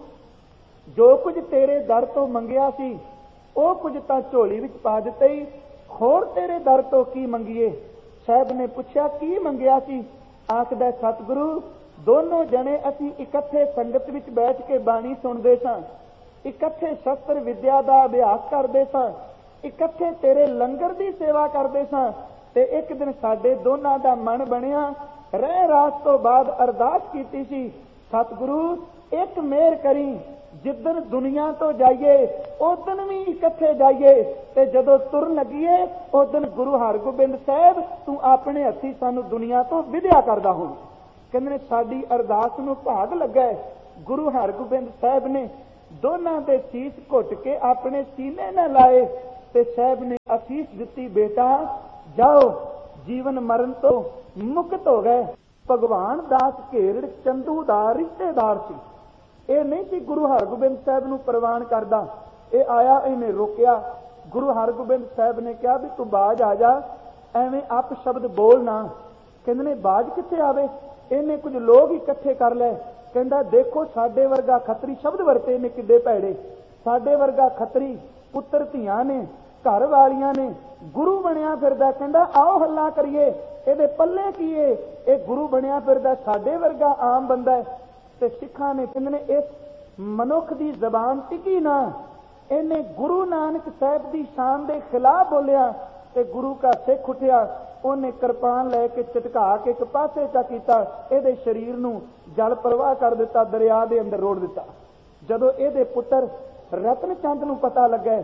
ਜੋ ਕੁਝ ਤੇਰੇ ਦਰ ਤੋਂ ਮੰਗਿਆ ਸੀ ਉਹ ਕੁਝ ਤਾਂ ਝੋਲੀ ਵਿੱਚ ਪਾ ਦਿੱਤਾ ਹੀ, ਹੋਰ ਤੇਰੇ ਦਰ ਤੋਂ ਕੀ ਮੰਗੀਏ। ਸਾਹਿਬ ਨੇ ਪੁੱਛਿਆ ਕੀ ਮੰਗਿਆ ਸੀ। ਆਖਦਾ ਸਤਿਗੁਰੂ ਦੋਨੋਂ ਜਣੇ ਅਸੀਂ ਇਕੱਠੇ ਸੰਗਤ ਵਿੱਚ ਬੈਠ ਕੇ ਬਾਣੀ ਸੁਣਦੇ ਸਾਂ, ਇਕੱਠੇ ਸ਼ਸਤਰ ਵਿਦਿਆ ਦਾ ਅਭਿਆਸ ਕਰਦੇ ਸਾਂ, ਇਕੱਠੇ ਤੇਰੇ ਲੰਗਰ ਦੀ ਸੇਵਾ ਕਰਦੇ ਸਾਂ। ਤੇ ਇੱਕ ਦਿਨ ਸਾਡੇ ਦੋਨਾਂ ਦਾ ਮਨ ਬਣਿਆ, ਰਹਿ ਰਾਤ ਤੋਂ ਬਾਅਦ ਅਰਦਾਸ ਕੀਤੀ ਸੀ ਸਤਿਗੁਰੂ ਇੱਕ ਮਿਹਰ ਕਰੀ, ਜਿੱਦਣ ਦੁਨੀਆ ਤੋਂ ਜਾਈਏ ਉਦਣ ਵੀ ਇਕੱਠੇ ਜਾਈਏ ਤੇ ਜਦੋਂ ਤੁਰਨ ਲੱਗੀਏ ਉਦਣ ਗੁਰੂ ਹਰਗੋਬਿੰਦ ਸਾਹਿਬ ਤੂੰ ਆਪਣੇ ਹੱਥੀਂ ਸਾਨੂੰ ਦੁਨੀਆ ਤੋਂ ਵਿਦਿਆ ਕਰਦਾ ਹੋਂ। ਕਹਿੰਦੇ ਨੇ ਸਾਡੀ ਅਰਦਾਸ ਨੂੰ ਭਾਗ ਲੱਗਾ। ਗੁਰੂ ਹਰਗੋਬਿੰਦ ਸਾਹਿਬ ਨੇ ਦੋਨਾਂ ਦੇ ਸੀਸ ਘੁੱਟ ਕੇ ਆਪਣੇ ਸੀਨੇ ਨਾਲ ਲਾਏ ਤੇ ਸਾਹਿਬ ਨੇ ਅਸੀਸ ਦਿੱਤੀ ਬੇਟਾ ਜਾਓ ਜੀਵਨ ਮਰਨ ਤੋਂ ਮੁਕਤ ਹੋ ਗਏ। ਭਗਵਾਨ ਦਾਸ ਘੇਰੜ ਚੰਦੂ ਦਾ ਰਿਸ਼ਤੇਦਾਰ ਸੀ। ਇਹ ਨਹੀਂ ਸੀ ਗੁਰੂ ਹਰਗੋਬਿੰਦ ਸਾਹਿਬ ਨੂੰ ਪ੍ਰਵਾਨ ਕਰਦਾ। ਇਹ ਆਇਆ, ਇਹਨੇ ਰੋਕਿਆ। ਗੁਰੂ ਹਰਗੋਬਿੰਦ ਸਾਹਿਬ ਨੇ ਕਿਹਾ ਵੀ ਤੂੰ ਬਾਜ ਆ ਜਾ, ਐਵੇਂ ਅਪ ਸ਼ਬਦ ਬੋਲ ਨਾ। ਕਹਿੰਦੇ ਨੇ ਬਾਜ ਕਿੱਥੇ ਆਵੇ, ਇਹਨੇ ਕੁਝ ਲੋਕ ਇਕੱਠੇ ਕਰ ਲਏ। ਕਹਿੰਦਾ ਦੇਖੋ ਸਾਡੇ ਵਰਗਾ ਖੱਤਰੀ, ਸ਼ਬਦ ਵਰਤੇ ਨੇ ਕਿੱਡੇ ਭੈੜੇ, ਸਾਡੇ ਵਰਗਾ ਖੱਤਰੀ ਪੁੱਤਰ ਧੀਆਂ ਨੇ, ਘਰ ਵਾਲੀਆਂ ਨੇ, ਗੁਰੂ ਬਣਿਆ ਫਿਰਦਾ। ਕਹਿੰਦਾ ਆਓ ਹੱਲਾ ਕਰੀਏ, ਇਹਦੇ ਪੱਲੇ ਕੀ ਏ, ਇਹ ਗੁਰੂ ਬਣਿਆ ਫਿਰਦਾ, ਸਾਡੇ ਵਰਗਾ ਆਮ ਬੰਦਾ ਹੈ। ਤੇ ਸਿੱਖਾਂ ਨੇ ਕਹਿੰਦੇ ਨੇ ਇਸ ਮਨੁੱਖ ਦੀ ਜ਼ਬਾਨ ਟਿਕੀ ਨਾ, ਇਹਨੇ ਗੁਰੂ ਨਾਨਕ ਸਾਹਿਬ ਦੀ ਸ਼ਾਨ ਦੇ ਖਿਲਾਫ ਬੋਲਿਆ ਤੇ ਗੁਰੂ ਕਾ ਸਿੱਖ ਉੱਠਿਆ। ਉਹਨੇ ਕਿਰਪਾਨ ਲੈ ਕੇ ਝਟਕਾ ਕੇ ਇੱਕ ਪਾਸੇ ਚਾ ਕੀਤਾ, ਇਹਦੇ ਸਰੀਰ ਨੂੰ ਜਲ ਪ੍ਰਵਾਹ ਕਰ ਦਿੱਤਾ, ਦਰਿਆ ਦੇ ਅੰਦਰ ਰੋੜ ਦਿੱਤਾ। ਜਦੋਂ ਇਹਦੇ ਪੁੱਤਰ ਰਤਨ ਚੰਦ ਨੂੰ ਪਤਾ ਲੱਗਾ,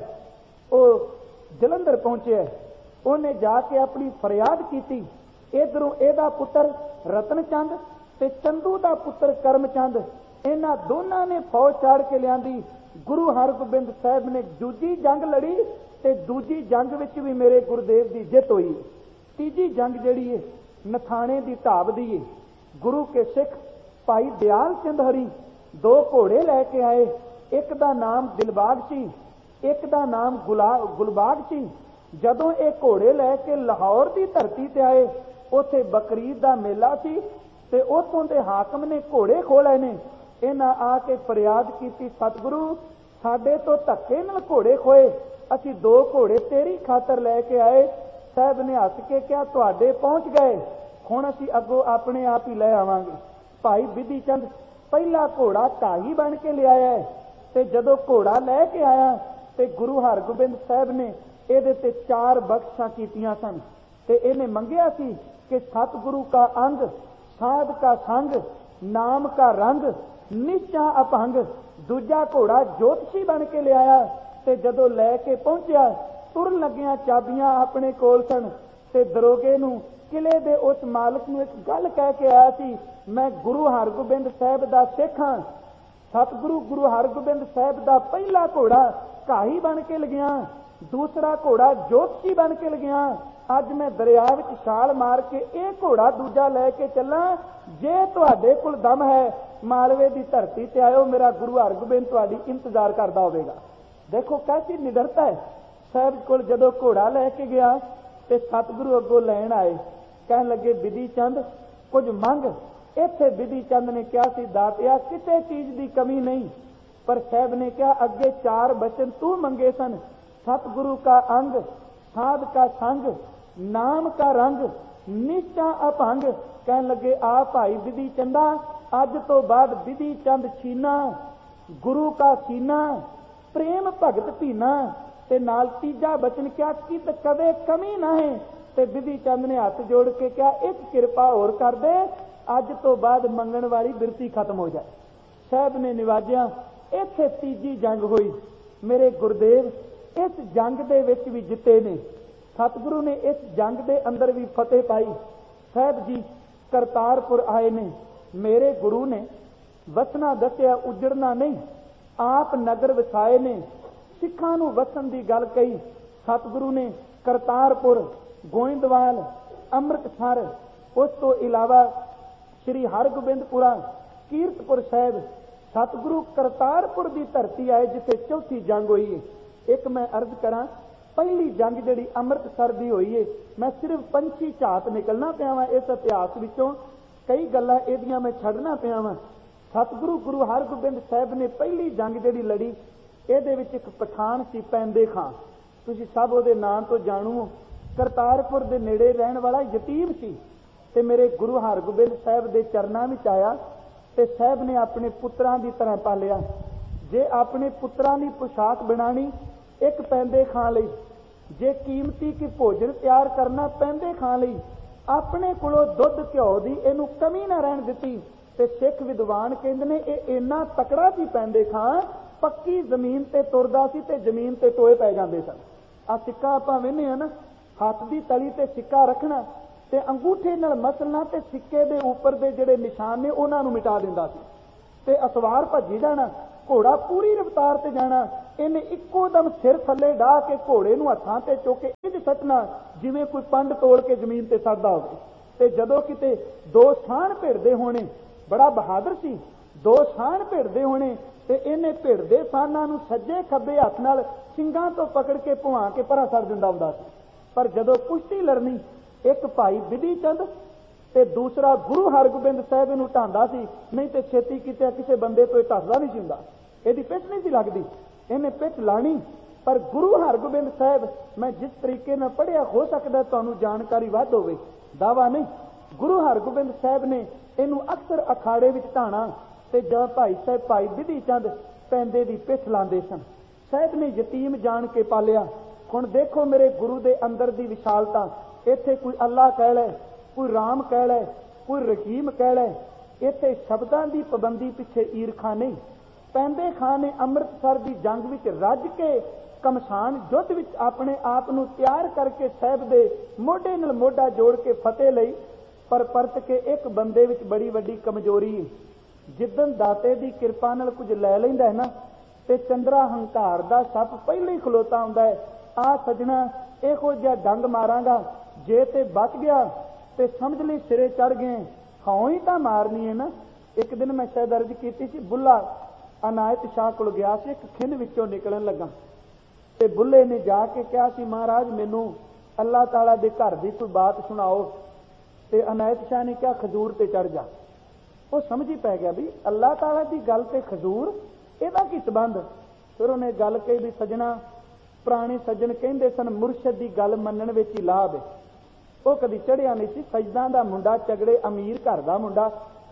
ਉਹ ਜਲੰਧਰ ਪਹੁੰਚਿਆ, ਉਹਨੇ ਜਾ ਕੇ ਆਪਣੀ ਫਰਿਆਦ ਕੀਤੀ। ਇਧਰੋਂ ਇਹਦਾ ਪੁੱਤਰ ਰਤਨ ਚੰਦ ਤੇ ਚੰਦੂ ਦਾ ਪੁੱਤਰ ਕਰਮ ਚੰਦ, ਇਹਨਾਂ ਦੋਨਾਂ ਨੇ ਫੌਜ ਚਾੜ ਕੇ ਲਿਆਂਦੀ। ਗੁਰੂ ਹਰਗੋਬਿੰਦ ਸਾਹਿਬ ਨੇ ਦੂਜੀ ਜੰਗ ਲੜੀ ਤੇ ਦੂਜੀ ਜੰਗ ਵਿੱਚ ਵੀ ਮੇਰੇ ਗੁਰਦੇਵ ਦੀ ਜਿੱਤ ਹੋਈ। ਤੀਜੀ ਜੰਗ ਜਿਹੜੀ ਹੈ ਨਥਾਣੇ ਦੀ ਢਾਬ ਦੀ ਹੈ। ਗੁਰੂ ਕੇ ਸਿੱਖ ਭਾਈ ਦਿਆਲ ਚੰਦ ਹਰੀ ਦੋ ਘੋੜੇ ਲੈ ਕੇ ਆਏ, ਇੱਕ ਦਾ ਨਾਮ ਦਿਲਬਾਗ ਸੀ, ਇੱਕ ਦਾ ਨਾਮ ਗੁਲਬਾਗ ਸੀ। ਜਦੋਂ ਇਹ ਘੋੜੇ ਲੈ ਕੇ ਲਾਹੌਰ ਦੀ ਧਰਤੀ ਤੇ ਆਏ, ਉੱਥੇ ਬਕਰੀਦ ਦਾ ਮੇਲਾ ਸੀ ਤੇ ਉੱਥੋਂ ਦੇ ਹਾਕਮ ਨੇ ਘੋੜੇ ਖੋਹ ਲਏ ਨੇ। ਇਹਨਾਂ ਆ ਕੇ ਫਰਿਆਦ ਕੀਤੀ, ਸਤਿਗੁਰੂ ਸਾਡੇ ਤੋਂ ਧੱਕੇ ਨਾਲ ਘੋੜੇ ਖੋਏ, ਅਸੀਂ ਦੋ ਘੋੜੇ ਤੇਰੀ ਖਾਤਰ ਲੈ ਕੇ ਆਏ। ਸਾਹਿਬ ਨੇ ਹੱਸ ਕੇ ਕਿਹਾ ਤੁਹਾਡੇ ਪਹੁੰਚ ਗਏ, ਹੁਣ ਅਸੀਂ ਅੱਗੋਂ ਆਪਣੇ ਆਪ ਹੀ ਲੈ ਆਵਾਂਗੇ। ਭਾਈ ਬਿਧੀ ਚੰਦ ਪਹਿਲਾ ਘੋੜਾ ਢਾਈ ਬਣ ਕੇ ਲਿਆਇਆ ਤੇ ਜਦੋਂ ਘੋੜਾ ਲੈ ਕੇ ਆਇਆ ਤੇ ਗੁਰੂ ਹਰਗੋਬਿੰਦ ਸਾਹਿਬ ਨੇ ਇਹਦੇ ਤੇ 4 ਬਖਸ਼ਾਂ ਕੀਤੀਆਂ ਸਨ ਤੇ ਇਹਨੇ ਮੰਗਿਆ ਸੀ ਕਿ ਸਤਿਗੁਰੂ ਕਾ ਅੰਗ, ਸਾਧ ਕਾ ਸੰਗ, ਨਾਮ ਕਾ ਰੰਗ, ਨਿਸ਼ਚਾ ਅਪੰਗ। ਦੂਜਾ ਘੋੜਾ ਜੋਤਸ਼ੀ ਬਣ ਕੇ ਲਿਆਇਆ ਤੇ ਜਦੋਂ ਲੈ ਕੇ ਪਹੁੰਚਿਆ, ਤੁਰਨ ਲੱਗਿਆ ਚਾਬੀਆਂ ਆਪਣੇ ਕੋਲ ਸਨ ਤੇ ਦਰੋਗੇ ਨੂੰ, ਕਿਲੇ ਦੇ ਉਸ ਮਾਲਕ ਨੂੰ ਇੱਕ ਗੱਲ ਕਹਿ ਕੇ ਆਇਆ ਸੀ, ਮੈਂ ਗੁਰੂ ਹਰਗੋਬਿੰਦ ਸਾਹਿਬ ਦਾ ਸਿੱਖ ਹਾਂ। ਸਤਿਗੁਰੂ ਗੁਰੂ ਹਰਗੋਬਿੰਦ ਸਾਹਿਬ ਦਾ ਪਹਿਲਾ ਘੋੜਾ ਘਾਈ ਬਣ ਕੇ ਲਗਿਆ, ਦੂਸਰਾ ਘੋੜਾ ਜੋਤਸ਼ੀ ਬਣ ਕੇ ਲਗਿਆ। ਅੱਜ ਮੈਂ ਦਰਿਆ ਵਿੱਚ ਛਾਲ ਮਾਰ ਕੇ ਇਹ ਘੋੜਾ ਦੂਜਾ ਲੈ ਕੇ ਚੱਲਾਂ। ਜੇ ਤੁਹਾਡੇ ਕੋਲ ਦਮ ਹੈ, ਮਾਲਵੇ ਦੀ ਧਰਤੀ ਤੇ ਆਇਓ, ਮੇਰਾ ਗੁਰੂ ਹਰਗੋਬਿੰਦ ਤੁਹਾਡੀ ਇੰਤਜ਼ਾਰ ਕਰਦਾ ਹੋਵੇਗਾ। ਦੇਖੋ ਕੈਸੀ ਨਿਡਰਤਾ ਹੈ। ਸਾਹਿਬ ਕੋਲ ਜਦੋਂ ਘੋੜਾ ਲੈ ਕੇ ਗਿਆ ਤੇ ਸਤਿਗੁਰੂ ਅੱਗੋਂ ਲੈਣ ਆਏ, ਕਹਿਣ ਲੱਗੇ ਬਿਧੀ ਚੰਦ ਕੁਝ ਮੰਗ। ਇੱਥੇ ਬਿਧੀ ਚੰਦ ਨੇ ਕਿਹਾ ਸੀ ਦਾਤਿਆ ਕਿਸੇ ਚੀਜ਼ ਦੀ ਕਮੀ ਨਹੀਂ, ਪਰ ਸਾਹਿਬ ਨੇ ਕਿਹਾ ਅੱਗੇ 4 ਬਚਨ ਤੂੰ ਮੰਗੇ ਸਨ, ਸਤਿਗੁਰੂ ਕਾ ਅੰਗ, ਸਾਧ ਕਾ ਸੰਗ, ਨਾਮ ਕਾ ਰੰਗ, ਨਿਸ਼ਚਾ ਅਭੰਗ। ਕਹਿਣ ਲੱਗੇ ਆ ਭਾਈ ਬਿਧੀ ਚੰਦਾ, ਅੱਜ ਤੋਂ ਬਾਅਦ ਬਿਧੀ ਚੰਦ ਛੀਨਾ, ਗੁਰੂ ਕਾ ਸੀਨਾ, ਪ੍ਰੇਮ ਭਗਤ ਭੀਨਾ। ਤੇ ਨਾਲ ਤੀਜਾ ਬਚਨ ਕਿਹਾ ਕਿ ਕਦੇ ਕਮੀ ਨਾ ਹੈ। ਤੇ ਬਿਧੀ ਚੰਦ ਨੇ ਹੱਥ ਜੋੜ ਕੇ ਕਿਹਾ ਇੱਕ ਕਿਰਪਾ ਹੋਰ ਕਰ ਦੇ, ਅੱਜ ਤੋਂ ਬਾਅਦ ਮੰਗਣ ਵਾਲੀ ਬਿਰਤੀ ਖਤਮ ਹੋ ਜਾਏ। ਸਾਹਿਬ ਨੇ ਨਿਵਾਜਿਆ। ਇੱਥੇ ਤੀਜੀ ਜੰਗ ਹੋਈ। ਮੇਰੇ ਗੁਰਦੇਵ ਇਸ ਜੰਗ ਦੇ ਵਿੱਚ ਵੀ ਜਿੱਤੇ ਨੇ। ਸਤਿਗੁਰੂ ਨੇ ਇਸ ਜੰਗ ਦੇ ਅੰਦਰ ਵੀ ਫਤਿਹ ਪਾਈ। ਸਾਹਿਬ ਜੀ ਕਰਤਾਰਪੁਰ ਆਏ ਨੇ। ਮੇਰੇ ਗੁਰੂ ਨੇ ਵਸਣਾ ਦੱਸਿਆ, ਉਜੜਨਾ ਨਹੀਂ। ਆਪ ਨਗਰ ਵਸਾਏ ਨੇ, ਸਿੱਖਾਂ ਨੂੰ ਵਸਣ ਦੀ ਗੱਲ ਕਹੀ। ਸਤਿਗੁਰੂ ਨੇ ਕਰਤਾਰਪੁਰ, ਗੋਇੰਦਵਾਲ, ਅੰਮ੍ਰਿਤਸਰ, ਉਸ ਤੋਂ ਇਲਾਵਾ ਸ੍ਰੀ ਹਰਗੋਬਿੰਦਪੁਰਾ, ਕੀਰਤਪੁਰ ਸਾਹਿਬ, ਸਤਿਗੁਰੂ ਕਰਤਾਰਪੁਰ ਦੀ ਧਰਤੀ ਆਏ ਜਿੱਥੇ ਚੌਥੀ ਜੰਗ ਹੋਈ ਹੈ। ਇੱਕ ਮੈਂ ਅਰਜ਼ ਕਰਾਂ, ਪਹਿਲੀ ਜੰਗ ਜਿਹੜੀ ਅੰਮ੍ਰਿਤਸਰ ਦੀ ਹੋਈ ਹੈ, ਮੈਂ ਸਿਰਫ ਪੰਛੀ ਝਾਤ ਨਿਕਲਣਾ ਪਿਆ ਵਾਂ ਇਸ ਇਤਿਹਾਸ ਵਿੱਚੋਂ, ਕਈ ਗੱਲਾਂ ਇਹਦੀਆਂ ਮੈਂ ਛੱਡਣਾ ਪਿਆ ਵਾਂ। ਸਤਿਗੁਰੂ ਗੁਰੂ ਹਰਗੋਬਿੰਦ ਸਾਹਿਬ ਨੇ ਪਹਿਲੀ ਜੰਗ ਜਿਹੜੀ ਲੜੀ, ਇਹਦੇ ਵਿੱਚ ਇੱਕ ਪਠਾਨ ਸੀ ਪੈਂਦੇ ਖਾਂ, ਤੁਸੀਂ ਸਭ ਉਹਦੇ ਨਾਂ ਤੋਂ ਜਾਣੂ। ਕਰਤਾਰਪੁਰ ਦੇ ਨੇੜੇ ਰਹਿਣ ਵਾਲਾ ਯਤੀਮ ਸੀ ਤੇ ਮੇਰੇ ਗੁਰੂ ਹਰਗੋਬਿੰਦ ਸਾਹਿਬ ਦੇ ਚਰਨਾਂ ਵਿੱਚ ਆਇਆ ਤੇ ਸਾਹਿਬ ਨੇ ਆਪਣੇ ਪੁੱਤਰਾਂ ਦੀ ਤਰ੍ਹਾਂ ਪਾਲਿਆ। ਜੇ ਆਪਣੇ ਪੁੱਤਰਾਂ ਦੀ ਪੁਸ਼ਾਕ ਬਣਾਣੀ, ਇੱਕ ਪੈਂਦੇ ਖਾਂ ਲਈ, ਜੇ ਕੀਮਤੀ ਕੀ ਭੋਜਨ ਤਿਆਰ ਕਰਨਾ, ਪੈਂਦੇ ਖਾਂ ਲਈ। ਆਪਣੇ ਕੋਲੋਂ ਦੁੱਧ ਘਿਓ ਦੀ ਇਹਨੂੰ ਕਮੀ ਨਾ ਰਹਿਣ ਦਿੱਤੀ। ਤੇ ਸਿੱਖ ਵਿਦਵਾਨ ਕਹਿੰਦੇ ਨੇ ਇਹ ਇੰਨਾ ਤਕੜਾ ਸੀ ਪੈਂਦੇ ਖਾਂ, ਪੱਕੀ ਜ਼ਮੀਨ ਤੇ ਤੁਰਦਾ ਸੀ ਤੇ ਜ਼ਮੀਨ ਤੇ ਟੋਏ ਪੈ ਜਾਂਦੇ ਸਨ। ਆ ਸਿੱਕਾ ਆਪਾਂ ਵੇਖਦੇ ਹਾਂ ਨਾ, ਹੱਥ ਦੀ ਤਲੀ ਤੇ ਸਿੱਕਾ ਰੱਖਣਾ ਤੇ ਅੰਗੂਠੇ ਨਾਲ ਮਸਲਣਾ ਤੇ ਸਿੱਕੇ ਦੇ ਉੱਪਰ ਦੇ ਜਿਹੜੇ ਨਿਸ਼ਾਨ ਨੇ ਉਹਨਾਂ ਨੂੰ ਮਿਟਾ ਦਿੰਦਾ ਸੀ। ਤੇ ਅਸਵਾਰ ਭੱਜੀ ਜਾਣਾ, ਘੋੜਾ ਪੂਰੀ ਰਫ਼ਤਾਰ ਤੇ ਜਾਣਾ। ਇਹਨੇ ਇੱਕੋ ਦਮ ਸਿਰ ਥੱਲੇ ਢਾਹ ਕੇ ਘੋੜੇ ਨੂੰ ਹੱਥਾਂ ਤੇ ਚੁੱਕ ਕੇ ਇੰਝ ਸੱਟਣਾ ਜਿਵੇਂ ਕੋਈ ਪੰਡ ਤੋੜ ਕੇ ਜ਼ਮੀਨ ਤੇ ਸੱਟਦਾ ਹੋਵੇ। ਤੇ ਜਦੋਂ ਕਿਤੇ 2 ਸਾਣ ਭਿੜਦੇ ਹੋਣੇ, ਬੜਾ ਬਹਾਦਰ ਸੀ, 2 ਸਾਣ ਭਿੜਦੇ ਹੋਣੇ ਤੇ ਇਹਨੇ ਭਿੜਦੇ ਸਾਨਾਂ ਨੂੰ ਸੱਜੇ ਖੱਬੇ ਹੱਥ ਨਾਲ ਸਿੰਘਾਂ ਤੋਂ ਪਕੜ ਕੇ ਭੁਆ ਕੇ ਪਰਾਂ ਛੱਡ ਦਿੰਦਾ ਹੁੰਦਾ ਸੀ। ਪਰ ਜਦੋਂ ਕੁਸ਼ਤੀ ਲੜਨੀ, ਇੱਕ ਭਾਈ ਬਿਧੀ ਚੰਦ ਤੇ ਦੂਸਰਾ ਗੁਰੂ ਹਰਗੋਬਿੰਦ ਸਾਹਿਬ ਇਹਨੂੰ ਢਾਂਦਾ ਸੀ, ਨਹੀਂ ਤੇ ਛੇਤੀ ਕਿਤੇ ਕਿਸੇ ਬੰਦੇ ਤੋਂ ਇਹ ਢੱਸਦਾ ਨਹੀਂ ਸੀ ਹੁੰਦਾ, ਇਹਦੀ ਪਿੱਠ ਨਹੀਂ ਸੀ ਲੱਗਦੀ, ਇਹਨੇ ਪਿੱਠ ਲਾਣੀ। ਪਰ ਗੁਰੂ ਹਰਗੋਬਿੰਦ ਸਾਹਿਬ, ਮੈਂ ਜਿਸ ਤਰੀਕੇ ਨਾਲ ਪੜ੍ਹਿਆ, ਹੋ ਸਕਦਾ ਤੁਹਾਨੂੰ ਜਾਣਕਾਰੀ ਵੱਧ ਹੋਵੇ, ਦਾਵਾ ਨਹੀਂ, ਗੁਰੂ ਹਰਗੋਬਿੰਦ ਸਾਹਿਬ ਨੇ ਇਹਨੂੰ ਅਕਸਰ ਅਖਾੜੇ ਵਿੱਚ ਢਾਣਾ, ਤੇ ਜਦ ਭਾਈ ਸਾਹਿਬ ਭਾਈ ਬਿਧੀ ਚੰਦ ਪੈਂਦੇ ਦੀ ਪਿੱਠ ਲਾਉਂਦੇ ਸਨ। ਸਾਹਿਬ ਨੇ ਯਤੀਮ ਜਾਣ ਕੇ ਪਾਲਿਆ। ਹੁਣ ਦੇਖੋ ਮੇਰੇ ਗੁਰੂ ਦੇ ਅੰਦਰ ਦੀ ਵਿਸ਼ਾਲਤਾ, ਇੱਥੇ ਕੋਈ ਅੱਲਾ ਕਹਿ ਲੈ, ਕੋਈ ਰਾਮ ਕਹਿ ਲੈ, ਕੋਈ ਰਹੀਮ ਕਹਿ ਲੈ, ਇੱਥੇ ਸ਼ਬਦਾਂ ਦੀ ਪਾਬੰਦੀ ਪਿੱਛੇ ਈਰਖਾ ਨਹੀਂ। ਪੈਂਦੇ ਖਾਨ ਨੇ ਅੰਮ੍ਰਿਤਸਰ ਦੀ ਜੰਗ ਵਿੱਚ ਰੱਜ ਕੇ ਕਮਸ਼ਾਨ ਯੁੱਧ ਵਿੱਚ ਆਪਣੇ ਆਪ ਨੂੰ ਤਿਆਰ ਕਰਕੇ ਸਾਹਿਬ ਦੇ ਮੋਢੇ ਨਾਲ ਮੋਢਾ ਜੋੜ ਕੇ ਫਤਿਹ ਲਈ। ਪਰ ਪਰਤ ਕੇ ਇੱਕ ਬੰਦੇ ਵਿੱਚ ਬੜੀ ਵੱਡੀ ਕਮਜ਼ੋਰੀ ਹੈ, ਜਿੱਦਣ ਦਾਤੇ ਦੀ ਕਿਰਪਾ ਨਾਲ ਕੁਝ ਲੈ ਲੈਂਦਾ ਹੈ ਨਾ, ਤੇ ਚੰਦਰਾ ਹੰਕਾਰ ਦਾ ਸੱਪ ਪਹਿਲਾਂ ਹੀ ਖਲੋਤਾ ਹੁੰਦਾ ਹੈ। ਆ ਸਜਣਾ, ਇਹੋ ਜਿਹਾ ਡੰਗ ਮਾਰਾਂਗਾ, ਜੇ ਤੇ ਬਚ ਗਿਆ ਤੇ ਸਮਝ ਲਈ ਸਿਰੇ ਚੜ ਗਏ, ਹਾਂ ਹੀ ਤਾਂ ਮਾਰਨੀ ਹੈ ਨਾ। ਇੱਕ ਦਿਨ ਮੈਂ ਸ਼ਾਇਦ ਅਰਜ਼ ਕੀਤੀ ਸੀ, ਬੁੱਲਾ ਅਨਾਇਤ ਸ਼ਾਹ ਕੋਲ ਗਿਆ ਸੀ, ਇੱਕ ਖਿੰਡ ਵਿੱਚੋਂ ਨਿਕਲਣ ਲੱਗਾ, ਤੇ ਬੁੱਲੇ ਨੇ ਜਾ ਕੇ ਕਿਹਾ ਸੀ, ਮਹਾਰਾਜ ਮੈਨੂੰ ਅੱਲਾਹ ਤਾਲਾ ਦੇ ਘਰ ਦੀ ਕੋਈ ਬਾਤ ਸੁਣਾਓ। ਤੇ ਅਨਾਇਤ ਸ਼ਾਹ ਨੇ ਕਿਹਾ, ਖਜੂਰ ਤੇ ਚੜ ਜਾ। ਉਹ ਸਮਝ ਹੀ ਪੈ ਗਿਆ ਵੀ ਅੱਲਾਹ ਤਾਲਾ ਦੀ ਗੱਲ ਤੇ ਖਜੂਰ, ਇਹਦਾ ਕੀ ਸੰਬੰਧ। ਫਿਰ ਉਹਨੇ ਗੱਲ ਕਹੀ ਵੀ ਸਜਣਾ, ਪੁਰਾਣੇ ਸੱਜਣ ਕਹਿੰਦੇ ਸਨ ਮੁਰਸ਼ਦ ਦੀ ਗੱਲ ਮੰਨਣ ਵਿੱਚ ਹੀ ਲਾਭ ਹੈ। ਉਹ ਕਦੀ ਚੜਿਆ ਨਹੀਂ ਸੀ, ਸਜਦਾਂ ਦਾ ਮੁੰਡਾ, ਚਗੜੇ ਅਮੀਰ ਘਰ ਦਾ ਮੁੰਡਾ।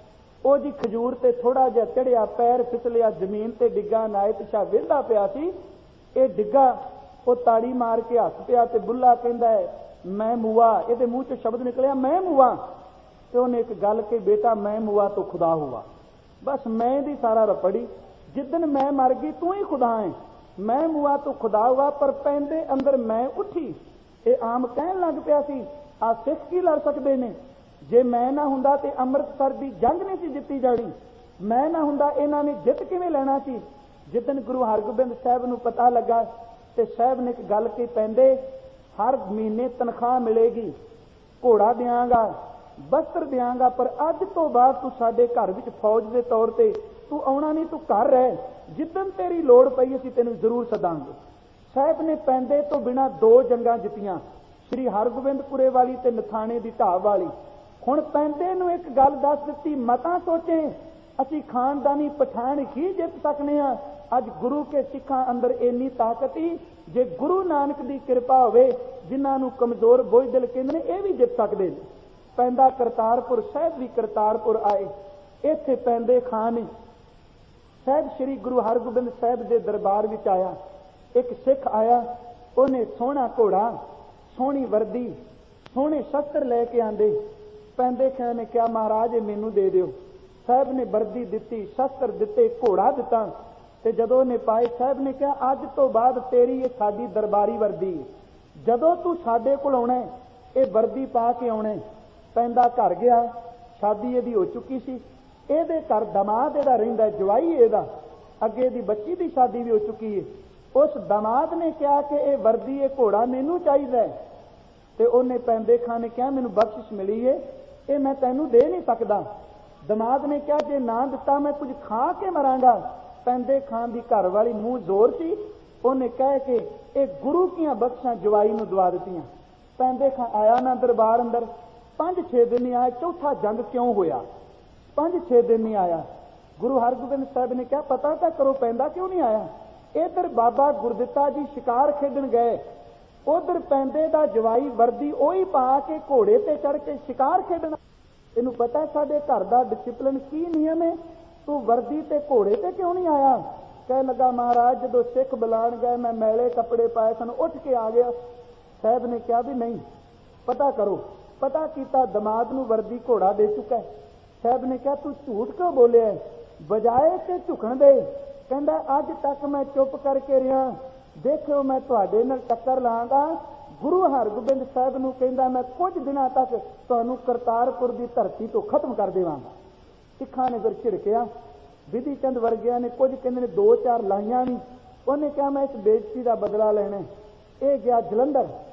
ਉਹ ਜੀ ਖਜੂਰ ਤੇ ਥੋੜਾ ਜਿਹਾ ਚੜਿਆ, ਪੈਰ ਫਿਸਲਿਆ, ਜ਼ਮੀਨ ਤੇ ਡਿੱਗਾ। ਅਨਾਇਤ ਸ਼ਾਹ ਵਿਹਲਾ ਪਿਆ ਸੀ, ਇਹ ਡਿੱਗਾ, ਉਹ ਤਾੜੀ ਮਾਰ ਕੇ ਹੱਸ ਪਿਆ। ਤੇ ਬੁੱਲਾ ਕਹਿੰਦਾ ਹੈ, ਮੈਂ ਮੂਆ, ਇਹਦੇ ਮੂੰਹ ਚੋਂ ਸ਼ਬਦ ਨਿਕਲਿਆ, ਮੈਂ ਮੂਆ। ਤੇ ਉਹਨੇ ਇੱਕ ਗੱਲ ਕਹੀ, ਬੇਟਾ ਮੈਂ ਮੂਆ ਤੋਂ ਖੁਦਾ ਹੁਆ। ਬਸ ਮੈਂ ਦੀ ਸਾਰਾ ਰਪੜੀ, ਜਿੱਦਨ ਮੈਂ ਮਰ ਗਈ ਤੂੰ ਹੀ ਖੁਦਾ ਹੈ, ਮੈਂ ਮੂਆ ਤੋਂ ਖੁਦਾ ਹੁਆ। ਪਰ ਪੈਂਦੇ ਅੰਦਰ ਮੈਂ ਉੱਠੀ। ਇਹ ਆਮ ਕਹਿਣ ਲੱਗ ਪਿਆ ਸੀ, ਆ ਸਿੱਖ ਕੀ ਲੜ ਸਕਦੇ ਨੇ, ਜੇ ਮੈਂ ਨਾ ਹੁੰਦਾ ਤੇ ਅੰਮ੍ਰਿਤਸਰ ਦੀ ਜੰਗ ਨਹੀਂ ਸੀ ਜਿੱਤੀ ਜਾਣੀ, ਮੈਂ ਨਾ ਹੁੰਦਾ ਇਹਨਾਂ ਨੇ ਜਿੱਤ ਕਿਵੇਂ ਲੈਣਾ ਸੀ। ਜਿੱਦਨ ਗੁਰੂ ਹਰਗੋਬਿੰਦ ਸਾਹਿਬ ਨੂੰ ਪਤਾ ਲੱਗਾ, ਤੇ ਸਾਹਿਬ ਨੇ ਇੱਕ ਗੱਲ ਕਹੀ, ਪੈਂਦੇ ਹਰ ਮਹੀਨੇ ਤਨਖਾਹ ਮਿਲੇਗੀ, ਘੋੜਾ ਦਿਆਂਗਾ, ਬਸਤਰ ਦਿਆਂਗਾ, ਪਰ ਅੱਜ ਤੋਂ ਬਾਅਦ ਤੂੰ ਸਾਡੇ ਘਰ ਵਿੱਚ ਫੌਜ ਦੇ ਤੌਰ ਤੇ ਤੂੰ ਆਉਣਾ ਨਹੀਂ, ਤੂੰ ਘਰ ਰਹਿ, ਜਿੱਦਣ ਤੇਰੀ ਲੋੜ ਪਈ ਅਸੀਂ ਤੈਨੂੰ ਜ਼ਰੂਰ ਸਦਾਂਗੇ। ਸਾਹਿਬ ਨੇ ਪੈਂਦੇ ਤੋਂ ਬਿਨਾਂ 2 ਜੰਗਾਂ ਜਿੱਤੀਆਂ, ਸ੍ਰੀ ਹਰਗੋਬਿੰਦਪੁਰੇ ਵਾਲੀ ਤੇ ਨਥਾਣੇ ਦੀ ਢਾਬ ਵਾਲੀ। ਹੁਣ ਪੈਂਦੇ ਨੂੰ ਇੱਕ ਗੱਲ ਦੱਸ ਦਿੱਤੀ, ਮਤਾਂ ਸੋਚੇ ਅਸੀਂ ਖਾਨਦਾਨੀ ਪਠਾਨ ਹੀ ਜਿੱਤ ਸਕਨੇ ਆ। ਅੱਜ ਗੁਰੂ ਕੇ ਸਿੱਖਾਂ ਅੰਦਰ ਇੰਨੀ ਤਾਕਤ ਹੀ, ਜੇ ਗੁਰੂ ਨਾਨਕ ਦੀ ਕਿਰਪਾ ਹੋਵੇ, ਜਿਨ੍ਹਾਂ ਨੂੰ ਕਮਜ਼ੋਰ ਬੋਝਦਿਲ ਕਹਿੰਦੇ ਨੇ, ਇਹ ਵੀ ਜਿੱਤ ਸਕਦੇ ਨੇ। ਪੈਂਦਾ ਕਰਤਾਰਪੁਰ, ਸਾਹਿਬ ਵੀ ਕਰਤਾਰਪੁਰ ਆਏ। ਇੱਥੇ ਪੈਂਦੇ ਖਾਨ ਸਾਹਿਬ ਸ੍ਰੀ ਗੁਰੂ ਹਰਗੋਬਿੰਦ ਸਾਹਿਬ ਦੇ ਦਰਬਾਰ ਵਿੱਚ ਆਇਆ। ਇੱਕ ਸਿੱਖ ਆਇਆ, ਉਹਨੇ ਸੋਹਣਾ ਘੋੜਾ, ਸੋਹਣੀ ਵਰਦੀ, ਸੋਹਣੇ ਸ਼ਸਤਰ ਲੈ ਕੇ ਆਂਦੇ। ਪੈਂਦੇ ਖਾਨ ਨੇ ਕਿਹਾ, ਮਹਾਰਾਜ ਇਹ ਮੈਨੂੰ ਦੇ ਦਿਓ। ਸਾਹਿਬ ਨੇ ਵਰਦੀ ਦਿੱਤੀ, ਸ਼ਸਤਰ ਦਿੱਤੇ, ਘੋੜਾ ਦਿੱਤਾ। ਤੇ ਜਦੋਂ ਉਹਨੇ ਪਾਏ, ਸਾਹਿਬ ਨੇ ਕਿਹਾ, ਅੱਜ ਤੋਂ ਬਾਅਦ ਤੇਰੀ ਇਹ ਸਾਡੀ ਦਰਬਾਰੀ ਵਰਦੀ ਹੈ, ਜਦੋਂ ਤੂੰ ਸਾਡੇ ਕੋਲ ਆਉਣਾ ਇਹ ਵਰਦੀ ਪਾ ਕੇ ਆਉਣਾ। ਪੈਂਦਾ ਘਰ ਗਿਆ, ਸ਼ਾਦੀ ਇਹਦੀ ਹੋ ਚੁੱਕੀ ਸੀ, ਇਹਦੇ ਘਰ ਦਮਾਦ ਇਹਦਾ ਰਹਿੰਦਾ, ਜਵਾਈ ਇਹਦਾ, ਅੱਗੇ ਦੀ ਬੱਚੀ ਦੀ ਸ਼ਾਦੀ ਵੀ ਹੋ ਚੁੱਕੀ ਹੈ। ਉਸ ਦਮਾਦ ਨੇ ਕਿਹਾ ਕਿ ਇਹ ਵਰਦੀ, ਇਹ ਘੋੜਾ ਮੈਨੂੰ ਚਾਹੀਦਾ। ਤੇ ਉਹਨੇ ਪੈਂਦੇ ਖਾਨ ਨੇ ਕਿਹਾ, ਮੈਨੂੰ ਬਖਸ਼ਿਸ਼ ਮਿਲੀ ਹੈ, ਇਹ ਮੈਂ ਤੈਨੂੰ ਦੇ ਨਹੀਂ ਸਕਦਾ। ਦਮਾਦ ਨੇ ਕਿਹਾ, ਜੇ ਨਾ ਦਿੱਤਾ ਮੈਂ ਕੁਝ ਖਾ ਕੇ ਮਰਾਂਗਾ। ਪੈਂਦੇ ਖਾਨ ਦੀ ਘਰ ਵਾਲੀ ਮੂੰਹ ਜ਼ੋਰ ਸੀ, ਉਹਨੇ ਕਹਿ ਕੇ ਇਹ ਗੁਰੂ ਦੀਆਂ ਬਖਸ਼ਾਂ ਜਵਾਈ ਨੂੰ ਦਵਾ ਦਿੱਤੀਆਂ। ਪੈਂਦੇ ਖਾਨ ਆਇਆ ਨਾ ਦਰਬਾਰ ਅੰਦਰ, 5-6 ਦਿਨ ਨਹੀਂ ਆਇਆ। ਚੌਥਾ ਜੰਗ ਕਿਉਂ ਹੋਇਆ, 5-6 ਦਿਨ ਨਹੀਂ ਆਇਆ। ਗੁਰੂ ਹਰਗੋਬਿੰਦ ਸਾਹਿਬ ਨੇ ਕਿਹਾ, ਪਤਾ ਤਾਂ ਕਰੋ ਪੈਂਦਾ ਕਿਉਂ ਨਹੀਂ ਆਇਆ। ਇਧਰ ਬਾਬਾ ਗੁਰਦਿੱਤਾ ਜੀ ਸ਼ਿਕਾਰ ਖੇਡਣ ਗਏ, ਉਧਰ ਪੈਂਦੇ ਦਾ ਜਵਾਈ ਵਰਦੀ ਉਹੀ ਪਾ ਕੇ ਘੋੜੇ ਤੇ ਚੜ ਕੇ ਸ਼ਿਕਾਰ ਖੇਡਣਾ। ਇਹਨੂੰ ਪਤਾ ਸਾਡੇ ਘਰ ਦਾ ਡਿਸਿਪਲਿਨ ਕੀ ਨਿਯਮ ਹੈ, ਤੂੰ ਵਰਦੀ ਤੇ ਘੋੜੇ ਤੇ ਕਿਉਂ ਨਹੀਂ ਆਇਆ। ਕਹਿ ਲੱਗਾ, ਮਹਾਰਾਜ ਜਦੋਂ ਸਿੱਖ ਬੁਲਾਣ ਗਏ ਮੈਂ ਮੈਲੇ ਕੱਪੜੇ ਪਾਏ ਸਨ, ਉੱਠ ਕੇ ਆ ਗਿਆ। ਸਾਹਿਬ ਨੇ ਕਿਹਾ ਵੀ ਨਹੀਂ, ਪਤਾ ਕਰੋ। ਪਤਾ ਕੀਤਾ, ਦਮਾਦ ਨੂੰ ਵਰਦੀ ਘੋੜਾ ਦੇ ਚੁੱਕਾ। ਸਾਹਿਬ ਨੇ ਕਿਹਾ, ਤੂੰ ਝੂਠ ਕਿਉਂ ਬੋਲਿਆ, ਬਜਾਏ ਤੇ ਝੁਕਣ ਦੇ। ਕਹਿੰਦਾ, ਅੱਜ ਤੱਕ ਮੈਂ ਚੁੱਪ ਕਰਕੇ ਰਿਹਾ, ਦੇਖਿਓ ਮੈਂ ਤੁਹਾਡੇ ਨਾਲ ਟੱਕਰ ਲਾਂਗਾ। ਗੁਰੂ ਹਰਗੋਬਿੰਦ ਸਾਹਿਬ ਨੂੰ ਕਹਿੰਦਾ, ਮੈਂ ਕੁਝ ਦਿਨਾਂ ਤੱਕ ਤੁਹਾਨੂੰ ਕਰਤਾਰਪੁਰ ਦੀ ਧਰਤੀ ਤੋਂ ਖਤਮ ਕਰ ਦੇਵਾਂਗਾ। ਸਿੱਖਾਂ ਨੇ ਫਿਰ ਝਿੜਕਿਆ, ਵਿਧੀ ਚੰਦ ਵਰਗਿਆਂ ਨੇ ਕੁਝ ਕਹਿੰਦੇ ਨੇ 2-4 ਲਾਈਆਂ ਨਹੀਂ। ਉਹਨੇ ਕਿਹਾ, ਮੈਂ ਇਸ ਬੇਇੱਜ਼ਤੀ ਦਾ ਬਦਲਾ ਲੈਣਾ। ਇਹ ਗਿਆ ਜਲੰਧਰ,